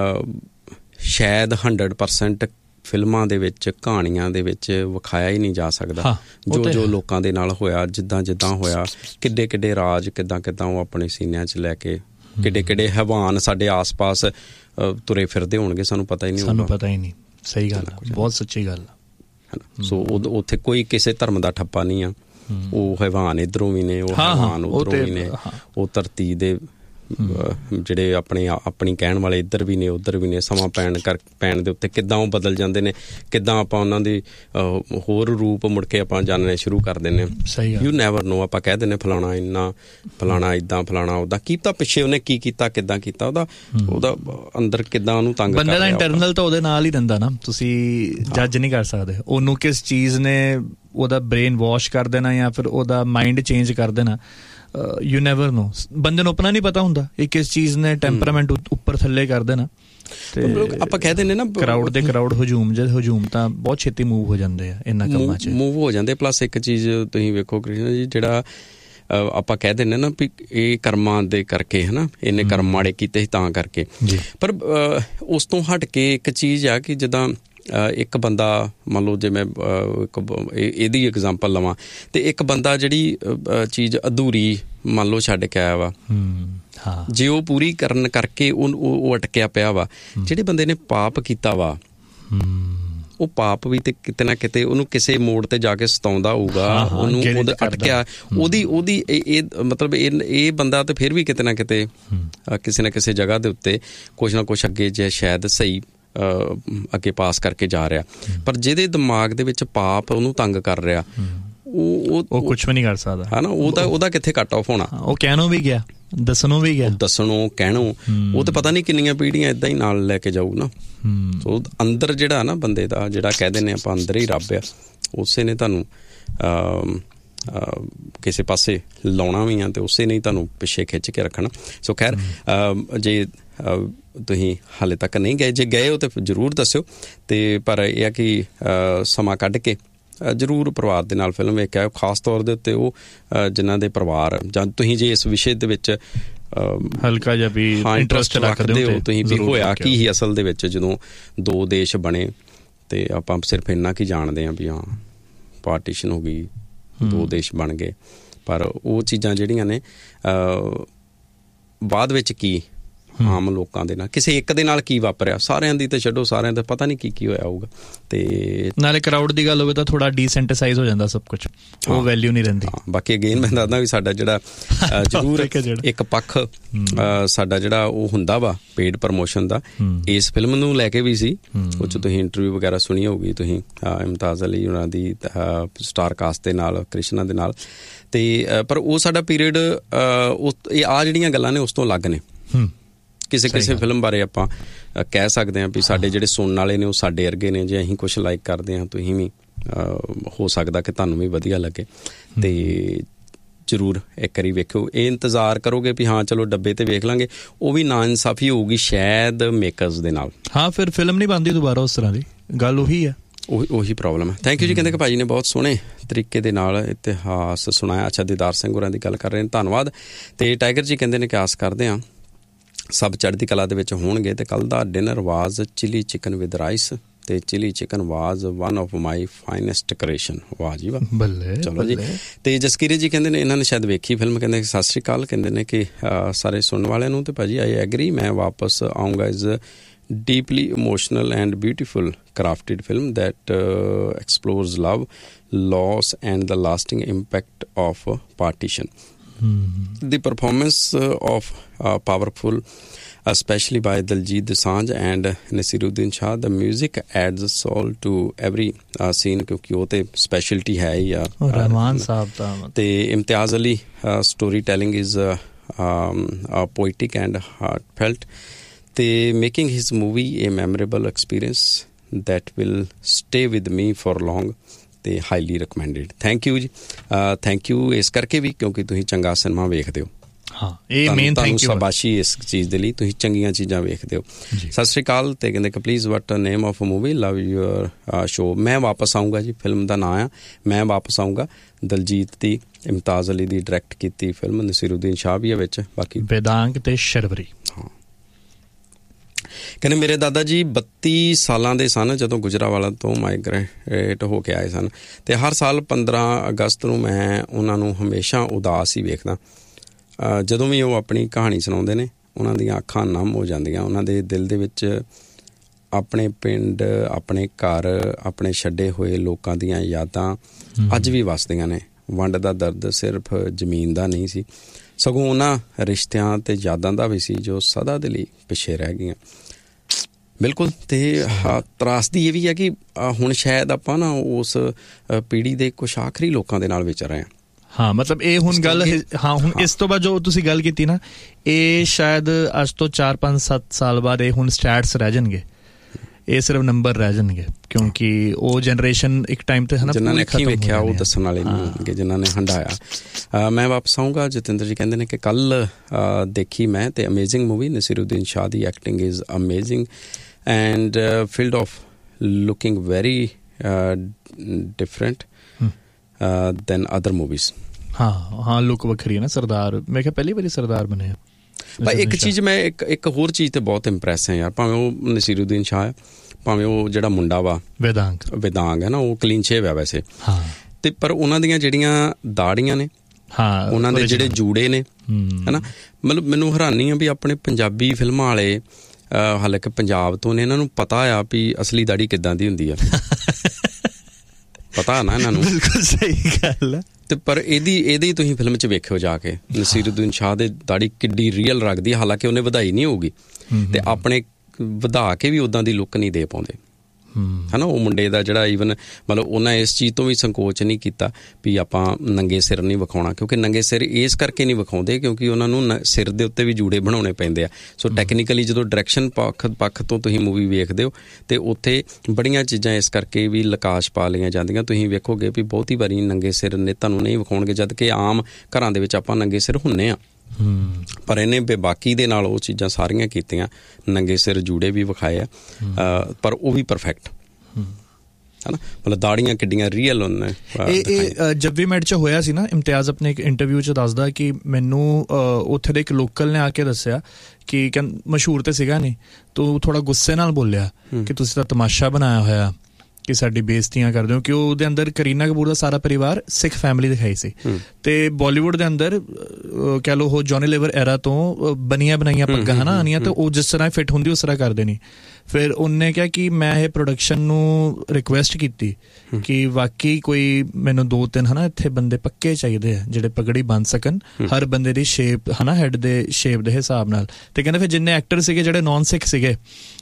ਸ਼ਾਇਦ 100% ਫਿਲਮਾਂ ਦੇ ਵਿੱਚ, ਕਹਾਣੀਆਂ ਦੇ ਵਿੱਚ ਵਿਖਾਇਆ ਹੀ ਨਹੀਂ ਜਾ ਸਕਦਾ। ਜੋ ਲੋਕਾਂ ਦੇ ਨਾਲ ਹੋਇਆ, ਜਿੱਦਾਂ ਹੋਇਆ, ਕਿੱਡੇ ਰਾਜ ਕਿੱਦਾਂ ਉਹ ਆਪਣੇ ਸੀਨਿਆਂ 'ਚ ਲੈ ਕੇ, ਕਿੱਡੇ ਹੈਵਾਨ ਸਾਡੇ ਆਸ-ਪਾਸ ਤੁਰੇ ਫਿਰਦੇ ਹੋਣਗੇ, ਸਾਨੂੰ ਪਤਾ ਹੀ ਨਹੀਂ। ਸਹੀ ਗੱਲ, ਬਹੁਤ ਸੱਚੀ ਗੱਲ। ਸੋ ਉੱਥੇ ਕੋਈ ਕਿਸੇ ਧਰਮ ਦਾ ਠੱਪਾ ਨਹੀਂ ਆ। ਉਹ ਹੈਵਾਨ ਇੱਧਰੋਂ ਵੀ ਨੇ, ਉਹ ਹੈਵਾਨ ਉੱਧਰੋਂ ਵੀ ਨੇ, ਉਹ ਧਰਤੀ ਦੇ ਜਿਹੜੇ ਆਪਣੀ ਕਹਿਣ ਵਾਲੇ ਇੱਧਰ ਵੀ ਨੇ, ਉੱਧਰ ਵੀ ਨੇ। ਸਮਾਂ ਪੈਣ ਦੇ ਉੱਤੇ ਕਿੱਦਾਂ ਉਹ ਬਦਲ ਜਾਂਦੇ ਨੇ, ਕਿੱਦਾਂ ਆਪਾਂ ਉਹਨਾਂ ਦੀ ਹੋਰ ਰੂਪ ਮੁੜ ਕੇ ਆਪਾਂ ਜਾਣਨੇ ਸ਼ੁਰੂ ਕਰ ਦਿੰਦੇ ਹਾਂ। You never know. ਆਪਾਂ ਕਹਿ ਦਿੰਦੇ ਫਲਾਣਾ ਇੰਨਾ, ਫਲਾਣਾ ਇੱਦਾਂ, ਫਲਾਣਾ ਉੱਦਾਂ, ਕੀ ਪਤਾ ਪਿੱਛੇ ਉਹਨੇ ਕੀ ਕੀਤਾ, ਕਿੱਦਾਂ ਕੀਤਾ, ਉਹਦਾ ਅੰਦਰ ਕਿੱਦਾਂ ਉਹਨੂੰ ਤੰਗ ਕਰ ਰਿਹਾ। ਬੰਦੇ ਦਾ ਇੰਟਰਨਲ ਤਾਂ ਉਹਦੇ ਨਾਲ ਹੀ ਰਹਿੰਦਾ ਨਾ, ਤੁਸੀਂ ਜੱਜ ਨਹੀਂ ਕਰ ਸਕਦੇ ਉਹਨੂੰ ਕਿਸ ਚੀਜ਼ ਨੇ ਉਹਦਾ ਬ੍ਰੇਨ ਵਾਸ਼ ਕਰ ਦੇਣਾ ਜਾਂ ਫਿਰ ਉਹਦਾ ਮਾਈਂਡ ਚੇਂਜ ਕਰ ਦੇਣਾ। You never know. ਬੰਦੇ ਨੂੰ ਆਪਣਾ ਨਹੀਂ ਪਤਾ ਹੁੰਦਾ ਇਹ ਕਿਸ ਚੀਜ਼ ਨੇ ਟੈਂਪਰਾਮੈਂਟ ਉੱਪਰ ਥੱਲੇ ਕਰ ਦੇਣਾ। ਤੇ ਆਪਾਂ ਕਹਿ ਦਿੰਦੇ ਨਾ ਕਰਾਊਡ ਹਜੂਮ ਤਾਂ ਬਹੁਤ ਛੇਤੀ ਮੂਵ ਹੋ ਜਾਂਦੇ ਆ ਇਹਨਾਂ ਕੰਮਾਂ 'ਚ, ਮੂਵ ਹੋ ਜਾਂਦੇ। ਪਲੱਸ ਇੱਕ ਚੀਜ਼ ਤੁਸੀਂ ਵੇਖੋ ਕ੍ਰਿਸ਼ਨ ਜੀ, ਜਿਹੜਾ ਆਪਾਂ ਕਹਿ ਦਿੰਦੇ ਨਾ ਵੀ ਇਹ ਕਰਮਾਂ ਦੇ ਕਰਕੇ, ਹੈ ਨਾ, ਇਹਨੇ ਕਰਮ ਮਾੜੇ ਕੀਤੇ ਸੀ ਤਾਂ ਕਰਕੇ। ਪਰ ਉਸ ਤੋਂ ਹਟ ਕੇ ਇੱਕ ਚੀਜ਼ ਆ ਕਿ ਜਿੱਦਾਂ ਇੱਕ ਬੰਦਾ ਮੰਨ ਲਓ, ਜੇ ਮੈਂ ਇਹਦੀ ਐਗਜ਼ਾਮਪਲ ਲਵਾਂ, ਤੇ ਇੱਕ ਬੰਦਾ ਜਿਹੜੀ ਚੀਜ਼ ਅਧੂਰੀ ਮੰਨ ਲਓ ਛੱਡ ਕੇ ਆਇਆ ਵਾ, ਜੇ ਉਹ ਪੂਰੀ ਕਰਨ ਕਰਕੇ ਉਹ ਅਟਕਿਆ ਪਿਆ ਵਾ। ਜਿਹੜੇ ਬੰਦੇ ਨੇ ਪਾਪ ਕੀਤਾ ਵਾ, ਉਹ ਪਾਪ ਵੀ ਤੇ ਕਿਤੇ ਨਾ ਕਿਤੇ ਉਹਨੂੰ ਕਿਸੇ ਮੋੜ ਤੇ ਜਾ ਕੇ ਸਤਾਉਂਦਾ ਹੋਊਗਾ, ਉਹਨੂੰ ਉਹਦਾ ਅਟਕਿਆ ਉਹਦੀ ਇਹ ਮਤਲਬ ਇਹ ਬੰਦਾ ਤੇ ਫਿਰ ਵੀ ਕਿਤੇ ਨਾ ਕਿਤੇ ਕਿਸੇ ਨਾ ਕਿਸੇ ਜਗ੍ਹਾ ਦੇ ਉੱਤੇ ਕੁਛ ਨਾ ਕੁਛ ਅੱਗੇ ਜੇ ਸ਼ਾਇਦ ਸਹੀ ਅੱਗੇ ਪਾਸ ਕਰਕੇ ਜਾ ਰਿਹਾ। ਪਰ ਜਿਹਦੇ ਦਿਮਾਗ ਦੇ ਵਿੱਚ ਪਾਪ ਉਹਨੂੰ ਤੰਗ ਕਰ ਰਿਹਾ, ਉਹ ਕੁਛ ਵੀ ਨਹੀਂ ਕਰ ਸਕਦਾ, ਹੈ ਨਾ। ਉਹਦਾ ਕਿੱਥੇ ਕੱਟ ਆਫ ਹੋਣਾ। ਉਹ ਕਹਿਣੋਂ ਵੀ ਗਿਆ, ਦੱਸਣੋਂ ਕਹਿਣੋਂ ਉਹ ਤਾਂ ਪਤਾ ਨਹੀਂ ਕਿੰਨੀਆਂ ਪੀੜ੍ਹੀਆਂ ਏਦਾਂ ਹੀ ਨਾਲ ਲੈ ਕੇ ਜਾਊ ਨਾ। ਸੋ ਅੰਦਰ ਜਿਹੜਾ ਨਾ ਬੰਦੇ ਦਾ, ਜਿਹੜਾ ਕਹਿ ਦਿੰਦੇ ਆਪਾਂ ਅੰਦਰ ਹੀ ਰੱਬ ਆ, ਉਸੇ ਨੇ ਤੁਹਾਨੂੰ ਕਿਸੇ ਪਾਸੇ ਲਾਉਣਾ ਵੀ ਆ ਤੇ ਉਸੇ ਨੇ ਤੁਹਾਨੂੰ ਪਿੱਛੇ ਖਿੱਚ ਕੇ ਰੱਖਣਾ। ਸੋ ਖੈਰ, ਜੇ ਤੁਸੀਂ ਹਾਲੇ ਤੱਕ ਨਹੀਂ ਗਏ, ਜੇ ਗਏ ਹੋ ਤਾਂ ਜ਼ਰੂਰ ਦੱਸਿਓ। ਤੇ ਪਰ ਇਹ ਆ ਕਿ ਸਮਾਂ ਕੱਢ ਕੇ ਜ਼ਰੂਰ ਪਰਿਵਾਰ ਦੇ ਨਾਲ ਫਿਲਮ ਵੇਖ ਕੇ ਆਇਓ, ਖਾਸ ਤੌਰ ਦੇ ਉੱਤੇ ਉਹ ਜਿਨ੍ਹਾਂ ਦੇ ਪਰਿਵਾਰ, ਜਾਂ ਤੁਸੀਂ ਜੇ ਇਸ ਵਿਸ਼ੇ ਦੇ ਵਿੱਚ ਹਲਕਾ ਜਿਹਾ ਵੀ ਇੰਟਰਸਟ ਰੱਖਦੇ ਹੋ ਤੁਸੀਂ ਵੀ ਹੋਇਆ ਕੀ ਹੀ ਅਸਲ ਦੇ ਵਿੱਚ ਜਦੋਂ ਦੋ ਦੇਸ਼ ਬਣੇ। ਤੇ ਆਪਾਂ ਸਿਰਫ ਇੰਨਾ ਕੀ ਜਾਣਦੇ ਹਾਂ ਵੀ ਹਾਂ ਪਾਰਟੀਸ਼ਨ ਹੋ ਗਈ, ਦੋ ਦੇਸ਼ ਬਣ ਗਏ, ਪਰ ਉਹ ਚੀਜ਼ਾਂ ਜਿਹੜੀਆਂ ਨੇ ਬਾਅਦ ਵਿੱਚ ਕੀ ਆਮ ਲੋਕਾਂ ਦੇ ਨਾਲ, ਕਿਸੇ ਇੱਕ ਦੇ ਨਾਲ ਕੀ ਵਾਪਰਿਆ, ਸਾਰਿਆਂ ਦੀ ਤੇ ਛੱਡੋ, ਸਾਰਿਆਂ ਦਾ ਪਤਾ ਨਹੀਂ ਕੀ ਹੋਇਆ ਹੋਊਗਾ। ਤੇ ਨਾਲੇ ਕਰਾਊਡ ਦੀ ਗੱਲ ਹੋਵੇ ਤਾਂ ਥੋੜਾ ਡੀਸੈਂਟਸਾਈਜ਼ ਹੋ ਜਾਂਦਾ ਸਭ ਕੁਝ, ਉਹ ਵੈਲਿਊ ਨਹੀਂ ਰਹਿੰਦੀ। ਬਾਕੀ ਅਗੇਨ ਮੈਂ ਦੱਸਦਾ ਵੀ ਸਾਡਾ ਜਿਹੜਾ ਜ਼ਰੂਰ ਇੱਕ ਪੱਖ ਸਾਡਾ ਜਿਹੜਾ ਉਹ ਹੁੰਦਾ ਵਾ ਪੇਡ ਪ੍ਰਮੋਸ਼ਨ ਦਾ, ਇਸ ਫਿਲਮ ਨੂੰ ਲੈ ਕੇ ਵੀ ਸੀ। ਉਹ 'ਚ ਤੁਸੀਂ ਇੰਟਰਵਿਊ ਵਗੈਰਾ ਸੁਣੀ ਹੋਊਗੀ ਤੁਸੀਂ, ਇਮਤਾਜ਼ ਅਲੀ ਉਹਨਾਂ ਦੀ ਸਟਾਰ ਕਾਸਟ ਦੇ ਨਾਲ, ਕ੍ਰਿਸ਼ਨਾ ਦੇ ਨਾਲ। ਤੇ ਪਰ ਉਹ ਸਾਡਾ ਪੀਰੀਅਡ ਇਹ ਆ ਜਿਹੜੀਆਂ ਗੱਲਾਂ ਨੇ ਉਸ ਤੋਂ ਅਲੱਗ ਨੇ। ਕਿਸੇ ਫਿਲਮ ਬਾਰੇ ਆਪਾਂ ਕਹਿ ਸਕਦੇ ਹਾਂ ਵੀ ਸਾਡੇ ਜਿਹੜੇ ਸੁਣਨ ਵਾਲੇ ਨੇ ਉਹ ਸਾਡੇ ਵਰਗੇ ਨੇ, ਜੇ ਅਸੀਂ ਕੁਛ ਲਾਈਕ ਕਰਦੇ ਹਾਂ ਤੁਸੀਂ ਵੀ ਹੋ ਸਕਦਾ ਕਿ ਤੁਹਾਨੂੰ ਵੀ ਵਧੀਆ ਲੱਗੇ। ਤੇ ਜ਼ਰੂਰ ਇੱਕ ਵਾਰੀ ਵੇਖਿਓ। ਇਹ ਇੰਤਜ਼ਾਰ ਕਰੋਗੇ ਵੀ ਹਾਂ ਚਲੋ ਡੱਬੇ ਤੇ ਵੇਖ ਲਾਂਗੇ, ਉਹ ਵੀ ਨਾ ਇਨਸਾਫੀ ਹੋਊਗੀ ਸ਼ਾਇਦ ਮੇਕਰਸ ਦੇ ਨਾਲ। ਹਾਂ, ਫਿਰ ਫਿਲਮ ਨਹੀਂ ਬਣਦੀ ਦੁਬਾਰਾ ਉਸ ਤਰ੍ਹਾਂ ਦੀ, ਗੱਲ ਉਹੀ ਆ, ਉਹੀ ਪ੍ਰੋਬਲਮ ਹੈ। ਥੈਂਕ ਯੂ ਜੀ। ਕਹਿੰਦੇ ਕਿ ਭਾਜੀ ਨੇ ਬਹੁਤ ਸੋਹਣੇ ਤਰੀਕੇ ਦੇ ਨਾਲ ਇਤਿਹਾਸ ਸੁਣਾਇਆ। ਅੱਛਾ, ਦੀਦਾਰ ਸਿੰਘ ਹੋਰਾਂ ਦੀ ਗੱਲ ਕਰ ਰਹੇ ਨੇ, ਧੰਨਵਾਦ। ਤੇ ਟਾਈਗਰ ਜੀ ਕਹਿੰਦੇ ਨੇ ਕਿ ਆਸ ਕਰਦੇ ਹਾਂ ਸਭ ਚੜ੍ਹਦੀ ਕਲਾ ਦੇ ਵਿੱਚ ਹੋਣਗੇ। ਤੇ ਕੱਲ ਦਾ dinner was chilli chicken with rice, ਤੇ chilli chicken was one of my finest creation. ਵਾਹ ਜੀ ਵਾਹ, ਬੱਲੇ। ਚਲੋ ਜੀ। ਤੇ ਜਸਕੀਰੇ ਜੀ ਕਹਿੰਦੇ ਨੇ ਇਹਨਾਂ ਨੇ ਸ਼ਾਇਦ ਵੇਖੀ ਫਿਲਮ, ਕਹਿੰਦੇ ਸਤਿ ਸ਼੍ਰੀ ਅਕਾਲ। ਕਹਿੰਦੇ ਨੇ ਕਿ ਸਾਰੇ ਸੁਣਨ ਵਾਲਿਆਂ ਨੂੰ, ਤੇ ਭਾਜੀ ਆਈ ਐਗਰੀ, ਮੈਂ ਵਾਪਸ ਆਊਂਗਾ। Is deeply emotional and beautiful crafted film that explores love, loss and the lasting impact of partition. The performance of powerful, especially by Diljit Dosanjh and Nasiruddin Shah. The music adds soul to every scene, क्योंकि वो तो specialty है ही यार रहमान साहब दा। ते Imtiaz Ali story telling is poetic and heartfelt. Making his movie a memorable experience that will stay with me for long. ਤੇ highly recommended. Thank you ਜੀ। Thank you ਇਸ ਕਰਕੇ ਵੀ ਕਿਉਂਕਿ ਤੁਸੀਂ ਚੰਗਾ ਸਿਨੇਮਾ ਵੇਖਦੇ ਹੋ। ਹਾਂ, ਇਹ ਮੇਨ ਥੈਂਕ ਯੂ, ਸ਼ਾਬਾਸ਼ੀ ਇਸ ਚੀਜ਼ ਦੇ ਲਈ, ਤੁਸੀਂ ਚੰਗੀਆਂ ਚੀਜ਼ਾਂ ਵੇਖਦੇ ਹੋ। ਸਤਿ ਸ਼੍ਰੀ ਅਕਾਲ। ਤੇ ਕਹਿੰਦੇ ਕਿ please what name of movie, love your show. ਮੈਂ ਵਾਪਸ ਆਊਂਗਾ ਜੀ, ਫਿਲਮ ਦਾ ਨਾਂ ਆ ਮੈਂ ਵਾਪਸ ਆਊਂਗਾ। ਦਲਜੀਤ ਦੀ, ਇਮਤਾਜ਼ ਅਲੀ ਦੀ ਡਾਇਰੈਕਟ ਕੀਤੀ ਫਿਲਮ, ਨਸੀਰੁੱਦੀਨ ਸ਼ਾਹ ਵੀ ਹੈ ਵਿੱਚ, ਬਾਕੀ ਵੇਦਾਂਗ ਤੇ ਸ਼ਰਵਰੀ। ਹਾਂ, ਕਹਿੰਦੇ ਮੇਰੇ ਦਾਦਾ ਜੀ 32 ਸਾਲਾਂ ਦੇ ਸਨ ਜਦੋਂ ਗੁਜਰਾਂਵਾਲਾ ਤੋਂ ਮਾਈਗ੍ਰੇਟ ਹੋ ਕੇ ਆਏ ਸਨ, ਤੇ ਹਰ ਸਾਲ 15 ਅਗਸਤ ਨੂੰ ਮੈਂ ਉਹਨਾਂ ਨੂੰ ਹਮੇਸ਼ਾ ਉਦਾਸ ਹੀ ਵੇਖਦਾ। ਜਦੋਂ ਵੀ ਉਹ ਆਪਣੀ ਕਹਾਣੀ ਸੁਣਾਉਂਦੇ ਨੇ, ਉਹਨਾਂ ਦੀਆਂ ਅੱਖਾਂ ਨਮ ਹੋ ਜਾਂਦੀਆਂ। ਉਹਨਾਂ ਦੇ ਦਿਲ ਦੇ ਵਿੱਚ ਆਪਣੇ ਪਿੰਡ, ਆਪਣੇ ਘਰ, ਆਪਣੇ ਛੱਡੇ ਹੋਏ ਲੋਕਾਂ ਦੀਆਂ ਯਾਦਾਂ ਅੱਜ ਵੀ ਵਸਦੀਆਂ ਨੇ। ਵੰਡ ਦਾ ਦਰਦ ਸਿਰਫ ਜ਼ਮੀਨ ਦਾ ਨਹੀਂ ਸੀ, ਸਗੋਂ ਉਹਨਾਂ ਰਿਸ਼ਤਿਆਂ ਤੇ ਯਾਦਾਂ ਦਾ ਵੀ ਸੀ ਜੋ ਸਦਾ ਦੇ ਲਈ ਪਿੱਛੇ ਰਹਿ ਗਈਆਂ। ਬਿਲਕੁਲ। ਤੇ ਤਰਾਸਦੀ ਇਹ ਵੀ ਹੈ ਕਿ ਹੁਣ ਸ਼ਾਇਦ ਆਪਾਂ ਨਾ ਉਸ ਪੀੜ੍ਹੀ ਦੇ ਕੁਛ ਆਖਰੀ ਲੋਕਾਂ ਦੇ ਨਾਲ ਵਿਚਰ ਰਹੇ ਹਾਂ। ਹਾਂ, ਮਤਲਬ ਇਹ ਹੁਣ ਗੱਲ, ਹਾਂ ਹੁਣ ਇਸ ਤੋਂ ਬਾਅਦ ਜੋ ਤੁਸੀਂ ਗੱਲ ਕੀਤੀ ਨਾ, ਇਹ ਸ਼ਾਇਦ ਅੱਜ ਤੋਂ 4, 5, 7 ਸਾਲ ਬਾਅਦ ਇਹ ਹੁਣ ਸਟੈਟਸ ਰਹਿ ਜਾਣਗੇ, ਇਹ ਸਿਰਫ ਨੰਬਰ ਰਹਿ ਜਾਣਗੇ, ਕਿਉਂਕਿ ਉਹ ਜਨਰੇਸ਼ਨ ਇੱਕ ਟਾਈਮ ਤੇ ਹੈ ਨਾ, ਜਿਨ੍ਹਾਂ ਨੇ ਅੱਖੀਂ ਵੇਖਿਆ ਉਹ ਦੱਸਣ ਵਾਲੇ ਨਹੀਂ ਹੋਣਗੇ, ਜਿਨ੍ਹਾਂ ਨੇ ਹੰਡਾਇਆ। ਮੈਂ ਵਾਪਸ ਆਊਂਗਾ। ਜਤਿੰਦਰ ਜੀ ਕਹਿੰਦੇ ਨੇ ਕਿ ਕੱਲ ਦੇਖੀ ਮੈਂ, ਤੇ amazing movie. ਨਸੀਰੁੱਦੀਨ Shah the acting is amazing and field of looking very different then other movies. ਹਾਂ, ਲੁੱਕ ਵੱਖਰੀ ਹੈ ਨਾ। ਸਰਦਾਰ, ਮੈਂ ਕਿਹਾ ਪਹਿਲੀ ਵਾਰੀ ਸਰਦਾਰ ਬਣਿਆ ਭਾਈ। ਇੱਕ ਚੀਜ਼ ਮੈਂ ਇੱਕ ਹੋਰ ਚੀਜ਼ ਤੇ ਬਹੁਤ ਇੰਪ੍ਰੈਸ ਹੈ ਯਾਰ, ਭਾਵੇਂ ਉਹ ਨਸੀਰੁੱਦੀਨ ਸ਼ਾਹ ਹੈ, ਭਾਵੇਂ ਉਹ ਜਿਹੜਾ ਮੁੰਡਾ ਵਾ ਵੇਦਾਂਗ ਹੈ ਨਾ, ਉਹ ਕਲੀਨ ਸ਼ੇਵ ਹੈ ਵੈਸੇ, ਤੇ ਪਰ ਉਹਨਾਂ ਦੀਆਂ ਜਿਹੜੀਆਂ ਦਾੜੀਆਂ ਨੇ, ਉਹਨਾਂ ਦੇ ਜਿਹੜੇ ਜੂੜੇ ਨੇ, ਹੈ ਨਾ, ਮਤਲਬ ਮੈਨੂੰ ਹੈਰਾਨੀ ਆ ਵੀ ਆਪਣੇ ਪੰਜਾਬੀ ਫਿਲਮਾਂ ਵਾਲੇ, ਹਾਲਾਂਕਿ ਪੰਜਾਬ ਤੋਂ ਨੇ, ਇਹਨਾਂ ਨੂੰ ਪਤਾ ਆ ਵੀ ਅਸਲੀ ਦਾੜੀ ਕਿੱਦਾਂ ਦੀ ਹੁੰਦੀ ਆ। ਪਤਾ ਨਾ ਇਹਨਾਂ ਨੂੰ। ਬਿਲਕੁਲ ਸਹੀ ਗੱਲ ਹੈ। ਤੇ ਪਰ ਇਹਦੀ ਤੁਸੀਂ ਫਿਲਮ 'ਚ ਵੇਖਿਓ ਜਾ ਕੇ, ਨਸੀਰੁੱਦੀਨ ਸ਼ਾਹ ਦੇ ਦਾੜੀ ਕਿੱਡੀ ਰੀਅਲ ਰੱਖਦੀ, ਹਾਲਾਂਕਿ ਉਹਨੇ ਵਧਾਈ ਨਹੀਂ ਹੋਊਗੀ, ਤੇ ਆਪਣੇ ਵਧਾ ਕੇ ਵੀ ਉੱਦਾਂ ਦੀ ਲੁੱਕ ਨਹੀਂ ਦੇ ਪਾਉਂਦੇ, ਹੈ ਨਾ। ਉਹ ਮੁੰਡੇ ਦਾ ਜਿਹੜਾ ਈਵਨ ਮਤਲਬ ਉਹਨਾਂ ਇਸ ਚੀਜ਼ ਤੋਂ ਵੀ ਸੰਕੋਚ ਨਹੀਂ ਕੀਤਾ ਵੀ ਆਪਾਂ ਨੰਗੇ ਸਿਰ ਨਹੀਂ ਵਿਖਾਉਣਾ, ਕਿਉਂਕਿ ਨੰਗੇ ਸਿਰ ਇਸ ਕਰਕੇ ਨਹੀਂ ਵਿਖਾਉਂਦੇ ਕਿਉਂਕਿ ਉਹਨਾਂ ਨੂੰ ਸਿਰ ਦੇ ਉੱਤੇ ਵੀ ਜੂੜੇ ਬਣਾਉਣੇ ਪੈਂਦੇ ਆ। ਸੋ ਟੈਕਨੀਕਲੀ ਜਦੋਂ ਡਾਇਰੈਕਸ਼ਨ ਪੱਖ ਤੋਂ ਤੁਸੀਂ ਮੂਵੀ ਵੇਖਦੇ ਹੋ ਤੇ ਉੱਥੇ ਬੜੀਆਂ ਚੀਜ਼ਾਂ ਇਸ ਕਰਕੇ ਵੀ ਲਕਾਸ਼ ਪਾ ਲਈਆਂ ਜਾਂਦੀਆਂ। ਤੁਸੀਂ ਵੇਖੋਗੇ ਵੀ ਬਹੁਤੀ ਵਾਰੀ ਨੰਗੇ ਸਿਰ ਨੇ ਤੁਹਾਨੂੰ ਨਹੀਂ ਵਿਖਾਉਣਗੇ, ਜਦ ਕਿ ਆਮ ਘਰਾਂ ਦੇ ਵਿੱਚ ਆਪਾਂ ਨੰਗੇ ਸਿਰ ਹੁੰਨੇ ਆ, ਪਰ ਇਹਨੇ ਬੇਬਾਕੀ ਦੇ ਨਾਲ ਉਹ ਚੀਜ਼ਾਂ ਸਾਰੀਆਂ ਕੀਤੀਆਂ। ਨੰਗੇ ਸਿਰ ਜੂੜੇ ਵੀ ਵਿਖਾਏ ਆ, ਪਰ ਉਹ ਵੀ ਪਰਫੈਕਟ, ਹੈ ਨਾ, ਮਤਲਬ ਦਾੜੀਆਂ ਕਿੱਡੀਆਂ ਰੀਅਲ ਉਹਨੇ। ਇਹ ਜਬ ਵੀ ਮੈਟ 'ਚ ਹੋਇਆ ਸੀ ਨਾ, ਇਮਤਿਆਜ਼ ਆਪਣੇ ਇੱਕ ਇੰਟਰਵਿਊ 'ਚ ਦੱਸਦਾ ਕਿ ਮੈਨੂੰ ਉੱਥੇ ਦੇ ਇੱਕ ਲੋਕਲ ਨੇ ਆ ਕੇ ਦੱਸਿਆ ਕਿ ਮਸ਼ਹੂਰ ਤੇ ਸੀਗਾ ਨਹੀਂ, ਤੂੰ ਥੋੜਾ ਗੁੱਸੇ ਨਾਲ ਬੋਲਿਆ ਕਿ ਤੁਸੀਂ ਤਾਂ ਤਮਾਸ਼ਾ ਬਣਾਇਆ ਹੋਇਆ ਕਿ ਸਾਡੀ ਬੇਇੱਜ਼ਤੀਆਂ ਕਰਦੇ ਹੋ, ਕਿ ਉਹਦੇ ਅੰਦਰ ਕਰੀਨਾ ਕਪੂਰ ਦਾ ਸਾਰਾ ਪਰਿਵਾਰ ਸਿੱਖ ਫੈਮਿਲੀ ਦਿਖਾਈ ਸੀ, ਤੇ ਬਾਲੀਵੁੱਡ ਦੇ ਅੰਦਰ ਕਹਿ ਲਓ ਉਹ ਜੌਨੀ ਲੀਵਰ ਐਰਾ ਤੋਂ ਬਣੀਆਂ ਬਣਾਈਆਂ ਪੱਗਾਂ ਹੈ ਨਾ ਆਉਣੀਆਂ, ਤੇ ਉਹ ਜਿਸ ਤਰ੍ਹਾਂ ਫਿੱਟ ਹੁੰਦੀ ਉਸ ਤਰ੍ਹਾਂ ਕਰਦੇ ਨਹੀਂ। ਫਿਰ ਉਹਨੇ ਕਿਹਾ ਕਿ ਮੈਂ ਇਹ ਪ੍ਰੋਡਕਸ਼ਨ ਨੂੰ ਰਿਕੁਐਸਟ ਕੀਤੀ ਕਿ ਵਾਕਈ ਕੋਈ ਮੈਨੂੰ 2-3 ਹੈ ਨਾ ਇੱਥੇ ਬੰਦੇ ਪੱਕੇ ਚਾਹੀਦੇ ਆ ਜਿਹੜੇ ਪਗੜੀ ਬੰਨ ਸਕਣ, ਹਰ ਬੰਦੇ ਦੀ ਸ਼ੇਪ ਹੈ ਨਾ, ਹੈਡ ਦੇ ਸ਼ੇਪ ਦੇ ਹਿਸਾਬ ਨਾਲ। ਤੇ ਕਹਿੰਦੇ ਫਿਰ ਜਿੰਨੇ ਐਕਟਰ ਸੀਗੇ ਜਿਹੜੇ ਨੌਨ ਸਿੱਖ ਸੀਗੇ,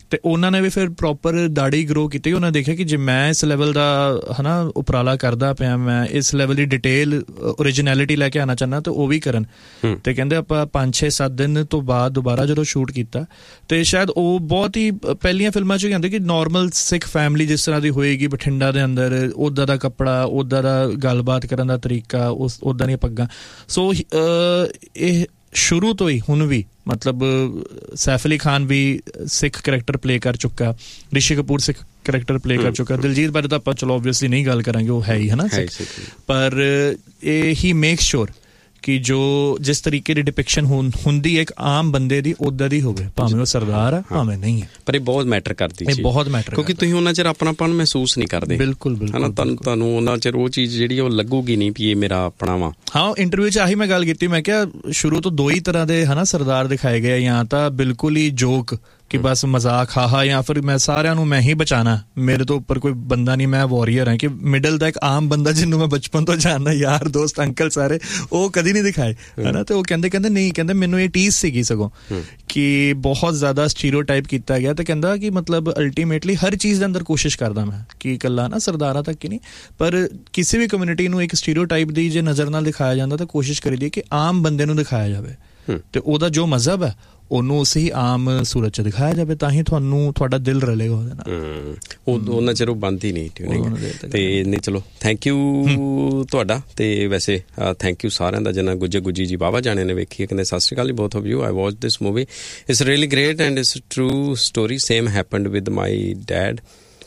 ਤੇ ਉਹਨਾਂ ਨੇ ਵੀ ਫਿਰ ਪ੍ਰੋਪਰ ਦਾੜੀ ਗਰੋ ਕੀਤੀ। ਉਹਨਾਂ ਦੇਖਿਆ ਕਿ ਜੇ ਮੈਂ ਇਸ ਲੈਵਲ ਦਾ ਹਨਾ ਉਪਰਾਲਾ ਕਰਦਾ ਪਿਆ, ਮੈਂ ਇਸ ਲੈਵਲ ਦੀ ਡਿਟੇਲ ਓਰੀਜਨੈਲਿਟੀ ਲੈ ਕੇ ਆਉਣਾ ਚਾਹੁੰਦਾ ਤੇ ਉਹ ਵੀ ਕਰਨ। ਤੇ ਕਹਿੰਦੇ ਆਪਾਂ 5-6-7 ਦਿਨ ਤੋਂ ਬਾਅਦ ਦੁਬਾਰਾ ਜਦੋਂ ਸ਼ੂਟ ਕੀਤਾ ਤੇ ਸ਼ਾਇਦ ਉਹ ਬਹੁਤ ਹੀ ਪਹਿਲੀਆਂ ਫਿਲਮਾਂ 'ਚ ਕਹਿੰਦੇ ਕਿ ਨੋਰਮਲ ਸਿੱਖ ਫੈਮਿਲੀ ਜਿਸ ਤਰ੍ਹਾਂ ਦੀ ਹੋਏਗੀ ਬਠਿੰਡਾ ਦੇ ਅੰਦਰ, ਉੱਦਾਂ ਦਾ ਕੱਪੜਾ, ਉੱਦਾਂ ਦਾ ਗੱਲਬਾਤ ਕਰਨ ਦਾ ਤਰੀਕਾ, ਉੱਦਾਂ ਦੀਆਂ ਪੱਗਾਂ। ਸੋ ਇਹ ਸ਼ੁਰੂ ਤੋਂ ਹੀ ਹੁਣ ਵੀ ਮਤਲਬ ਸੈਫ ਅਲੀ ਖਾਨ ਵੀ ਸਿੱਖ ਕਰੈਕਟਰ ਪਲੇ ਕਰ ਚੁੱਕਾ, ਰਿਸ਼ੀ ਕਪੂਰ ਸਿੱਖ ਕਰੈਕਟਰ ਪਲੇ ਕਰ ਚੁੱਕਾ, ਦਿਲਜੀਤ ਬਾਰੇ ਤਾਂ ਆਪਾਂ ਚਲੋ ਓਬਵੀਅਸਲੀ ਨਹੀਂ ਗੱਲ ਕਰਾਂਗੇ, ਉਹ ਹੈ ਹੀ ਹੈ ਨਾ, ਪਰ ਇਹ ਹੀ ਮੇਕ ਸ਼ੋਰ ਕਿ ਜੋ ਜਿਸ ਤਰੀਕੇ ਦੀ ਡਿਪਿਕਸ਼ਨ ਹੁੰਦੀ ਹੈ ਇੱਕ ਆਮ ਬੰਦੇ ਦੀ, ਉੱਦਾਂ ਦੀ ਹੋਵੇ, ਭਾਵੇਂ ਉਹ ਸਰਦਾਰ ਹੈ ਭਾਵੇਂ ਨਹੀਂ ਹੈ। ਪਰ ਇਹ ਬਹੁਤ ਮੈਟਰ ਕਰਦੀ, ਇਹ ਬਹੁਤ ਮੈਟਰ, ਕਿਉਂਕਿ ਤੁਸੀਂ ਉਹਨਾਂ ਚਿਰ ਆਪਣਾਪਨ ਮਹਿਸੂਸ ਨਹੀਂ ਕਰਦੇ। ਬਿਲਕੁਲ ਹਨਾ, ਤੁਹਾਨੂੰ ਉਹਨਾਂ ਚਿਰ ਉਹ ਚੀਜ਼ ਜਿਹੜੀ ਉਹ ਲੱਗੂਗੀ ਨਹੀਂ ਵੀ ਇਹ ਮੇਰਾ ਆਪਣਾ ਵਾ। ਹਾਂ, ਇੰਟਰਵਿਊ 'ਚ ਆਹੀ ਮੈਂ ਗੱਲ ਕੀਤੀ, ਮੈਂ ਕਿਹਾ ਸ਼ੁਰੂ ਤੋਂ ਦੋ ਹੀ ਤਰ੍ਹਾਂ ਦੇ ਹਨਾ ਸਰਦਾਰ ਦਿਖਾਏ ਗਏ, ਜਾਂ ਤਾਂ ਬਿਲਕੁਲ ਹੀ ਜੋਕ ਕਿ ਬਸ ਮਜ਼ਾਕ ਹਾਹਾ, ਜਾਂ ਫਿਰ ਮੈਂ ਸਾਰਿਆਂ ਨੂੰ ਮੈਂ ਹੀ ਬਚਾਣਾ, ਮੇਰੇ ਤੋਂ ਉੱਪਰ ਕੋਈ ਬੰਦਾ ਨਹੀਂ, ਮੈਂ ਵਾਰੀਅਰ ਹਾਂ, ਕਿ ਮਿਡਲ ਦਾ ਇੱਕ ਆਮ ਬੰਦਾ ਜਿਹਨੂੰ ਮੈਂ ਬਚਪਨ ਤੋਂ ਜਾਣਦਾ, ਯਾਰ ਦੋਸਤ ਅੰਕਲ ਸਾਰੇ, ਉਹ ਕਦੀ ਨਹੀਂ ਦਿਖਾਏ ਹਨਾ। ਤੇ ਉਹ ਕਹਿੰਦੇ ਨਹੀਂ, ਕਹਿੰਦੇ ਮੈਨੂੰ ਇਹ ਟੀਸ ਸੀਗੀ ਸਗੋਂ ਕਿ ਬਹੁਤ ਜ਼ਿਆਦਾ ਸਟੀਰੀਓਟਾਈਪ ਕੀਤਾ ਗਿਆ। ਤੇ ਕਹਿੰਦਾ ਕਿ ਮਤਲਬ ਅਲਟੀਮੇਟਲੀ ਹਰ ਚੀਜ਼ ਦੇ ਅੰਦਰ ਕੋਸ਼ਿਸ਼ ਕਰਦਾ ਮੈਂ ਕਿ ਇਕੱਲਾ ਨਾ ਸਰਦਾਰਾਂ ਤੱਕ ਹੀ ਨਹੀਂ, ਪਰ ਕਿਸੇ ਵੀ ਕਮਿਊਨਿਟੀ ਨੂੰ ਇੱਕ ਸਟੀਰੀਓਟਾਈਪ ਦੀ ਜੇ ਨਜ਼ਰ ਨਾਲ ਦਿਖਾਇਆ ਜਾਂਦਾ ਤਾਂ ਕੋਸ਼ਿਸ਼ ਕਰੀਦੀ ਕਿ ਆਮ ਬੰਦੇ ਨੂੰ ਦਿਖਾਇਆ ਜਾਵੇ ਤੇ ਉਹਦਾ ਜੋ ਮਜ਼ਹਬ ਹੈ ਉਹਨੂੰ ਉਸੇ ਹੀ ਆਮ ਸੂਰਤ 'ਚ ਦਿਖਾਇਆ ਜਾਵੇ, ਤਾਂ ਹੀ ਤੁਹਾਡਾ ਦਿਲ ਰਲੇਗਾ ਉਹਦੇ ਨਾਲ। ਉਹਨਾਂ ਚਿਰ ਉਹ ਬਣਦੀ ਨਹੀਂ ਤੇ ਨਹੀਂ। ਚਲੋ ਥੈਂਕ ਯੂ ਤੁਹਾਡਾ, ਤੇ ਵੈਸੇ ਥੈਂਕ ਯੂ ਸਾਰਿਆਂ ਦਾ ਜਿਨ੍ਹਾਂ ਗੁੱਜੀ ਜੀ ਬਾਵਾ ਜਾਣੇ ਨੇ ਵੇਖੀ ਹੈ। ਕਹਿੰਦੇ ਸਤਿ ਸ਼੍ਰੀ ਅਕਾਲ ਜੀ both of you, I watch this movie, it's really great and it's true story, same happened with my dad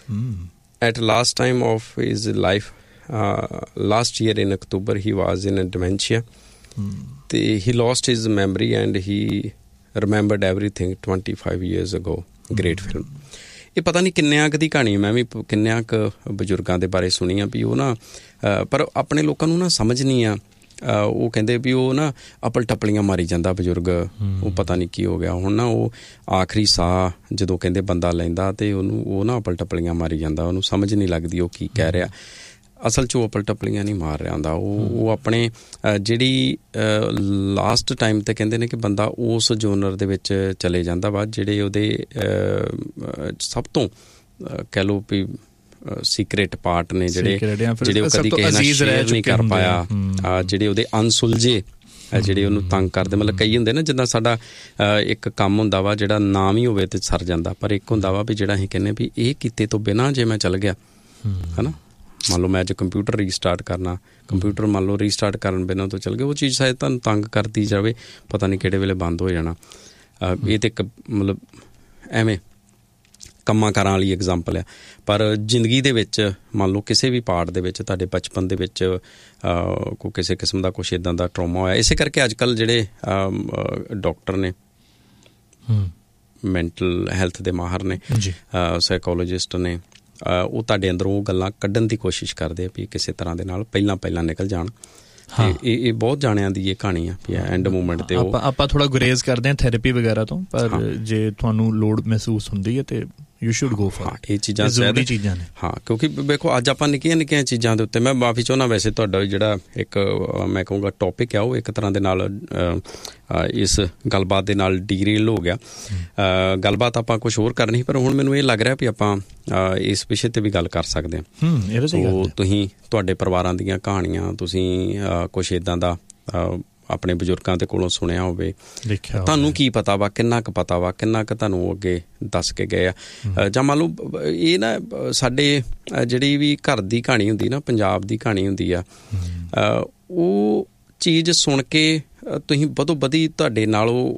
at last time of his life, last year in October he was in dementia ਤੇ ਹੀ lost his memory and he remembered everything 25 years ago. Great film. ਇਹ ਪਤਾ ਨਹੀਂ ਕਿੰਨਿਆਂ ਕੁ ਦੀ ਕਹਾਣੀ, ਮੈਂ ਵੀ ਕਿੰਨਿਆਂ ਕੁ ਬਜ਼ੁਰਗਾਂ ਦੇ ਬਾਰੇ ਸੁਣੀ ਆ ਵੀ ਉਹ ਨਾ, ਪਰ ਆਪਣੇ ਲੋਕਾਂ ਨੂੰ ਨਾ ਸਮਝ ਨਹੀਂ ਆ। ਉਹ ਕਹਿੰਦੇ ਵੀ ਉਹ ਨਾ ਅਪਲ ਟਪਲੀਆਂ ਮਾਰੀ ਜਾਂਦਾ ਬਜ਼ੁਰਗ, ਉਹ ਪਤਾ ਨਹੀਂ ਕੀ ਹੋ ਗਿਆ ਹੁਣ ਨਾ, ਉਹ ਆਖਰੀ ਸਾਹ ਜਦੋਂ ਕਹਿੰਦੇ ਬੰਦਾ ਲੈਂਦਾ ਤੇ ਉਹਨੂੰ ਉਹ ਨਾ ਅਪਲ ਟਪਲੀਆਂ ਮਾਰੀ ਜਾਂਦਾ, ਉਹਨੂੰ ਸਮਝ ਨਹੀਂ ਲੱਗਦੀ ਉਹ ਕੀ ਕਹਿ ਰਿਹਾ। ਅਸਲ 'ਚ ਉਹ ਅਪਲ ਟਪਲੀਆਂ ਨਹੀਂ ਮਾਰ ਰਿਹਾ ਹੁੰਦਾ, ਉਹ ਆਪਣੇ ਜਿਹੜੀ ਲਾਸਟ ਟਾਈਮ 'ਤੇ ਕਹਿੰਦੇ ਨੇ ਕਿ ਬੰਦਾ ਉਸ ਜੋਨਰ ਦੇ ਵਿੱਚ ਚਲੇ ਜਾਂਦਾ ਵਾ ਜਿਹੜੇ ਉਹਦੇ ਸਭ ਤੋਂ ਕਹਿ ਲਓ ਵੀ ਸੀਕ੍ਰੇਟ ਪਾਰਟ ਨੇ, ਜਿਹੜੇ ਉਹ ਕਦੀ ਕਿਸੇ ਨਾਲ ਸ਼ੇਅਰ ਨਹੀਂ ਕਰ ਪਾਇਆ, ਜਿਹੜੇ ਉਹਦੇ ਅਨਸੁਲਝੇ, ਜਿਹੜੇ ਉਹਨੂੰ ਤੰਗ ਕਰਦੇ। ਮਤਲਬ ਕਈ ਹੁੰਦੇ ਨਾ, ਜਿੱਦਾਂ ਸਾਡਾ ਇੱਕ ਕੰਮ ਹੁੰਦਾ ਵਾ ਜਿਹੜਾ ਨਾਮ ਹੀ ਹੋਵੇ ਤੇ ਸਰ ਜਾਂਦਾ, ਪਰ ਇੱਕ ਹੁੰਦਾ ਵਾ ਵੀ ਜਿਹੜਾ ਅਸੀਂ ਕਹਿੰਦੇ ਵੀ ਇਹ ਕੀਤੇ ਤੋਂ ਬਿਨਾਂ ਜੇ ਮੈਂ ਚੱਲ ਗਿਆ ਹੈ ਨਾ, ਮੰਨ ਲਓ ਮੈਂ ਅੱਜ ਕੰਪਿਊਟਰ ਰੀਸਟਾਰਟ ਕਰਨਾ, ਕੰਪਿਊਟਰ ਮੰਨ ਲਓ ਰੀਸਟਾਰਟ ਕਰਨ ਬਿਨਾਂ ਤੋਂ ਚੱਲ ਗਿਆ, ਉਹ ਚੀਜ਼ ਸ਼ਾਇਦ ਤੁਹਾਨੂੰ ਤੰਗ ਕਰਦੀ ਜਾਵੇ, ਪਤਾ ਨਹੀਂ ਕਿਹੜੇ ਵੇਲੇ ਬੰਦ ਹੋ ਜਾਣਾ। ਇਹ ਤਾਂ ਇੱਕ ਮਤਲਬ ਐਵੇਂ ਕੰਮਾਂ ਕਾਰਾਂ ਵਾਲੀ ਐਗਜ਼ਾਮਪਲ ਆ, ਪਰ ਜ਼ਿੰਦਗੀ ਦੇ ਵਿੱਚ ਮੰਨ ਲਓ ਕਿਸੇ ਵੀ ਪਾਰਟ ਦੇ ਵਿੱਚ ਤੁਹਾਡੇ ਬਚਪਨ ਦੇ ਵਿੱਚ ਕੋਈ ਕਿਸੇ ਕਿਸਮ ਦਾ ਕੁਛ ਇੱਦਾਂ ਦਾ ਟਰੋਮਾ ਹੋਇਆ। ਇਸੇ ਕਰਕੇ ਅੱਜ ਕੱਲ੍ਹ ਜਿਹੜੇ ਡਾਕਟਰ ਨੇ, ਮੈਂਟਲ ਹੈਲਥ ਦੇ ਮਾਹਰ ਨੇ, ਸਾਈਕੋਲੋਜਿਸਟ ਨੇ, ਉਹ ਤੁਹਾਡੇ ਅੰਦਰੋਂ ਉਹ ਗੱਲਾਂ ਕੱਢਣ ਦੀ ਕੋਸ਼ਿਸ਼ ਕਰਦੇ ਆ ਵੀ ਕਿਸੇ ਤਰ੍ਹਾਂ ਦੇ ਨਾਲ ਪਹਿਲਾਂ ਨਿਕਲ ਜਾਣ। ਇਹ ਬਹੁਤ ਜਾਣਿਆਂ ਦੀ ਇਹ ਕਹਾਣੀ ਆ ਵੀ ਐਂਡ ਮੂਵਮੈਂਟ ਤੇ ਆਪਾਂ ਥੋੜਾ ਗੁਰੇਜ਼ ਕਰਦੇ ਹਾਂ ਥੈਰੇਪੀ ਵਗੈਰਾ ਤੋਂ, ਪਰ ਜੇ ਤੁਹਾਨੂੰ ਲੋੜ ਮਹਿਸੂਸ ਹੁੰਦੀ ਹੈ ਤੇ ਯੂ ਸ਼ੁਡ ਗੋ ਫॉर ਇਹ ਚੀਜ਼ਾਂ ਜ਼ਰੂਰੀ ਚੀਜ਼ਾਂ ਨੇ। ਹਾਂ, ਕਿਉਂਕਿ ਵੇਖੋ ਅੱਜ ਆਪਾਂ ਨਿੱਕੀਆਂ ਚੀਜ਼ਾਂ ਦੇ ਉੱਤੇ, ਮੈਂ ਮਾਫੀ ਚਾਹੁੰਦਾ ਵੈਸੇ ਤੁਹਾਡਾ ਜਿਹੜਾ ਇੱਕ ਮੈਂ ਕਹੂੰਗਾ ਟੌਪਿਕ ਆ ਉਹ ਇੱਕ ਤਰ੍ਹਾਂ ਦੇ ਨਾਲ ਇਸ ਗੱਲਬਾਤ ਦੇ ਨਾਲ ਡੀਰੇਲ ਹੋ ਗਿਆ। ਗੱਲਬਾਤ ਆਪਾਂ ਕੁਛ ਹੋਰ ਕਰਨੀ, ਪਰ ਹੁਣ ਮੈਨੂੰ ਇਹ ਲੱਗ ਰਿਹਾ ਵੀ ਆਪਾਂ ਇਸ ਵਿਸ਼ੇ ਤੇ ਵੀ ਗੱਲ ਕਰ ਸਕਦੇ ਹਾਂ। ਸੋ ਤੁਸੀਂ ਤੁਹਾਡੇ ਪਰਿਵਾਰਾਂ ਦੀਆਂ ਕਹਾਣੀਆਂ, ਤੁਸੀਂ ਕੁਛ ਇੱਦਾਂ ਦਾ ਆਪਣੇ ਬਜ਼ੁਰਗਾਂ ਦੇ ਕੋਲੋਂ ਸੁਣਿਆ ਹੋਵੇ, ਤੁਹਾਨੂੰ ਕੀ ਪਤਾ ਵਾ, ਕਿੰਨਾ ਕੁ ਪਤਾ ਵਾ, ਕਿੰਨਾ ਕੁ ਤੁਹਾਨੂੰ ਅੱਗੇ ਦੱਸ ਕੇ ਗਏ ਆ। ਜਾਂ ਮੰਨ ਲਓ ਇਹ ਨਾ ਸਾਡੇ ਜਿਹੜੀ ਵੀ ਘਰ ਦੀ ਕਹਾਣੀ ਹੁੰਦੀ ਨਾ, ਪੰਜਾਬ ਦੀ ਕਹਾਣੀ ਹੁੰਦੀ ਆ, ਉਹ ਚੀਜ਼ ਸੁਣ ਕੇ ਤੁਸੀਂ ਵਧੋ ਵਧੀ ਤੁਹਾਡੇ ਨਾਲੋਂ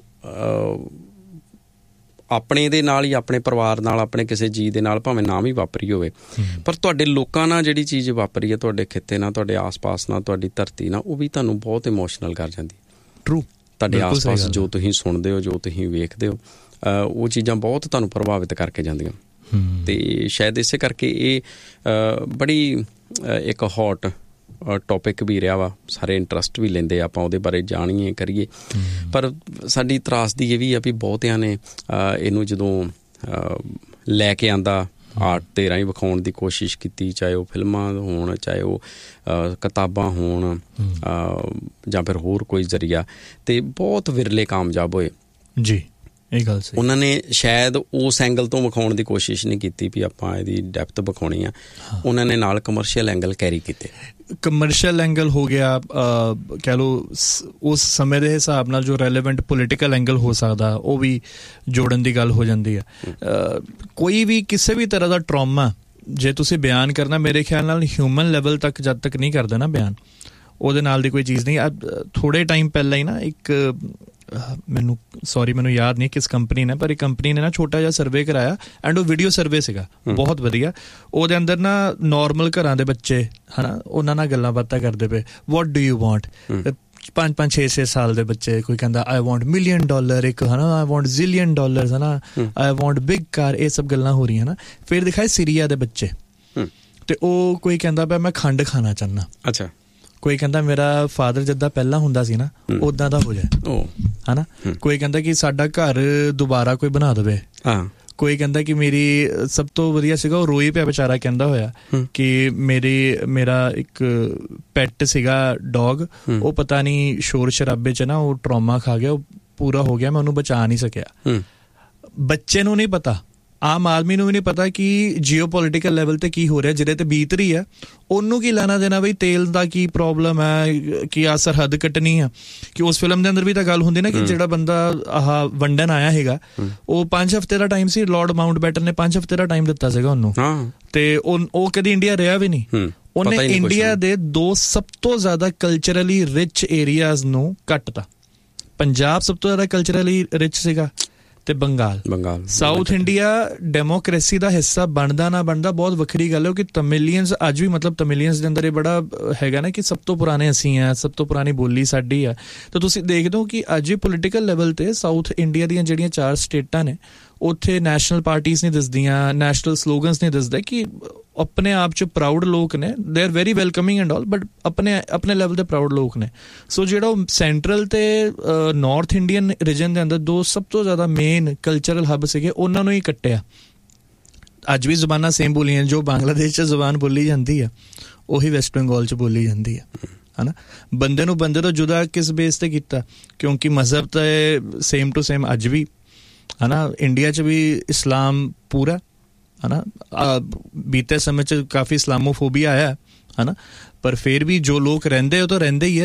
ਆਪਣੇ ਦੇ ਨਾਲ ਹੀ, ਆਪਣੇ ਪਰਿਵਾਰ ਨਾਲ, ਆਪਣੇ ਕਿਸੇ ਜੀਅ ਦੇ ਨਾਲ ਭਾਵੇਂ ਨਾ ਵੀ ਵਾਪਰੀ ਹੋਵੇ, ਪਰ ਤੁਹਾਡੇ ਲੋਕਾਂ ਨਾਲ ਜਿਹੜੀ ਚੀਜ਼ ਵਾਪਰੀ ਹੈ, ਤੁਹਾਡੇ ਖਿੱਤੇ ਨਾਲ, ਤੁਹਾਡੇ ਆਸ-ਪਾਸ ਨਾਲ, ਤੁਹਾਡੀ ਧਰਤੀ ਨਾਲ, ਉਹ ਵੀ ਤੁਹਾਨੂੰ ਬਹੁਤ ਇਮੋਸ਼ਨਲ ਕਰ ਜਾਂਦੀ। ਟਰੂ, ਤੁਹਾਡੇ ਆਸ-ਪਾਸ ਜੋ ਤੁਸੀਂ ਸੁਣਦੇ ਹੋ, ਜੋ ਤੁਸੀਂ ਵੇਖਦੇ ਹੋ, ਉਹ ਚੀਜ਼ਾਂ ਬਹੁਤ ਤੁਹਾਨੂੰ ਪ੍ਰਭਾਵਿਤ ਕਰਕੇ ਜਾਂਦੀਆਂ। ਤੇ ਸ਼ਾਇਦ ਇਸੇ ਕਰਕੇ ਇਹ ਬੜੀ ਇੱਕ ਹੌਟ ਟੌਪਿਕ ਵੀ ਰਿਹਾ ਵਾ, ਸਾਰੇ ਇੰਟਰਸਟ ਵੀ ਲੈਂਦੇ ਆਪਾਂ ਉਹਦੇ ਬਾਰੇ ਜਾਣੀਏ ਕਰੀਏ, ਪਰ ਸਾਡੀ ਤਰਾਸਦੀ ਇਹ ਵੀ ਆ ਵੀ ਬਹੁਤਿਆਂ ਨੇ ਇਹਨੂੰ ਜਦੋਂ ਲੈ ਕੇ ਆਂਦਾ ਆਰਟ ਦੇ ਰਾਹੀਂ ਵਿਖਾਉਣ ਦੀ ਕੋਸ਼ਿਸ਼ ਕੀਤੀ, ਚਾਹੇ ਉਹ ਫਿਲਮਾਂ ਹੋਣ, ਚਾਹੇ ਉਹ ਕਿਤਾਬਾਂ ਹੋਣ, ਜਾਂ ਫਿਰ ਹੋਰ ਕੋਈ ਜ਼ਰੀਆ, ਤੇ ਬਹੁਤ ਵਿਰਲੇ ਕਾਮਯਾਬ ਹੋਏ ਜੀ। ਇਹ ਗੱਲ ਸਹੀ। ਉਹਨਾਂ ਨੇ ਸ਼ਾਇਦ ਉਸ ਐਂਗਲ ਤੋਂ ਵਿਖਾਉਣ ਦੀ ਕੋਸ਼ਿਸ਼ ਨਹੀਂ ਕੀਤੀ ਵੀ ਆਪਾਂ ਇਹਦੀ ਡੈਪਥ ਵਿਖਾਉਣੀ ਆ। ਉਹਨਾਂ ਨੇ ਨਾਲ ਕਮਰਸ਼ੀਅਲ ਐਂਗਲ ਕੈਰੀ ਕੀਤੇ। ਕਮਰਸ਼ੀਅਲ ਐਂਗਲ ਹੋ ਗਿਆ, ਕਹਿ ਲਓ ਉਸ ਸਮੇਂ ਦੇ ਹਿਸਾਬ ਨਾਲ ਜੋ ਰੈਲੇਵੈਂਟ ਪੋਲੀਟੀਕਲ ਐਂਗਲ ਹੋ ਸਕਦਾ ਉਹ ਵੀ ਜੋੜਨ ਦੀ ਗੱਲ ਹੋ ਜਾਂਦੀ ਹੈ। ਕੋਈ ਵੀ ਕਿਸੇ ਵੀ ਤਰ੍ਹਾਂ ਦਾ ਟਰੋਮਾ ਜੇ ਤੁਸੀਂ ਬਿਆਨ ਕਰਨਾ, ਮੇਰੇ ਖਿਆਲ ਨਾਲ ਹਿਊਮਨ ਲੈਵਲ ਤੱਕ ਜਦ ਤੱਕ ਨਹੀਂ ਕਰਦੇ ਨਾ ਬਿਆਨ, ਉਹਦੇ ਨਾਲ ਦੀ ਕੋਈ ਚੀਜ਼ ਨਹੀਂ। ਥੋੜ੍ਹੇ ਟਾਈਮ ਪਹਿਲਾਂ ਹੀ ਨਾ ਇੱਕ ਮੈਨੂੰ ਯਾਦ ਨਹੀਂ ਕਿਸ ਕੰਪਨੀ ਨੇ, ਪਰ ਇੱਕ ਕੰਪਨੀ ਨੇ ਨਾ ਛੋਟਾ ਜਿਹਾ ਸਰਵੇ ਕਰਾਇਆ ਐਂਡ ਉਹ ਵੀਡੀਓ ਸਰਵੇ ਸੀਗਾ, ਬਹੁਤ ਵਧੀਆ। ਉਹਦੇ ਅੰਦਰ ਨਾ ਨੋਰਮਲ ਘਰਾਂ ਦੇ ਬੱਚੇ ਹਨਾ, ਉਹਨਾਂ ਨਾਲ ਗੱਲਾਂ ਬਾਤਾਂ ਕਰਦੇ ਪਏ, ਵਾਟ ਡੂ ਯੂ ਵਾਂਟ, 5-5, 6-6 ਸਾਲ ਦੇ ਬੱਚੇ, ਕੋਈ ਕਹਿੰਦਾ ਆਈ ਵਾਂਟ $1 ਮਿਲੀਅਨ, ਇੱਕ ਹਨਾ ਆਈ ਵਾਂਟ $1 ਜ਼ਿਲੀਅਨ ਹਨਾ, ਆਈ ਵਾਂਟ ਬਿਗ ਕਾਰ, ਇਹ ਸਭ ਗੱਲਾਂ ਹੋ ਰਹੀਆਂ ਨਾ। ਫਿਰ ਦਿਖਾਏ ਸੀਰੀਆ ਦੇ ਬੱਚੇ, ਤੇ ਉਹ ਕੋਈ ਕਹਿੰਦਾ ਪਿਆ ਮੈਂ ਖੰਡ ਖਾਣਾ ਚਾਹੁੰਦਾ, ਅੱਛਾ, ਕੋਈ ਕਹਿੰਦਾ ਮੇਰਾ ਫਾਦਰ ਜਿੱਦਾਂ ਪਹਿਲਾਂ ਹੁੰਦਾ ਸੀ ਨਾ ਉਦਾਂ ਦਾ ਹੋ ਜਾਏ ਹਨਾ, ਕੋਈ ਕਹਿੰਦਾ ਕਿ ਸਾਡਾ ਘਰ ਦੁਬਾਰਾ ਕੋਈ ਬਣਾ ਦੇਵੇ, ਕੋਈ ਕਹਿੰਦਾ ਕਿ ਮੇਰੀ ਸਭ ਤੋਂ ਵਧੀਆ ਸੀਗਾ ਉਹ ਰੋਈ ਪਿਆ ਵਿਚਾਰਾ ਕਹਿੰਦਾ ਹੋਇਆ ਕਿ ਮੇਰਾ ਇੱਕ ਪੈਟ ਸੀਗਾ ਡੌਗ, ਉਹ ਪਤਾ ਨਹੀਂ ਸ਼ੋਰ ਸ਼ਰਾਬੇ 'ਚ ਨਾ ਉਹ ਟਰੋਮਾ ਖਾ ਗਿਆ, ਉਹ ਪੂਰਾ ਹੋ ਗਿਆ, ਮੈਂ ਉਹਨੂੰ ਬਚਾ ਨਹੀਂ ਸਕਿਆ। ਬੱਚੇ ਨੂੰ ਨਹੀਂ ਪਤਾ, ਆਮ ਆਦਮੀ ਨੂੰ ਵੀ ਨਹੀਂ ਪਤਾ ਕਿ ਜੀਓ ਪੋਲੀਟੀਕਲ ਲੈਵਲ ਤੇ ਕੀ ਹੋ ਰਿਹਾ, ਜਿਹਦੇ ਤੇ ਬੀਤ ਰਹੀ ਹੈ ਉਹਨੂੰ ਕੀ ਲੈਣਾ ਦੇਣਾ ਬਈ ਤੇਲ ਦਾ ਕੀ ਪ੍ਰੋਬਲਮ ਹੈ, ਕਿ ਆ ਸਰਹੱਦ ਕੱਟਣੀ ਆ। ਕਿ ਉਸ ਫਿਲਮ ਦੇ ਅੰਦਰ ਵੀ ਤਾਂ ਗੱਲ ਹੁੰਦੀ ਨਾ ਕਿ ਜਿਹੜਾ ਬੰਦਾ ਆਹ ਵੰਡਣ ਆਇਆ ਹੈਗਾ ਉਹ 5 ਹਫ਼ਤੇ ਦਾ ਟਾਈਮ ਸੀ, ਲਾਰਡ ਮਾਊਂਟਬੈਟਨ ਨੇ 5 ਹਫ਼ਤੇ ਦਾ ਟਾਈਮ ਦਿੱਤਾ ਸੀਗਾ ਉਹਨੂੰ, ਤੇ ਉਹ ਕਦੀ ਇੰਡੀਆ ਰਿਹਾ ਵੀ ਨਹੀਂ। ਉਹਨੇ ਇੰਡੀਆ ਦੇ 2 ਸਭ ਤੋਂ ਜ਼ਿਆਦਾ ਕਲਚਰਲੀ ਰਿਚ ਏਰੀਆਜ਼ ਨੂੰ ਕੱਟਤਾ। ਪੰਜਾਬ ਸਭ ਤੋਂ ਜ਼ਿਆਦਾ ਕਲਚਰਲੀ ਰਿਚ ਸੀਗਾ ਤੇ ਬੰਗਾਲ। ਸਾਊਥ ਇੰਡੀਆ ਡੈਮੋਕ੍ਰੇਸੀ ਦਾ ਹਿੱਸਾ ਬਣਦਾ ਨਾ ਬਣਦਾ ਬਹੁਤ ਵੱਖਰੀ ਗੱਲ ਹੈ, ਕਿ ਤਮਿਲੀਅਨਸ ਅੱਜ ਵੀ, ਮਤਲਬ ਤਮਿਲੀਅਨਸ ਦੇ ਅੰਦਰ ਇਹ ਬੜਾ ਹੈਗਾ ਨਾ ਕਿ ਸਭ ਤੋਂ ਪੁਰਾਣੇ ਅਸੀਂ ਆ, ਸਭ ਤੋਂ ਪੁਰਾਣੀ ਬੋਲੀ ਸਾਡੀ ਆ। ਤਾਂ ਤੁਸੀਂ ਦੇਖਦੇ ਹੋ ਕਿ ਅੱਜ ਵੀ ਪੋਲੀਟੀਕਲ ਲੈਵਲ ਤੇ ਸਾਊਥ ਇੰਡੀਆ ਦੀਆਂ ਜਿਹੜੀਆਂ 4 ਸਟੇਟਾਂ ਨੇ ਉੱਥੇ ਨੈਸ਼ਨਲ ਪਾਰਟੀਜ਼ ਨਹੀਂ ਦਿਸਦੀਆਂ, ਨੈਸ਼ਨਲ ਸਲੋਗਨਸ ਨਹੀਂ ਦਿਸਦੇ, ਕਿ ਆਪਣੇ ਆਪ 'ਚ ਪ੍ਰਾਊਡ ਲੋਕ ਨੇ, they are very welcoming and all, but ਆਪਣੇ ਲੈਵਲ ਤੇ ਪ੍ਰਾਊਡ ਲੋਕ ਨੇ। ਸੋ ਜਿਹੜਾ ਉਹ ਸੈਂਟਰਲ ਤੇ ਨਾਰਥ ਇੰਡੀਅਨ ਰੀਜਨ ਦੇ ਅੰਦਰ 2 ਸਭ ਤੋਂ ਜ਼ਿਆਦਾ ਮੇਨ ਕਲਚਰਲ ਹੱਬ ਸੀਗੇ, ਉਹਨਾਂ ਨੂੰ ਹੀ ਕੱਟਿਆ। ਅੱਜ ਵੀ ਜ਼ੁਬਾਨਾਂ ਸੇਮ ਬੋਲੀਆਂ, ਜੋ ਬੰਗਲਾਦੇਸ਼ 'ਚ ਜ਼ੁਬਾਨ ਬੋਲੀ ਜਾਂਦੀ ਆ ਉਹੀ ਵੈਸਟ ਬੰਗਾਲ 'ਚ ਬੋਲੀ ਜਾਂਦੀ ਆ, ਹਨਾ। ਬੰਦੇ ਨੂੰ ਬੰਦੇ ਤੋਂ ਜੁਦਾ ਕਿਸ ਬੇਸ ਤੇ ਕੀਤਾ, ਕਿਉਂਕਿ ਮਜ਼ਹਬ ਤਾਂ ਸੇਮ ਟੂ ਸੇਮ ਅੱਜ ਵੀ ਹਨਾ। ਇੰਡੀਆ 'ਚ ਵੀ ਇਸਲਾਮ ਪੂਰਾ ਹਨਾ, ਬੀਤੇ ਸਮੇਂ 'ਚ ਕਾਫੀ ਇਸਲਾਮੋਫੋਬੀਆ ਆਇਆ ਹਨਾ, ਪਰ ਫਿਰ ਵੀ ਜੋ ਲੋਕ ਰਹਿੰਦੇ ਉਹ ਤਾਂ ਰਹਿੰਦੇ ਹੀ ਹੈ।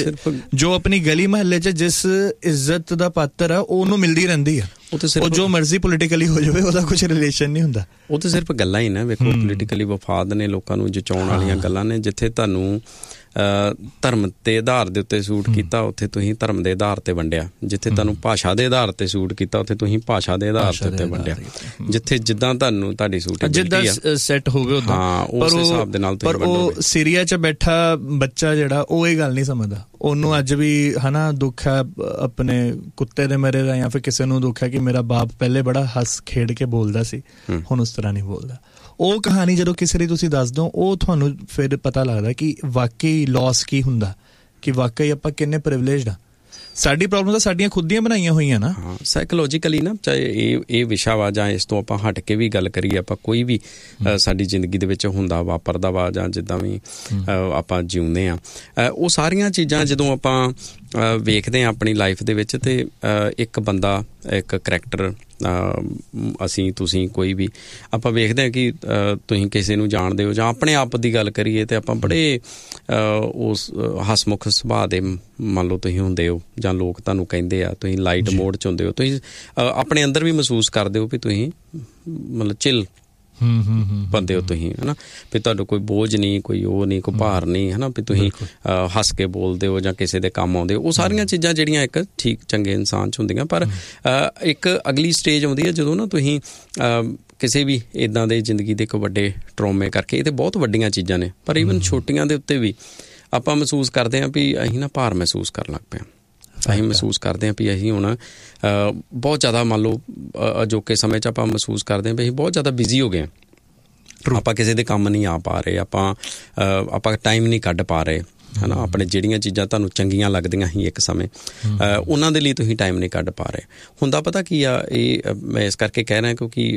ਜੋ ਆਪਣੀ ਗਲੀ ਮਹੱਲੇ 'ਚ ਜਿਸ ਇੱਜ਼ਤ ਦਾ ਪਾਤਰ ਆ ਉਹਨੂੰ ਮਿਲਦੀ ਰਹਿੰਦੀ ਆ, ਉਹ ਜੋ ਮਰਜ਼ੀ ਪੋਲੀਟੀਕਲੀ ਹੋ ਜਾਵੇ ਉਹਦਾ ਕੁਝ ਰਿਲੇਸ਼ਨ ਨਹੀਂ ਹੁੰਦਾ। ਉਹ ਤਾਂ ਸਿਰਫ ਗੱਲਾਂ ਹੀ ਨਾ, ਵੇਖੋ ਪੋਲੀਟੀਕਲੀ ਵਫਾਦ ਨੇ, ਲੋਕਾਂ ਨੂੰ ਜਚਾਉਣ ਵਾਲੀਆਂ ਗੱਲਾਂ ਨੇ। ਜਿੱਥੇ ਤੁਹਾਨੂੰ ਧਰਮ ਦੇ ਆਧਾਰ ਦੇ ਉੱਤੇ ਸੂਟ ਕੀਤਾ ਉੱਥੇ ਤੁਸੀਂ ਧਰਮ ਦੇ ਆਧਾਰ ਤੇ ਵੰਡਿਆ, ਜਿੱਥੇ ਤੁਹਾਨੂੰ ਭਾਸ਼ਾ ਦੇ ਆਧਾਰ ਤੇ ਸੂਟ ਕੀਤਾ ਉੱਥੇ ਤੁਸੀਂ ਭਾਸ਼ਾ ਦੇ ਆਧਾਰ ਦੇ ਉੱਤੇ ਵੰਡਿਆ, ਜਿੱਥੇ ਜਿੱਦਾਂ ਤੁਹਾਨੂੰ ਤੁਹਾਡੀ ਸੂਟੇਬਿਲਿਟੀ ਆ ਸੈੱਟ ਹੋਵੇ ਉਦਾਂ, ਉਸ ਹਿਸਾਬ ਦੇ ਨਾਲ ਤੁਸੀਂ ਵੰਡੋਗੇ। ਪਰ ਉਹ ਸੀਰੀਆ 'ਚ ਬੈਠਾ ਬੱਚਾ ਜਿਹੜਾ ਉਹ ਇਹ ਗੱਲ ਨਹੀਂ ਸਮਝਦਾ, ਉਹਨੂੰ ਅੱਜ ਵੀ ਹਨਾ ਦੁੱਖ ਹੈ ਆਪਣੇ ਕੁੱਤੇ ਦੇ ਮਰੇ ਦਾ, ਜਾਂ ਫਿਰ ਕਿਸੇ ਨੂੰ ਦੁੱਖ ਹੈ ਕਿ ਮੇਰਾ ਬਾਪ ਪਹਿਲੇ ਬੜਾ ਹੱਸ ਖੇਡ ਕੇ ਬੋਲਦਾ ਸੀ, ਹੁਣ ਉਸ ਤਰ੍ਹਾਂ ਨਹੀਂ ਬੋਲਦਾ। ਉਹ ਕਹਾਣੀ ਜਦੋਂ ਕਿਸੇ ਲਈ ਤੁਸੀਂ ਦੱਸ ਦਿਓ ਉਹ ਤੁਹਾਨੂੰ ਫਿਰ ਪਤਾ ਲੱਗਦਾ ਕਿ ਵਾਕਈ ਲੋਸ ਕੀ ਹੁੰਦਾ, ਕਿ ਵਾਕਈ ਆਪਾਂ ਕਿੰਨੇ ਪ੍ਰਿਵਿਲੇਜਡ ਆ। ਸਾਡੀ ਪ੍ਰੋਬਲਮ ਤਾਂ ਸਾਡੀਆਂ ਖੁਦ ਦੀਆਂ ਬਣਾਈਆਂ ਹੋਈਆਂ ਨਾ। ਹਾਂ, ਸਾਈਕੋਲੋਜੀਕਲੀ ਨਾ, ਚਾਹੇ ਇਹ ਵਿਸ਼ਾ ਵਾ ਜਾਂ ਇਸ ਤੋਂ ਆਪਾਂ ਹਟ ਕੇ ਵੀ ਗੱਲ ਕਰੀਏ, ਆਪਾਂ ਕੋਈ ਵੀ ਸਾਡੀ ਜ਼ਿੰਦਗੀ ਦੇ ਵਿੱਚ ਹੁੰਦਾ ਵਾਪਰਦਾ ਵਾ ਜਾਂ ਜਿੱਦਾਂ ਵੀ ਆਪਾਂ ਜਿਉਂਦੇ ਹਾਂ, ਉਹ ਸਾਰੀਆਂ ਚੀਜ਼ਾਂ ਜਦੋਂ ਆਪਾਂ ਵੇਖਦੇ ਹਾਂ ਆਪਣੀ ਲਾਈਫ ਦੇ ਵਿੱਚ, ਤੇ ਇੱਕ ਬੰਦਾ, ਇੱਕ ਕਰੈਕਟਰ, ਅਸੀਂ ਤੁਸੀਂ ਕੋਈ ਵੀ ਆਪਾਂ ਵੇਖਦੇ ਹਾਂ ਕਿ ਤੁਸੀਂ ਕਿਸੇ ਨੂੰ ਜਾਣਦੇ ਹੋ, ਜਾਂ ਆਪਣੇ ਆਪ ਦੀ ਗੱਲ ਕਰੀਏ ਤੇ ਆਪਾਂ ਬੜੇ ਉਸ ਹਸਮੁਖ ਸੁਭਾਅ ਦੇ ਮੰਨ ਲਓ ਤੁਸੀਂ ਹੁੰਦੇ ਹੋ, ਜਾਂ ਲੋਕ ਤੁਹਾਨੂੰ ਕਹਿੰਦੇ ਆ ਤੁਸੀਂ ਲਾਈਟ ਮੋਡ 'ਚ ਹੁੰਦੇ ਹੋ, ਤੁਸੀਂ ਆਪਣੇ ਅੰਦਰ ਵੀ ਮਹਿਸੂਸ ਕਰਦੇ ਹੋ ਵੀ ਤੁਸੀਂ ਮਤਲਬ ਚਿੱਲ ਬੰਦੇ ਹੋ ਤੁਸੀਂ, ਹਨਾ, ਵੀ ਤੁਹਾਨੂੰ ਕੋਈ ਬੋਝ ਨਹੀਂ, ਕੋਈ ਉਹ ਨਹੀਂ, ਕੋਈ ਭਾਰ ਨਹੀਂ, ਹਨਾ, ਵੀ ਤੁਸੀਂ ਹੱਸ ਕੇ ਬੋਲਦੇ ਹੋ ਜਾਂ ਕਿਸੇ ਦੇ ਕੰਮ ਆਉਂਦੇ ਹੋ। ਉਹ ਸਾਰੀਆਂ ਚੀਜ਼ਾਂ ਜਿਹੜੀਆਂ ਇੱਕ ਠੀਕ ਚੰਗੇ ਇਨਸਾਨ 'ਚ ਹੁੰਦੀਆਂ, ਪਰ ਇੱਕ ਅਗਲੀ ਸਟੇਜ ਆਉਂਦੀ ਹੈ ਜਦੋਂ ਨਾ ਤੁਸੀਂ ਕਿਸੇ ਵੀ ਇੱਦਾਂ ਦੇ ਜ਼ਿੰਦਗੀ ਦੇ ਇੱਕ ਵੱਡੇ ਟਰੋਮੇ ਕਰਕੇ, ਇਹ ਤਾਂ ਬਹੁਤ ਵੱਡੀਆਂ ਚੀਜ਼ਾਂ ਨੇ, ਪਰ ਈਵਨ ਛੋਟੀਆਂ ਦੇ ਉੱਤੇ ਵੀ ਆਪਾਂ ਮਹਿਸੂਸ ਕਰਦੇ ਹਾਂ ਵੀ ਅਸੀਂ ਨਾ ਭਾਰ ਮਹਿਸੂਸ ਕਰਨ ਲੱਗ ਪਏ ਹਾਂ। ਅਸੀਂ ਮਹਿਸੂਸ ਕਰਦੇ ਹਾਂ ਵੀ ਅਸੀਂ ਹੁਣ ਬਹੁਤ ਜ਼ਿਆਦਾ, ਮੰਨ ਲਓ ਅਜੋਕੇ ਸਮੇਂ 'ਚ ਆਪਾਂ ਮਹਿਸੂਸ ਕਰਦੇ ਹਾਂ ਵੀ ਅਸੀਂ ਬਹੁਤ ਜ਼ਿਆਦਾ ਬਿਜ਼ੀ ਹੋ ਗਏ ਹਾਂ, ਆਪਾਂ ਕਿਸੇ ਦੇ ਕੰਮ ਨਹੀਂ ਆ ਪਾ ਰਹੇ, ਆਪਾਂ ਟਾਈਮ ਨਹੀਂ ਕੱਢ ਪਾ ਰਹੇ, ਹੈ ਨਾ। ਆਪਣੇ ਜਿਹੜੀਆਂ ਚੀਜ਼ਾਂ ਤੁਹਾਨੂੰ ਚੰਗੀਆਂ ਲੱਗਦੀਆਂ ਸੀ ਇੱਕ ਸਮੇਂ, ਉਹਨਾਂ ਦੇ ਲਈ ਤੁਸੀਂ ਟਾਈਮ ਨਹੀਂ ਕੱਢ ਪਾ ਰਹੇ। ਹੁੰਦਾ ਪਤਾ ਕੀ ਆ, ਇਹ ਮੈਂ ਇਸ ਕਰਕੇ ਕਹਿ ਰਿਹਾ ਕਿਉਂਕਿ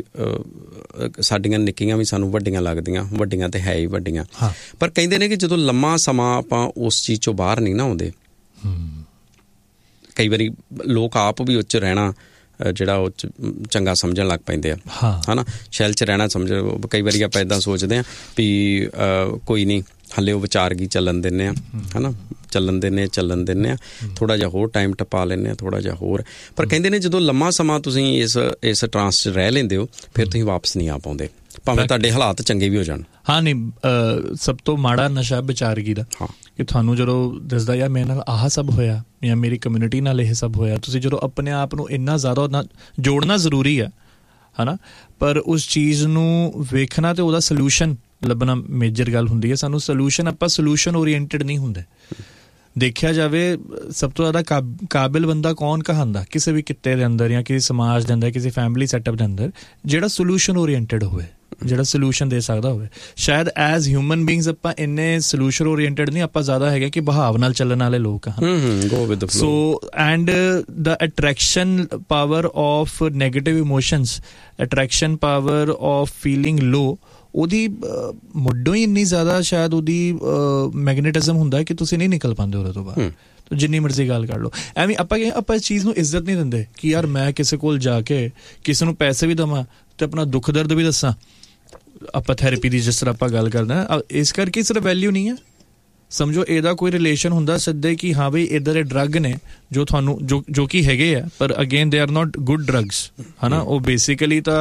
ਸਾਡੀਆਂ ਨਿੱਕੀਆਂ ਵੀ ਸਾਨੂੰ ਵੱਡੀਆਂ ਲੱਗਦੀਆਂ, ਵੱਡੀਆਂ ਤੇ ਹੈ ਹੀ ਵੱਡੀਆਂ, ਪਰ ਕਹਿੰਦੇ ਨੇ ਕਿ ਜਦੋਂ ਲੰਮਾ ਸਮਾਂ ਆਪਾਂ ਉਸ ਚੀਜ਼ 'ਚੋਂ ਬਾਹਰ ਨਹੀਂ ਨਾ ਆਉਂਦੇ, ਕਈ ਵਾਰੀ ਲੋਕ ਆਪ ਵੀ ਉੱਚ ਰਹਿਣਾ ਜਿਹੜਾ ਉਹ ਚੰਗਾ ਸਮਝਣ ਲੱਗ ਪੈਂਦੇ ਆ, ਹੈ ਨਾ, ਸ਼ੈਲ 'ਚ ਰਹਿਣਾ ਸਮਝ। ਕਈ ਵਾਰੀ ਆਪਾਂ ਇੱਦਾਂ ਸੋਚਦੇ ਹਾਂ ਵੀ ਕੋਈ ਨਹੀਂ, ਹਾਲੇ ਉਹ ਵਿਚਾਰਗੀ ਚੱਲਣ ਦਿੰਦੇ ਆ, ਹੈ ਨਾ, ਚੱਲਣ ਦਿੰਦੇ ਆ, ਥੋੜ੍ਹਾ ਜਿਹਾ ਹੋਰ ਟਾਈਮ ਟਪਾ ਲੈਂਦੇ ਆ, ਥੋੜ੍ਹਾ ਜਿਹਾ ਹੋਰ। ਪਰ ਕਹਿੰਦੇ ਨੇ ਜਦੋਂ ਲੰਮਾ ਸਮਾਂ ਤੁਸੀਂ ਇਸ ਟਰਾਂਸ 'ਚ ਰਹਿ ਲੈਂਦੇ ਹੋ, ਫਿਰ ਤੁਸੀਂ ਵਾਪਸ ਨਹੀਂ ਆ ਪਾਉਂਦੇ, ਭਾਵੇਂ ਤੁਹਾਡੇ ਹਾਲਾਤ ਚੰਗੇ ਵੀ ਹੋ ਜਾਣ। ਹਾਂ, ਨਹੀਂ, ਸਭ ਤੋਂ ਮਾੜਾ ਨਸ਼ਾ ਵਿਚਾਰਗੀ ਦਾ, ਕਿ ਤੁਹਾਨੂੰ ਜਦੋਂ ਦੱਸਦਾ ਯਾਰ ਮੇਰੇ ਨਾਲ ਆਹ ਸਭ ਹੋਇਆ ਜਾਂ ਮੇਰੀ ਕਮਿਊਨਿਟੀ ਨਾਲ ਇਹ ਸਭ ਹੋਇਆ, ਤੁਸੀਂ ਜਦੋਂ ਆਪਣੇ ਆਪ ਨੂੰ ਇੰਨਾ ਜ਼ਿਆਦਾ ਜੋੜਨਾ ਜ਼ਰੂਰੀ ਹੈ ਨਾ, ਪਰ ਉਸ ਚੀਜ਼ ਨੂੰ ਵੇਖਣਾ ਤੇ ਉਹਦਾ ਸੋਲਿਊਸ਼ਨ ਲੱਭਣਾ ਮੇਜਰ ਗੱਲ ਹੁੰਦੀ ਹੈ। ਸਾਨੂੰ ਸੋਲਿਊਸ਼ਨ, ਆਪਾਂ ਸੋਲਿਊਸ਼ਨ ਓਰੀਐਂਟਡ ਨਹੀਂ ਹੁੰਦੇ। ਦੇਖਿਆ ਜਾਵੇ ਸਭ ਤੋਂ ਜ਼ਿਆਦਾ ਕਾਬਿਲ ਬੰਦਾ ਕੌਣ ਕਹਾਂਦਾ ਕਿਸੇ ਵੀ ਕਿੱਤੇ ਦੇ ਅੰਦਰ ਜਾਂ ਕਿਸੇ ਸਮਾਜ ਦੇ ਅੰਦਰ, ਕਿਸੇ ਫੈਮਿਲੀ ਸੈਟਅਪ ਦੇ ਅੰਦਰ, ਜਿਹੜਾ ਸੋਲਿਊਸ਼ਨ ਓਰੀਐਂਟਡ ਹੋਵੇ, ਜਿਹੜਾ ਸੋਲਿਊਸ਼ਨ ਦੇ ਸਕਦਾ ਹੋਵੇ। ਸ਼ਾਇਦ ਐਜ਼ ਹਿਊਮਨ ਬੀਇੰਗਸ ਆਪਾਂ ਇੰਨੇ ਸੋਲਿਊਸ਼ਨ ਓਰੀਐਂਟਡ ਨਹੀਂ, ਆਪਾਂ ਜ਼ਿਆਦਾ ਹੈਗੇ ਕਿ ਬਹਾਵ ਨਾਲ ਚੱਲਣ ਵਾਲੇ ਲੋਕ ਹਨ। So and the attraction power of negative emotions, attraction power of feeling ਲੋ, ਉਹਦੀ ਮੁੱਢੋਂ ਹੀ ਇੰਨੀ ਜ਼ਿਆਦਾ ਸ਼ਾਇਦ ਉਹਦੀ ਮੈਗਨੇਟਿਜ਼ਮ ਹੁੰਦਾ ਕਿ ਤੁਸੀਂ ਨਹੀਂ ਨਿਕਲ ਪਾਉਂਦੇ ਉਹਦੇ ਤੋਂ ਬਾਅਦ। ਜਿੰਨੀ ਮਰਜ਼ੀ ਗੱਲ ਕਰ ਲਓ, ਐਵੇਂ ਆਪਾਂ ਇਸ ਚੀਜ਼ ਨੂੰ ਇੱਜ਼ਤ ਨਹੀਂ ਦਿੰਦੇ ਕਿ ਯਾਰ ਮੈਂ ਕਿਸੇ ਕੋਲ ਜਾ ਕੇ ਕਿਸੇ ਨੂੰ ਪੈਸੇ ਵੀ ਦੇਵਾਂ ਤੇ ਆਪਣਾ ਦੁੱਖ ਦਰਦ ਵੀ ਦੱਸਾਂ। ਆਪਾਂ ਥੈਰੇਪੀ ਦੀ ਜਿਸ ਤਰ੍ਹਾਂ ਆਪਾਂ ਗੱਲ ਕਰਦੇ ਹਾਂ, ਇਸ ਕਰਕੇ ਸਿਰਫ ਵੈਲਿਊ ਨਹੀਂ ਹੈ। ਸਮਝੋ ਇਹਦਾ ਕੋਈ ਰਿਲੇਸ਼ਨ ਹੁੰਦਾ ਸਿੱਧੇ ਕਿ ਹਾਂ ਬਈ ਇੱਧਰ ਦੇ ਡਰੱਗ ਨੇ ਜੋ ਤੁਹਾਨੂੰ ਜੋ ਕਿ ਹੈਗੇ ਆ, ਪਰ again they are not good drugs, ਹੈ ਨਾ। ਉਹ ਬੇਸਿਕਲੀ ਤਾਂ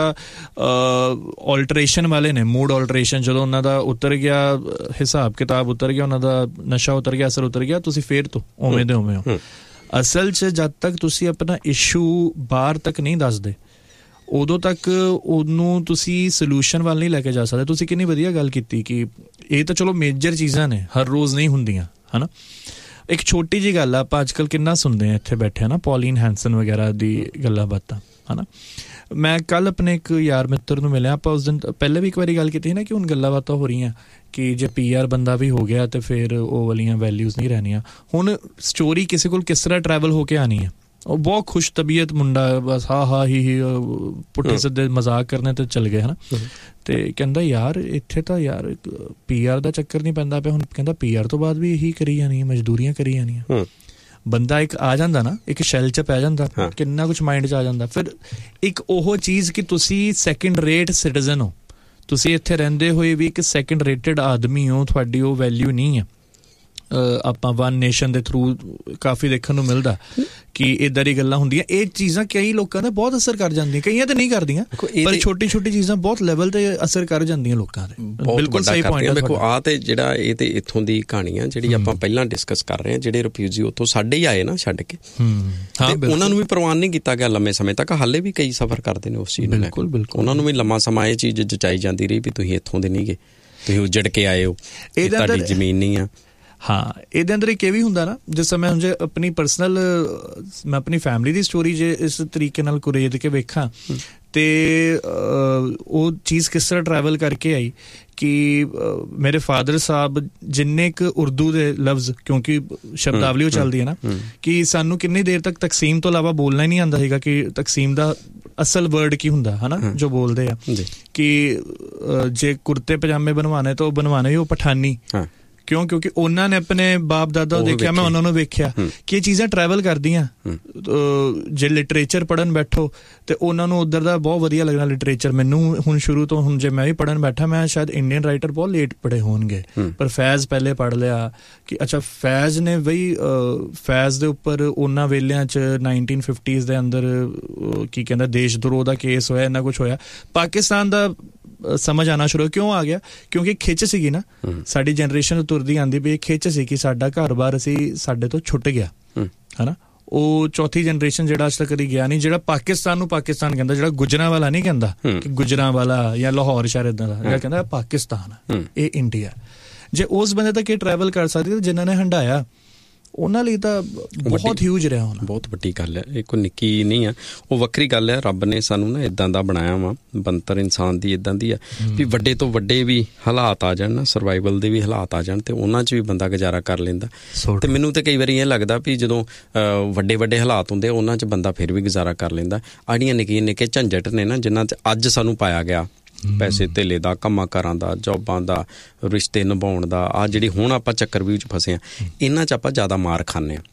ਆਲਟਰੇਸ਼ਨ ਵਾਲੇ ਨੇ, ਮੂਡ ਆਲਟਰੇਸ਼ਨ। ਜਦੋਂ ਉਹਨਾਂ ਦਾ ਉਤਰ ਗਿਆ ਹਿਸਾਬ ਕਿਤਾਬ, ਉਤਰ ਗਿਆ ਉਹਨਾਂ ਦਾ ਨਸ਼ਾ, ਉਤਰ ਗਿਆ ਅਸਰ, ਉਤਰ ਗਿਆ, ਤੁਸੀਂ ਫੇਰ ਤੋਂ ਉਵੇਂ ਦੇ ਉਵੇਂ ਹੋ। ਅਸਲ 'ਚ ਜਦ ਤੱਕ ਤੁਸੀਂ ਆਪਣਾ ਇਸ਼ੂ ਬਾਹਰ ਤੱਕ ਨਹੀਂ ਦੱਸਦੇ, ਉਦੋਂ ਤੱਕ ਉਹਨੂੰ ਤੁਸੀਂ ਸੋਲਿਊਸ਼ਨ ਵੱਲ ਨਹੀਂ ਲੈ ਕੇ ਜਾ ਸਕਦੇ। ਤੁਸੀਂ ਕਿੰਨੀ ਵਧੀਆ ਗੱਲ ਕੀਤੀ ਕਿ ਇਹ ਤਾਂ ਚਲੋ ਮੇਜਰ ਚੀਜ਼ਾਂ ਨੇ, ਹਰ ਰੋਜ਼ ਨਹੀਂ ਹੁੰਦੀਆਂ, ਹੈ ਨਾ। ਇੱਕ ਛੋਟੀ ਜਿਹੀ ਗੱਲ ਆ, ਆਪਾਂ ਅੱਜ ਕੱਲ੍ਹ ਕਿੰਨਾ ਸੁਣਦੇ ਹਾਂ ਇੱਥੇ ਬੈਠੇ, ਨਾ, ਪੌਲੀਨ ਹੈਂਸਨ ਵਗੈਰਾ ਦੀ ਗੱਲਾਂ ਬਾਤਾਂ, ਹੈ ਨਾ। ਮੈਂ ਕੱਲ੍ਹ ਆਪਣੇ ਇੱਕ ਯਾਰ ਮਿੱਤਰ ਨੂੰ ਮਿਲਿਆ, ਆਪਾਂ ਉਸ ਦਿਨ ਪਹਿਲੇ ਵੀ ਇੱਕ ਵਾਰੀ ਗੱਲ ਕੀਤੀ ਨਾ ਕਿ ਹੁਣ ਗੱਲਾਂ ਬਾਤਾਂ ਹੋ ਰਹੀਆਂ ਕਿ ਜੇ PR ਬੰਦਾ ਵੀ ਹੋ ਗਿਆ ਤੇ ਫਿਰ ਉਹ ਵਾਲੀਆਂ ਵੈਲਿਊਜ਼ ਨਹੀਂ ਰਹਿਣੀਆਂ। ਹੁਣ ਸਟੋਰੀ ਕਿਸੇ ਕੋਲ ਕਿਸ ਤਰ੍ਹਾਂ ਟਰੈਵਲ ਹੋ ਕੇ ਆਉਣੀ ਹੈ। ਉਹ ਬਹੁਤ ਖੁਸ਼ ਤਬੀਅਤ ਮੁੰਡਾ, ਬਸ ਹਾਂ ਹੀ ਪੁੱਠੇ ਸਿੱਧੇ ਮਜ਼ਾਕ ਕਰਨੇ ਤੇ ਚੱਲ ਗਏ, ਹੈ ਨਾ। ਤੇ ਕਹਿੰਦਾ ਯਾਰ ਇੱਥੇ ਤਾਂ ਯਾਰ PR ਦਾ ਚੱਕਰ ਨਹੀਂ ਪੈਂਦਾ ਪਿਆ। ਹੁਣ ਕਹਿੰਦਾ PR ਤੋਂ ਬਾਅਦ ਵੀ ਇਹੀ ਕਰੀ ਜਾਣੀ ਹੈ, ਮਜ਼ਦੂਰੀਆਂ ਕਰੀ ਜਾਣੀਆਂ। ਬੰਦਾ ਇੱਕ ਆ ਜਾਂਦਾ ਨਾ, ਇੱਕ ਸ਼ੈਲ 'ਚ ਪੈ ਜਾਂਦਾ, ਕਿੰਨਾ ਕੁਛ ਮਾਈਂਡ 'ਚ ਆ ਜਾਂਦਾ। ਫਿਰ ਇੱਕ ਉਹ ਚੀਜ਼ ਕਿ ਤੁਸੀਂ ਸੈਕਿੰਡ ਰੇਟ ਸਿਟੀਜ਼ਨ ਹੋ, ਤੁਸੀਂ ਇੱਥੇ ਰਹਿੰਦੇ ਹੋਏ ਵੀ ਇੱਕ ਸੈਕਿੰਡ ਰੇਟਡ ਆਦਮੀ ਹੋ, ਤੁਹਾਡੀ ਉਹ ਵੈਲਿਊ ਨਹੀਂ ਹੈ। ਆਪਾਂ ਵਨ ਨੇਸ਼ਨ ਦੇ ਥਰੂ ਕਾਫੀ ਦੇਖਣ ਨੂੰ ਮਿਲਦਾ ਕਿ ਇੱਦਾਂ ਦੀ ਗੱਲਾਂ ਹੁੰਦੀਆਂ। ਇਹ ਚੀਜ਼ਾਂ ਕਈ ਲੋਕਾਂ ਦਾ ਬਹੁਤ ਅਸਰ ਕਰ ਜਾਂਦੀਆਂ, ਕਈਆਂ ਤੇ ਨਹੀਂ ਕਰਦੀਆਂ, ਪਰ ਛੋਟੀ ਛੋਟੀ ਚੀਜ਼ਾਂ ਬਹੁਤ ਲੈਵਲ ਤੇ ਅਸਰ ਕਰ ਜਾਂਦੀਆਂ ਲੋਕਾਂ ਦੇ। ਬਿਲਕੁਲ ਸਹੀ ਪੁਆਇੰਟ ਹੈ। ਦੇਖੋ ਆਹ ਤੇ ਜਿਹੜਾ ਇਹ ਤੇ ਇੱਥੋਂ ਦੀ ਕਹਾਣੀ ਆ ਜਿਹੜੀ ਆਪਾਂ ਪਹਿਲਾਂ ਡਿਸਕਸ ਕਰ ਰਹੇ ਹਾਂ, ਜਿਹੜੇ ਰਿਫਿਊਜੀ ਉੱਥੋਂ ਸਾਡੇ ਹੀ ਆਏ ਨਾ ਛੱਡ ਕੇ, ਉਹਨਾਂ ਨੂੰ ਵੀ ਪ੍ਰਵਾਨ ਨਹੀਂ ਕੀਤਾ ਗਿਆ ਲੰਮੇ ਸਮੇਂ ਤੱਕ। ਹਾਲੇ ਵੀ ਕਈ ਸਫ਼ਰ ਕਰਦੇ ਨੇ ਉਸ ਚੀਜ਼ ਨੂੰ ਲੈ ਕੇ। ਉਹਨਾਂ ਨੂੰ ਵੀ ਲੰਮਾ ਸਮਾਂ ਇਹ ਚੀਜ਼ ਜਚਾਈ ਜਾਂਦੀ ਰਹੀ ਵੀ ਤੁਸੀਂ ਇੱਥੋਂ ਦੇ ਨਹੀਂ ਗਏ, ਤੁਸੀਂ ਉੱਜੜ ਕੇ ਆਏ ਹੋ, ਇਹ ਤੁਹਾਡੀ ਜ਼ਮੀਨ ਨਹੀਂ ਆ। ਹਾਂ, ਇਹਦੇ ਅੰਦਰ ਇੱਕ ਇਹ ਵੀ ਹੁੰਦਾ ਨਾ, ਜਿਸ ਸਮੇਂ ਹੁਣ ਜੇ ਆਪਣੀ ਪਰਸਨਲ, ਮੈਂ ਆਪਣੀ ਫੈਮਿਲੀ ਦੀ ਸਟੋਰੀ ਜੇ ਇਸ ਤਰੀਕੇ ਨਾਲ ਕੁਰੇਦ ਕੇ ਵੇਖਾਂ ਤੇ ਉਹ ਚੀਜ਼ ਕਿਸ ਤਰ੍ਹਾਂ ਟਰੈਵਲ ਕਰਕੇ ਆਈ ਕਿ ਮੇਰੇ ਫਾਦਰ ਸਾਹਿਬ ਜਿੰਨੇ ਕੁ ਉਰਦੂ ਦੇ ਲਫ਼ਜ਼, ਕਿਉਂਕਿ ਸ਼ਬਦਾਵਲੀ ਉਹ ਚੱਲਦੀ ਹੈ ਨਾ, ਕਿ ਸਾਨੂੰ ਕਿੰਨੀ ਦੇਰ ਤੱਕ ਤਕਸੀਮ ਤੋਂ ਇਲਾਵਾ ਬੋਲਣਾ ਹੀ ਨਹੀਂ ਆਉਂਦਾ ਸੀਗਾ ਕਿ ਤਕਸੀਮ ਦਾ ਅਸਲ ਵਰਡ ਕੀ ਹੁੰਦਾ, ਹੈ ਨਾ, ਜੋ ਬੋਲਦੇ ਆ ਕਿ ਜੇ ਕੁਰਤੇ ਪਜਾਮੇ ਬਣਵਾਣੇ ਤਾਂ ਉਹ ਬਣਵਾਣੇ ਉਹ ਪਠਾਨੀ। ਕਿਉਂ? ਕਿਉਂਕਿ ਉਹਨਾਂ ਨੇ ਆਪਣੇ ਬਾਪ ਦਾਦਾ ਦੇਖਿਆ, ਮੈਂ ਉਹਨਾਂ ਨੂੰ ਵੇਖਿਆ ਕਿ ਇਹ ਚੀਜ਼ਾਂ ਟਰੈਵਲ ਕਰਦੀਆਂ। ਜੇ ਲਿਟਰੇਚਰ ਪੜ੍ਹਨ ਬੈਠੋ ਤੇ ਉਹਨਾਂ ਨੂੰ ਉੱਧਰ ਦਾ ਬਹੁਤ ਵਧੀਆ ਲੱਗਣਾ ਲਿਟਰੇਚਰ। ਮੈਨੂੰ ਹੁਣ ਸ਼ੁਰੂ ਤੋਂ, ਹੁਣ ਜੇ ਮੈਂ ਵੀ ਪੜ੍ਹਨ ਬੈਠਾ, ਮੈਂ ਸ਼ਾਇਦ ਇੰਡੀਅਨ ਰਾਈਟਰ ਬਹੁਤ ਲੇਟ ਪੜ੍ਹੇ ਹੋਣਗੇ, ਪਰ ਫੈਜ਼ ਪਹਿਲੇ ਪੜ੍ਹ ਲਿਆ ਕਿ ਅੱਛਾ ਫੈਜ਼ ਨੇ ਬਈ, ਫੈਜ਼ ਦੇ ਉੱਪਰ ਉਹਨਾਂ ਵੇਲਿਆਂ 'ਚ 1950s ਦੇ ਅੰਦਰ ਕੀ ਕਹਿੰਦਾ ਦੇਸ਼ ਧਰੋਹ ਦਾ ਕੇਸ ਹੋਇਆ, ਇੰਨਾ ਕੁਛ ਹੋਇਆ। ਪਾਕਿਸਤਾਨ ਦਾ ਸਮਝ ਆਉਣਾ ਸ਼ੁਰੂ ਕਿਉਂ ਆ ਗਿਆ? ਕਿਉਂਕਿ ਖਿੱਚ ਸੀਗੀ ਨਾ, ਸਾਡੀ ਜਨਰੇਸ਼ਨ ਤੁਰਦੀ ਆਉਂਦੀ ਵੀ ਖਿੱਚ ਸੀ ਕਿ ਸਾਡਾ ਘਰ-ਬਾਰ ਅਸੀਂ ਸਾਡੇ ਤੋਂ ਛੁੱਟ ਗਿਆ, ਹੈ ਨਾ। ਉਹ ਚੌਥੀ ਜਨਰੇਸ਼ਨ ਜਿਹੜਾ ਅੱਜ ਤੱਕ ਕਦੀ ਗਿਆ ਨਹੀਂ, ਜਿਹੜਾ ਪਾਕਿਸਤਾਨ ਨੂੰ ਪਾਕਿਸਤਾਨ ਕਹਿੰਦਾ, ਜਿਹੜਾ ਗੁਜਰਾਂ ਵਾਲਾ ਨਹੀਂ ਕਹਿੰਦਾ ਕਿ ਗੁਜਰਾਂ ਵਾਲਾ ਜਾਂ ਲਾਹੌਰ ਸ਼ਹਿਰ ਇੱਦਾਂ ਦਾ, ਜਿਹੜਾ ਕਹਿੰਦਾ ਪਾਕਿਸਤਾਨ ਇਹ ਇੰਡੀਆ। ਜੇ ਉਸ ਬੰਦੇ ਤੱਕ ਇਹ ਟਰੈਵਲ ਕਰ ਸਕਦੀ ਜਿਨ੍ਹਾਂ ਨੇ ਹੰਢਾਇਆ, ਉਹਨਾਂ ਲਈ ਤਾਂ ਬਹੁਤ ਹਿਊਜ ਰਿਹਾ ਹੋਣਾ। ਬਹੁਤ ਵੱਡੀ ਗੱਲ ਹੈ, ਇਹ ਕੋਈ ਨਿੱਕੀ ਨਹੀਂ ਆ। ਉਹ ਵੱਖਰੀ ਗੱਲ ਹੈ, ਰੱਬ ਨੇ ਸਾਨੂੰ ਨਾ ਇੱਦਾਂ ਦਾ ਬਣਾਇਆ ਵਾ, ਬਣਤਰ ਇਨਸਾਨ ਦੀ ਇੱਦਾਂ ਦੀ ਆ ਵੀ ਵੱਡੇ ਤੋਂ ਵੱਡੇ ਵੀ ਹਾਲਾਤ ਆ ਜਾਣ ਨਾ, ਸਰਵਾਈਵਲ ਦੇ ਵੀ ਹਾਲਾਤ ਆ ਜਾਣ ਤੇ ਉਹਨਾਂ 'ਚ ਵੀ ਬੰਦਾ ਗੁਜ਼ਾਰਾ ਕਰ ਲੈਂਦਾ। ਤੇ ਮੈਨੂੰ ਤਾਂ ਕਈ ਵਾਰੀ ਇਹ ਲੱਗਦਾ ਵੀ ਜਦੋਂ ਵੱਡੇ ਵੱਡੇ ਹਾਲਾਤ ਹੁੰਦੇ ਉਹਨਾਂ 'ਚ ਬੰਦਾ ਫਿਰ ਵੀ ਗੁਜ਼ਾਰਾ ਕਰ ਲੈਂਦਾ। ਆੜੀਆਂ ਨਿੱਕੇ ਝੰਜਟ ਨੇ ਨਾ ਜਿਨ੍ਹਾਂ 'ਚ ਅੱਜ ਸਾਨੂੰ ਪਾਇਆ ਗਿਆ, ਪੈਸੇ ਧੇਲੇ ਦਾ, ਕੰਮਾਂ ਕਾਰਾਂ ਦਾ, ਜੋਬਾਂ ਦਾ, ਰਿਸ਼ਤੇ ਨਿਭਾਉਣ ਦਾ, ਆਹ ਜਿਹੜੀ ਹੁਣ ਆਪਾਂ ਚੱਕਰ ਵੀ 'ਚ ਫਸੇ ਹਾਂ, ਇਹਨਾਂ 'ਚ ਆਪਾਂ ਜ਼ਿਆਦਾ ਮਾਰ ਖਾਂਦੇ ਹਾਂ।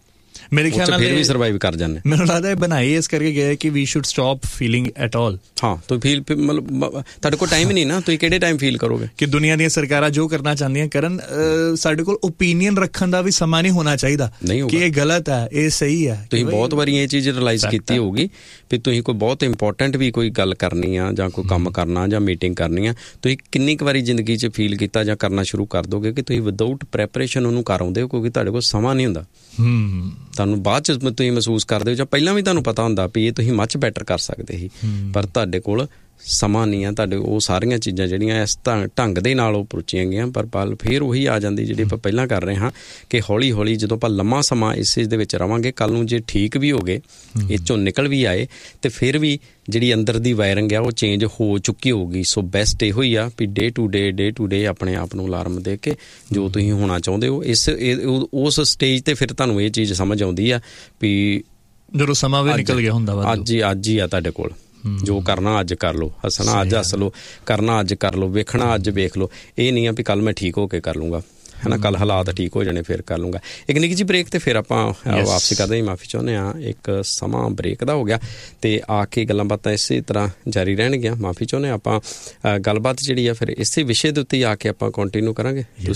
ਮੇਰੇ ਖਿਆਲ ਨਾਲ ਫਿਰ ਵੀ ਸਰਵਾਈਵ ਕਰ ਜਾਂਦੇ। ਮੈਨੂੰ ਲੱਗਦਾ ਹੈ ਬਣਾਈ ਇਸ ਕਰਕੇ ਗਏ ਕਿ we should stop feeling at all. ਹਾਂ, ਤੁਸੀਂ ਫੀਲ ਮਤਲਬ ਤੁਹਾਡੇ ਕੋਲ ਟਾਈਮ ਹੀ ਨਹੀਂ ਨਾ, ਤੁਸੀਂ ਕਿਹੜੇ ਟਾਈਮ ਫੀਲ ਕਰੋਗੇ ਕਿ ਦੁਨੀਆ ਦੀਆਂ ਸਰਕਾਰਾਂ ਜੋ ਕਰਨਾ ਚਾਹੁੰਦੀਆਂ ਕਰਨ। ਸਾਡੇ ਕੋਲ ਓਪੀਨੀਅਨ ਰੱਖਣ ਦਾ ਵੀ ਸਮਾਂ ਨਹੀਂ ਹੋਣਾ ਚਾਹੀਦਾ ਕਿ ਇਹ ਗਲਤ ਹੈ, ਇਹ ਸਹੀ ਹੈ। ਤੁਸੀਂ ਬਹੁਤ ਵਾਰੀ ਇਹ ਚੀਜ਼ ਰਿਅਲਾਈਜ਼ ਕੀਤੀ ਹੋਊਗੀ ਵੀ ਤੁਸੀਂ ਕੋਈ ਬਹੁਤ ਇੰਪੋਰਟੈਂਟ ਵੀ ਕੋਈ ਗੱਲ ਕਰਨੀ ਆ ਜਾਂ ਕੋਈ ਕੰਮ ਕਰਨਾ ਜਾਂ ਮੀਟਿੰਗ ਕਰਨੀ ਆ, ਤੁਸੀਂ ਕਿੰਨੀ ਕੁ ਵਾਰੀ ਜ਼ਿੰਦਗੀ 'ਚ ਫੀਲ ਕੀਤਾ ਜਾਂ ਕਰਨਾ ਸ਼ੁਰੂ ਕਰ ਦੋਗੇ ਕਿ ਤੁਸੀਂ ਵਿਦਆਊਟ ਪ੍ਰੈਪਰੇਸ਼ਨ ਉਹਨੂੰ ਕਰ ਆਉਂਦੇ ਹੋ, ਕਿਉਂਕਿ ਤੁਹਾਡੇ ਕੋਲ ਸਮਾਂ ਨਹੀਂ ਹੁੰਦਾ। ਤੁਹਾਨੂੰ ਬਾਅਦ 'ਚ ਤੁਸੀਂ ਮਹਿਸੂਸ ਕਰਦੇ ਹੋ ਜਾਂ ਪਹਿਲਾਂ ਵੀ ਤੁਹਾਨੂੰ ਪਤਾ ਹੁੰਦਾ ਵੀ ਇਹ ਤੁਸੀਂ ਮੱਚ ਬੈਟਰ ਕਰ ਸਕਦੇ ਸੀ, ਪਰ ਤੁਹਾਡੇ ਕੋਲ ਸਮਾਂ ਨਹੀਂ ਆ। ਤੁਹਾਡੇ ਉਹ ਸਾਰੀਆਂ ਚੀਜ਼ਾਂ ਜਿਹੜੀਆਂ ਇਸ ਢੰਗ ਦੇ ਨਾਲ ਉਹ ਪਰੁਚੀਆਂ ਗਈਆਂ, ਪਰ ਪਲ ਫਿਰ ਉਹੀ ਆ ਜਾਂਦੀ ਜਿਹੜੀ ਆਪਾਂ ਪਹਿਲਾਂ ਕਰ ਰਹੇ ਹਾਂ ਕਿ ਹੌਲੀ ਹੌਲੀ ਜਦੋਂ ਆਪਾਂ ਲੰਮਾ ਸਮਾਂ ਇਸ ਚੀਜ਼ ਦੇ ਵਿੱਚ ਰਵਾਂਗੇ, ਕੱਲ੍ਹ ਨੂੰ ਜੇ ਠੀਕ ਵੀ ਹੋ ਗਏ, ਇਹ 'ਚੋਂ ਨਿਕਲ ਵੀ ਆਏ, ਤੇ ਫਿਰ ਵੀ ਜਿਹੜੀ ਅੰਦਰ ਦੀ ਵਾਇਰਿੰਗ ਆ ਉਹ ਚੇਂਜ ਹੋ ਚੁੱਕੀ ਹੋਊਗੀ। ਸੋ ਬੈਸਟ ਇਹੋ ਹੀ ਆ ਵੀ ਡੇ ਟੂ ਡੇ ਆਪਣੇ ਆਪ ਨੂੰ ਅਲਾਰਮ ਦੇ ਕੇ ਜੋ ਤੁਸੀਂ ਹੋਣਾ ਚਾਹੁੰਦੇ ਹੋ ਉਸ ਸਟੇਜ 'ਤੇ ਫਿਰ ਤੁਹਾਨੂੰ ਇਹ ਚੀਜ਼ ਸਮਝ ਆਉਂਦੀ ਆ ਵੀ ਜਦੋਂ ਸਮਾਂ ਵੀ ਨਿਕਲ ਗਿਆ ਹੁੰਦਾ, ਅੱਜ ਹੀ ਆ ਤੁਹਾਡੇ ਕੋਲ। ਜੋ ਕਰਨਾ ਅੱਜ ਕਰ ਲਓ, ਹੱਸਣਾ ਅੱਜ ਹੱਸ ਲਓ, ਕਰਨਾ ਅੱਜ ਕਰ ਲਓ, ਵੇਖਣਾ ਅੱਜ ਵੇਖ ਲਓ। ਇਹ ਨਹੀਂ ਆ ਵੀ ਕੱਲ੍ਹ ਮੈਂ ਠੀਕ ਹੋ ਕੇ ਕਰ ਲੂੰਗਾ, ਹੈ ਨਾ, ਕੱਲ੍ਹ ਹਾਲਾਤ ਠੀਕ ਹੋ ਜਾਣੇ ਫਿਰ ਕਰ ਲੂੰਗਾ। ਇੱਕ ਨਿੱਕੀ ਜਿਹੀ ਬ੍ਰੇਕ ਤੇ ਫਿਰ ਆਪਾਂ ਵਾਪਸੀ ਕਰਦੇ ਹਾਂ। ਮਾਫੀ ਚਾਹੁੰਦੇ ਹਾਂ, ਇੱਕ ਸਮਾਂ ਬ੍ਰੇਕ ਦਾ ਹੋ ਗਿਆ ਤੇ ਆ ਕੇ ਗੱਲਾਂ ਬਾਤਾਂ ਇਸੇ ਤਰ੍ਹਾਂ ਜਾਰੀ ਰਹਿਣਗੀਆਂ। ਮਾਫੀ ਚਾਹੁੰਦੇ ਹਾਂ, ਆਪਾਂ ਗੱਲਬਾਤ ਜਿਹੜੀ ਆ ਫਿਰ ਇਸੇ ਵਿਸ਼ੇ ਦੇ ਉੱਤੇ ਆ ਕੇ ਆਪਾਂ ਕੰਟੀਨਿਊ ਕਰਾਂਗੇ।